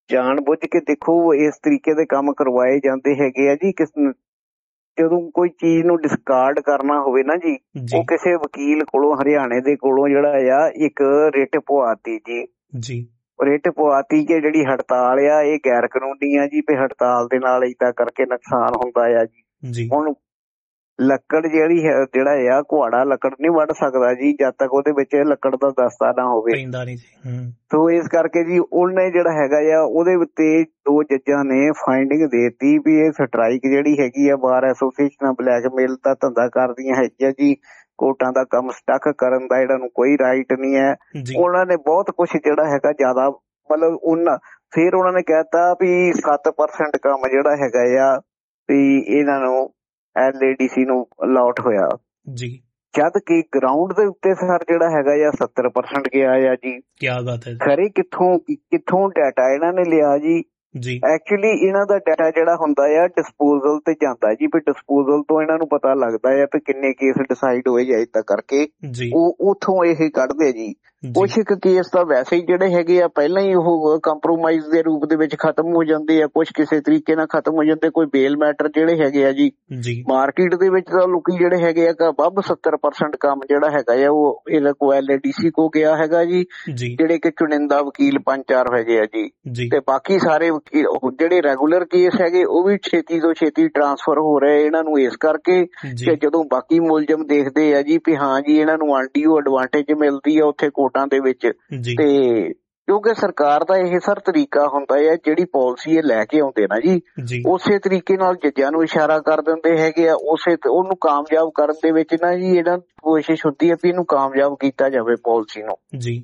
ਜਾਣ ਬੁੱਝ ਕੇ ਦੇਖੋ ਇਸ ਤਰੀਕੇ ਦੇ ਕੰਮ ਕਰਵਾਏ ਜਾਂਦੇ ਹੈਗੇ ਆ ਜੀ। ਕਿਸ ਜਦੋਂ ਕੋਈ ਚੀਜ਼ ਨੂੰ ਡਿਸਕਾਰਡ ਕਰਨਾ ਹੋਵੇ ਨਾ ਜੀ, ਉਹ ਕਿਸੇ ਵਕੀਲ ਕੋਲੋਂ ਹਰਿਆਣੇ ਦੇ ਕੋਲੋਂ ਜਿਹੜਾ ਆ ਇੱਕ ਰਿਟ ਪਵਾਤੀ ਜੀ ਜੀ ਰਿਟ ਪਵਾਤੀ ਕਿ ਜਿਹੜੀ ਹੜਤਾਲ ਆ ਇਹ ਗੈਰ ਕਾਨੂੰਨੀ ਆ ਜੀ, ਤੇ ਹੜਤਾਲ ਦੇ ਨਾਲ ਏਦਾਂ ਕਰਕੇ ਨੁਕਸਾਨ ਹੁੰਦਾ ਆ ਜੀ। ਹੁਣ ਲੱਕੜ ਜਿਹੜੀ ਹੈ ਜਿਹੜਾ ਆ ਕੁਹਾੜਾ ਲੱਕੜ ਨਹੀਂ ਵੱਢ ਸਕਦਾ ਜੀ ਜਦ ਤੱਕ ਉਹਦੇ ਵਿੱਚ ਲੱਕੜ ਦਾ ਦਸਤਾ ਨਾ ਹੋਵੇ। ਸੋ ਇਸ ਕਰਕੇ ਜੀ ਉਹਨੇ ਜਿਹੜਾ ਹੈਗਾ ਆ ਉਹਦੇ ਉੱਤੇ ਦੋ ਜੱਜਾਂ ਨੇ ਫਾਈਂਡਿੰਗ ਦੇਤੀ ਵੀ ਇਹ ਸਟਰਾਈਕ ਜਿਹੜੀ ਹੈਗੀ ਆ ਬਾਰ ਐਸੋਸੀਏਸ਼ਨਾਂ ਬਲੈਕਮੇਲ ਦਾ ਧੰਦਾ ਕਰਦੀਆਂ ਹੈਗੀਆਂ ਜੀ। ਕੋਰਟਾਂ ਦਾ ਕੰਮ ਸਟਕ ਕਰਨ ਦਾ ਜਿਹੜਾ ਨੂੰ ਕੋਈ ਰਾਈਟ ਨਹੀਂ ਹੈ। ਉਹਨਾਂ ਨੇ ਬਹੁਤ ਕੁਛ ਜਿਹੜਾ ਹੈਗਾ ਜ਼ਿਆਦਾ ਮਤਲਬ ਉਹਨਾਂ ਫਿਰ ਉਹਨਾਂ ਨੇ ਕਹਿਤਾ ਵੀ ਸੱਤ ਪਰਸੈਂਟ ਕੰਮ ਜਿਹੜਾ ਹੈਗਾ ਆ ਵੀ ਇਹਨਾਂ ਨੂੰ ਐਲ ਏ ਡੀ ਸੀ ਨੂੰ ਅਲਾਟ ਹੋਇਆ ਜੀ, ਜਦ ਕਿ ਗਰਾਊਂਡ ਦੇ ਉੱਤੇ ਸਰ ਜਿਹੜਾ ਹੈਗਾ ਆ ਸੱਤਰ ਪਰਸੈਂਟ ਗਿਆ ਆ ਜੀ। ਕਿਆ ਬਾਤ ਹੈ। ਖਰੇ ਕਿੱਥੋਂ ਕਿੱਥੋਂ ਡਾਟਾ ਇਹਨਾਂ ਨੇ ਲਿਆ ਜੀ ਜੀ ਐਕਚੁਅਲੀ ਇਹਨਾਂ ਦਾ ਡਾਟਾ ਜਿਹੜਾ ਹੁੰਦਾ ਆ ਡਿਸਪੋਜ਼ਲ ਤੇ ਜਾਂਦਾ ਜੀ, ਵੀ ਡਿਸਪੋਜ਼ਲ ਤੋਂ ਇਹਨਾਂ ਨੂੰ ਪਤਾ ਲੱਗਦਾ ਆ ਵੀ ਕਿੰਨੇ ਕੇਸ ਡਿਸਾਈਡ ਹੋਏ ਜਾਂ ਏਦਾਂ ਕਰਕੇ ਉਹ ਉੱਥੋਂ ਇਹ ਕੱਢਦੇ ਜੀ। ਕੁਛ ਇੱਕ ਕੇਸ ਤਾਂ ਵੈਸੇ ਹੀ ਜਿਹੜੇ ਹੈਗੇ ਆ ਪਹਿਲਾਂ ਹੀ ਉਹ ਕੰਪਰੋਮਾਈਜ਼ ਦੇ ਰੂਪ ਦੇ ਵਿੱਚ ਖਤਮ ਹੋ ਜਾਂਦੇ ਆ, ਕੁਛ ਕਿਸੇ ਤਰੀਕੇ ਨਾਲ ਖਤਮ ਹੋ ਜਾਂਦੇ। ਕੋਈ ਬੇਲ ਮੈਟਰ ਜਿਹੜੇ ਹੈਗੇ ਆ ਜੀ ਮਾਰਕੀਟ ਦੇ ਵਿੱਚ ਤਾਂ ਲੋਕੀ ਜਿਹੜੇ ਹੈਗੇ ਆ ਵੱਧ ਸੱਤਰ ਪਰਸੈਂਟ ਕੰਮ ਜਿਹੜਾ ਹੈਗਾ ਆ ਉਹ ਇਹਦੇ ਕੋਲ ਐਲ ਏ ਡੀ ਸੀ ਕੋ ਗਿਆ ਹੈਗਾ ਜੀ, ਜਿਹੜੇ ਕਿ ਚੁਣਿੰਦਾ ਵਕੀਲ ਪੰਜ ਚਾਰ ਹੈਗੇ ਆ ਜੀ, ਤੇ ਬਾਕੀ ਸਾਰੇ ਜਿਹੜੇ ਰੈਗੂਲਰ ਕੇਸ ਹੈਗੇ ਉਹ ਵੀ ਛੇਤੀ ਤੋਂ ਛੇਤੀ ਟਰਾਂਸਫਰ ਹੋ ਰਹੇ ਇਹਨਾਂ ਨੂੰ ਇਸ ਕਰਕੇ ਕਿ ਜਦੋਂ ਬਾਕੀ ਮੁਲਜ਼ਮ ਦੇਖਦੇ ਆ ਜੀ ਵੀ ਹਾਂ ਜੀ ਇਹਨਾਂ ਨੂੰ ਆਂਡੀਓ ਐਡਵਾਂਟੇਜ ਮਿਲਦੀ ਆ ਉੱਥੇ ਕੋਰਟਾਂ ਦੇ ਵਿੱਚ, ਤੇ ਕਿਉਂਕਿ ਸਰਕਾਰ ਦਾ ਇਹ ਸਰ ਤਰੀਕਾ ਹੁੰਦਾ ਹੈ ਜਿਹੜੀ ਪਾਲਿਸੀ ਇਹ ਲੈ ਕੇ ਆਉਂਦੇ ਨਾ ਜੀ ਉਸੇ ਤਰੀਕੇ ਨਾਲ ਜੱਜਾਂ ਨੂੰ ਇਸ਼ਾਰਾ ਕਰ ਦਿੰਦੇ ਹੈਗੇ ਆ, ਉਸੇ ਉਹਨੂੰ ਕਾਮਯਾਬ ਕਰਨ ਦੇ ਵਿੱਚ ਨਾ ਜੀ ਇਹਨਾਂ ਕੋਸ਼ਿਸ਼ ਹੁੰਦੀ ਹੈ ਵੀ ਇਹਨੂੰ ਕਾਮਯਾਬ ਕੀਤਾ ਜਾਵੇ ਪਾਲਿਸੀ ਨੂੰ ਜੀ।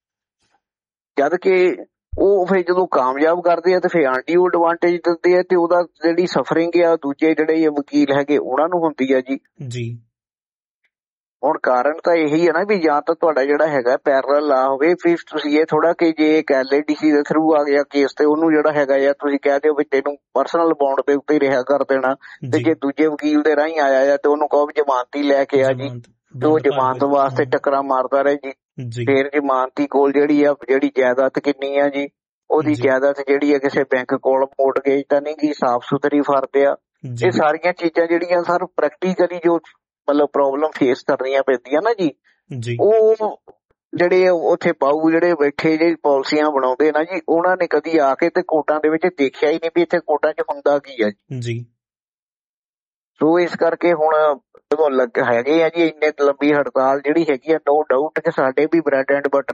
ਜਦ ਕਿ ਉਹ ਫਿਰ ਜਦੋਂ ਕਾਮਯਾਬ ਕਰਦੇ ਆ ਤੇ ਫਿਰ ਆਂਡੀਓ ਐਡਵਾਂਟੇਜ ਦਿੰਦੇ ਆ ਤੇ ਉਹਦਾ ਜਿਹੜੀ ਸਫਰਿੰਗ ਆ ਦੂਜੇ ਜਿਹੜੇ ਵਕੀਲ ਹੈਗੇ ਉਹਨਾਂ ਨੂੰ ਹੁੰਦੀ ਆ ਜੀ ਜੀ। ਹੁਣ ਕਾਰਨ ਤਾਂ ਇਹੀ ਹੈ ਨਾ ਵੀ ਜਾਂ ਤਾਂ ਤੁਹਾਡਾ ਜਿਹੜਾ ਹੈਗਾ ਪੈਰਲਲ ਲਾ ਹੋਵੇ, ਫਿਰ ਤੁਸੀਂ ਇਹ ਥੋੜਾ ਕਿ ਜੇ ਇੱਕ ਐਲ ਏ ਡੀ ਸੀ ਦੇ ਥਰੂ ਆ ਗਿਆ ਕੇਸ ਤੇ ਉਹਨੂੰ ਜਿਹੜਾ ਹੈਗਾ ਆ ਤੁਸੀਂ ਕਹਿ ਦਿਓ ਵੀ ਤੈਨੂੰ ਪਰਸਨਲ ਬੌਂਡ ਦੇ ਉੱਤੇ ਰਿਹਾ ਕਰ ਦੇਣਾ, ਤੇ ਜੇ ਦੂਜੇ ਵਕੀਲ ਦੇ ਰਾਹੀਂ ਆਇਆ ਆ ਤੇ ਉਹਨੂੰ ਕਹੋ ਜ਼ਮਾਨਤੀ ਲੈ ਕੇ ਆ ਜੀ, ਤੇ ਉਹ ਜ਼ਮਾਨਤ ਵਾਸਤੇ ਟੱਕਰਾਂ ਮਾਰਦਾ ਰਹੇ ਜੀ। ਫਿਰ ਜ਼ਮਾਨਤੀ ਕੋਲ ਜਿਹੜੀ ਆ ਜਿਹੜੀ ਜਾਇਦਾਦ ਕਿੰਨੀ ਆ ਜੀ, ਉਹਦੀ ਜਾਇਦਾਦ ਜਿਹੜੀ ਆ ਕਿਸੇ ਬੈਂਕ ਕੋਲ ਮੋਰਟਗੇਜ ਤਾਂ ਨਹੀਂ ਗੀ, ਸਾਫ਼ ਸੁਥਰੀ ਫਰਦ ਆ। ਇਹ ਸਾਰੀਆਂ ਚੀਜ਼ਾਂ ਜਿਹੜੀਆਂ ਸਰ ਪ੍ਰੈਕਟੀਕਲੀ ਜੋ ਮਤਲਬ ਪ੍ਰੋਬਲਮ ਫੇਸ ਕਰਨੀਆਂ ਪੈਂਦੀਆਂ ਨਾ ਜੀ, ਉਹ ਜਿਹੜੇ ਉੱਥੇ ਪਾਊ ਜਿਹੜੇ ਬੈਠੇ ਜਿਹੜੇ ਪਾਲਿਸੀਆਂ ਬਣਾਉਂਦੇ ਨਾ ਜੀ ਉਹਨਾਂ ਨੇ ਕਦੀ ਆ ਕੇ ਤੇ ਕੋਰਟਾਂ ਦੇ ਵਿੱਚ ਦੇਖਿਆ ਹੀ ਨਹੀਂ ਵੀ ਇੱਥੇ ਕੋਰਟਾਂ 'ਚ ਹੁੰਦਾ ਕੀ ਆ ਜੀ। ਸੋ ਇਸ ਕਰਕੇ ਹੁਣ ਜਦੋਂ ਲੱਗ ਹੈਗੇ ਆ ਜੀ ਇੰਨੇ ਲੰਬੀ ਹੜਤਾਲ ਜਿਹੜੀ ਹੈਗੀ ਆ, ਨੋ ਡਾਊਟ ਕਿ ਸਾਡੇ ਵੀ ਬ੍ਰੈਡ ਐਂਡ ਬਟਰ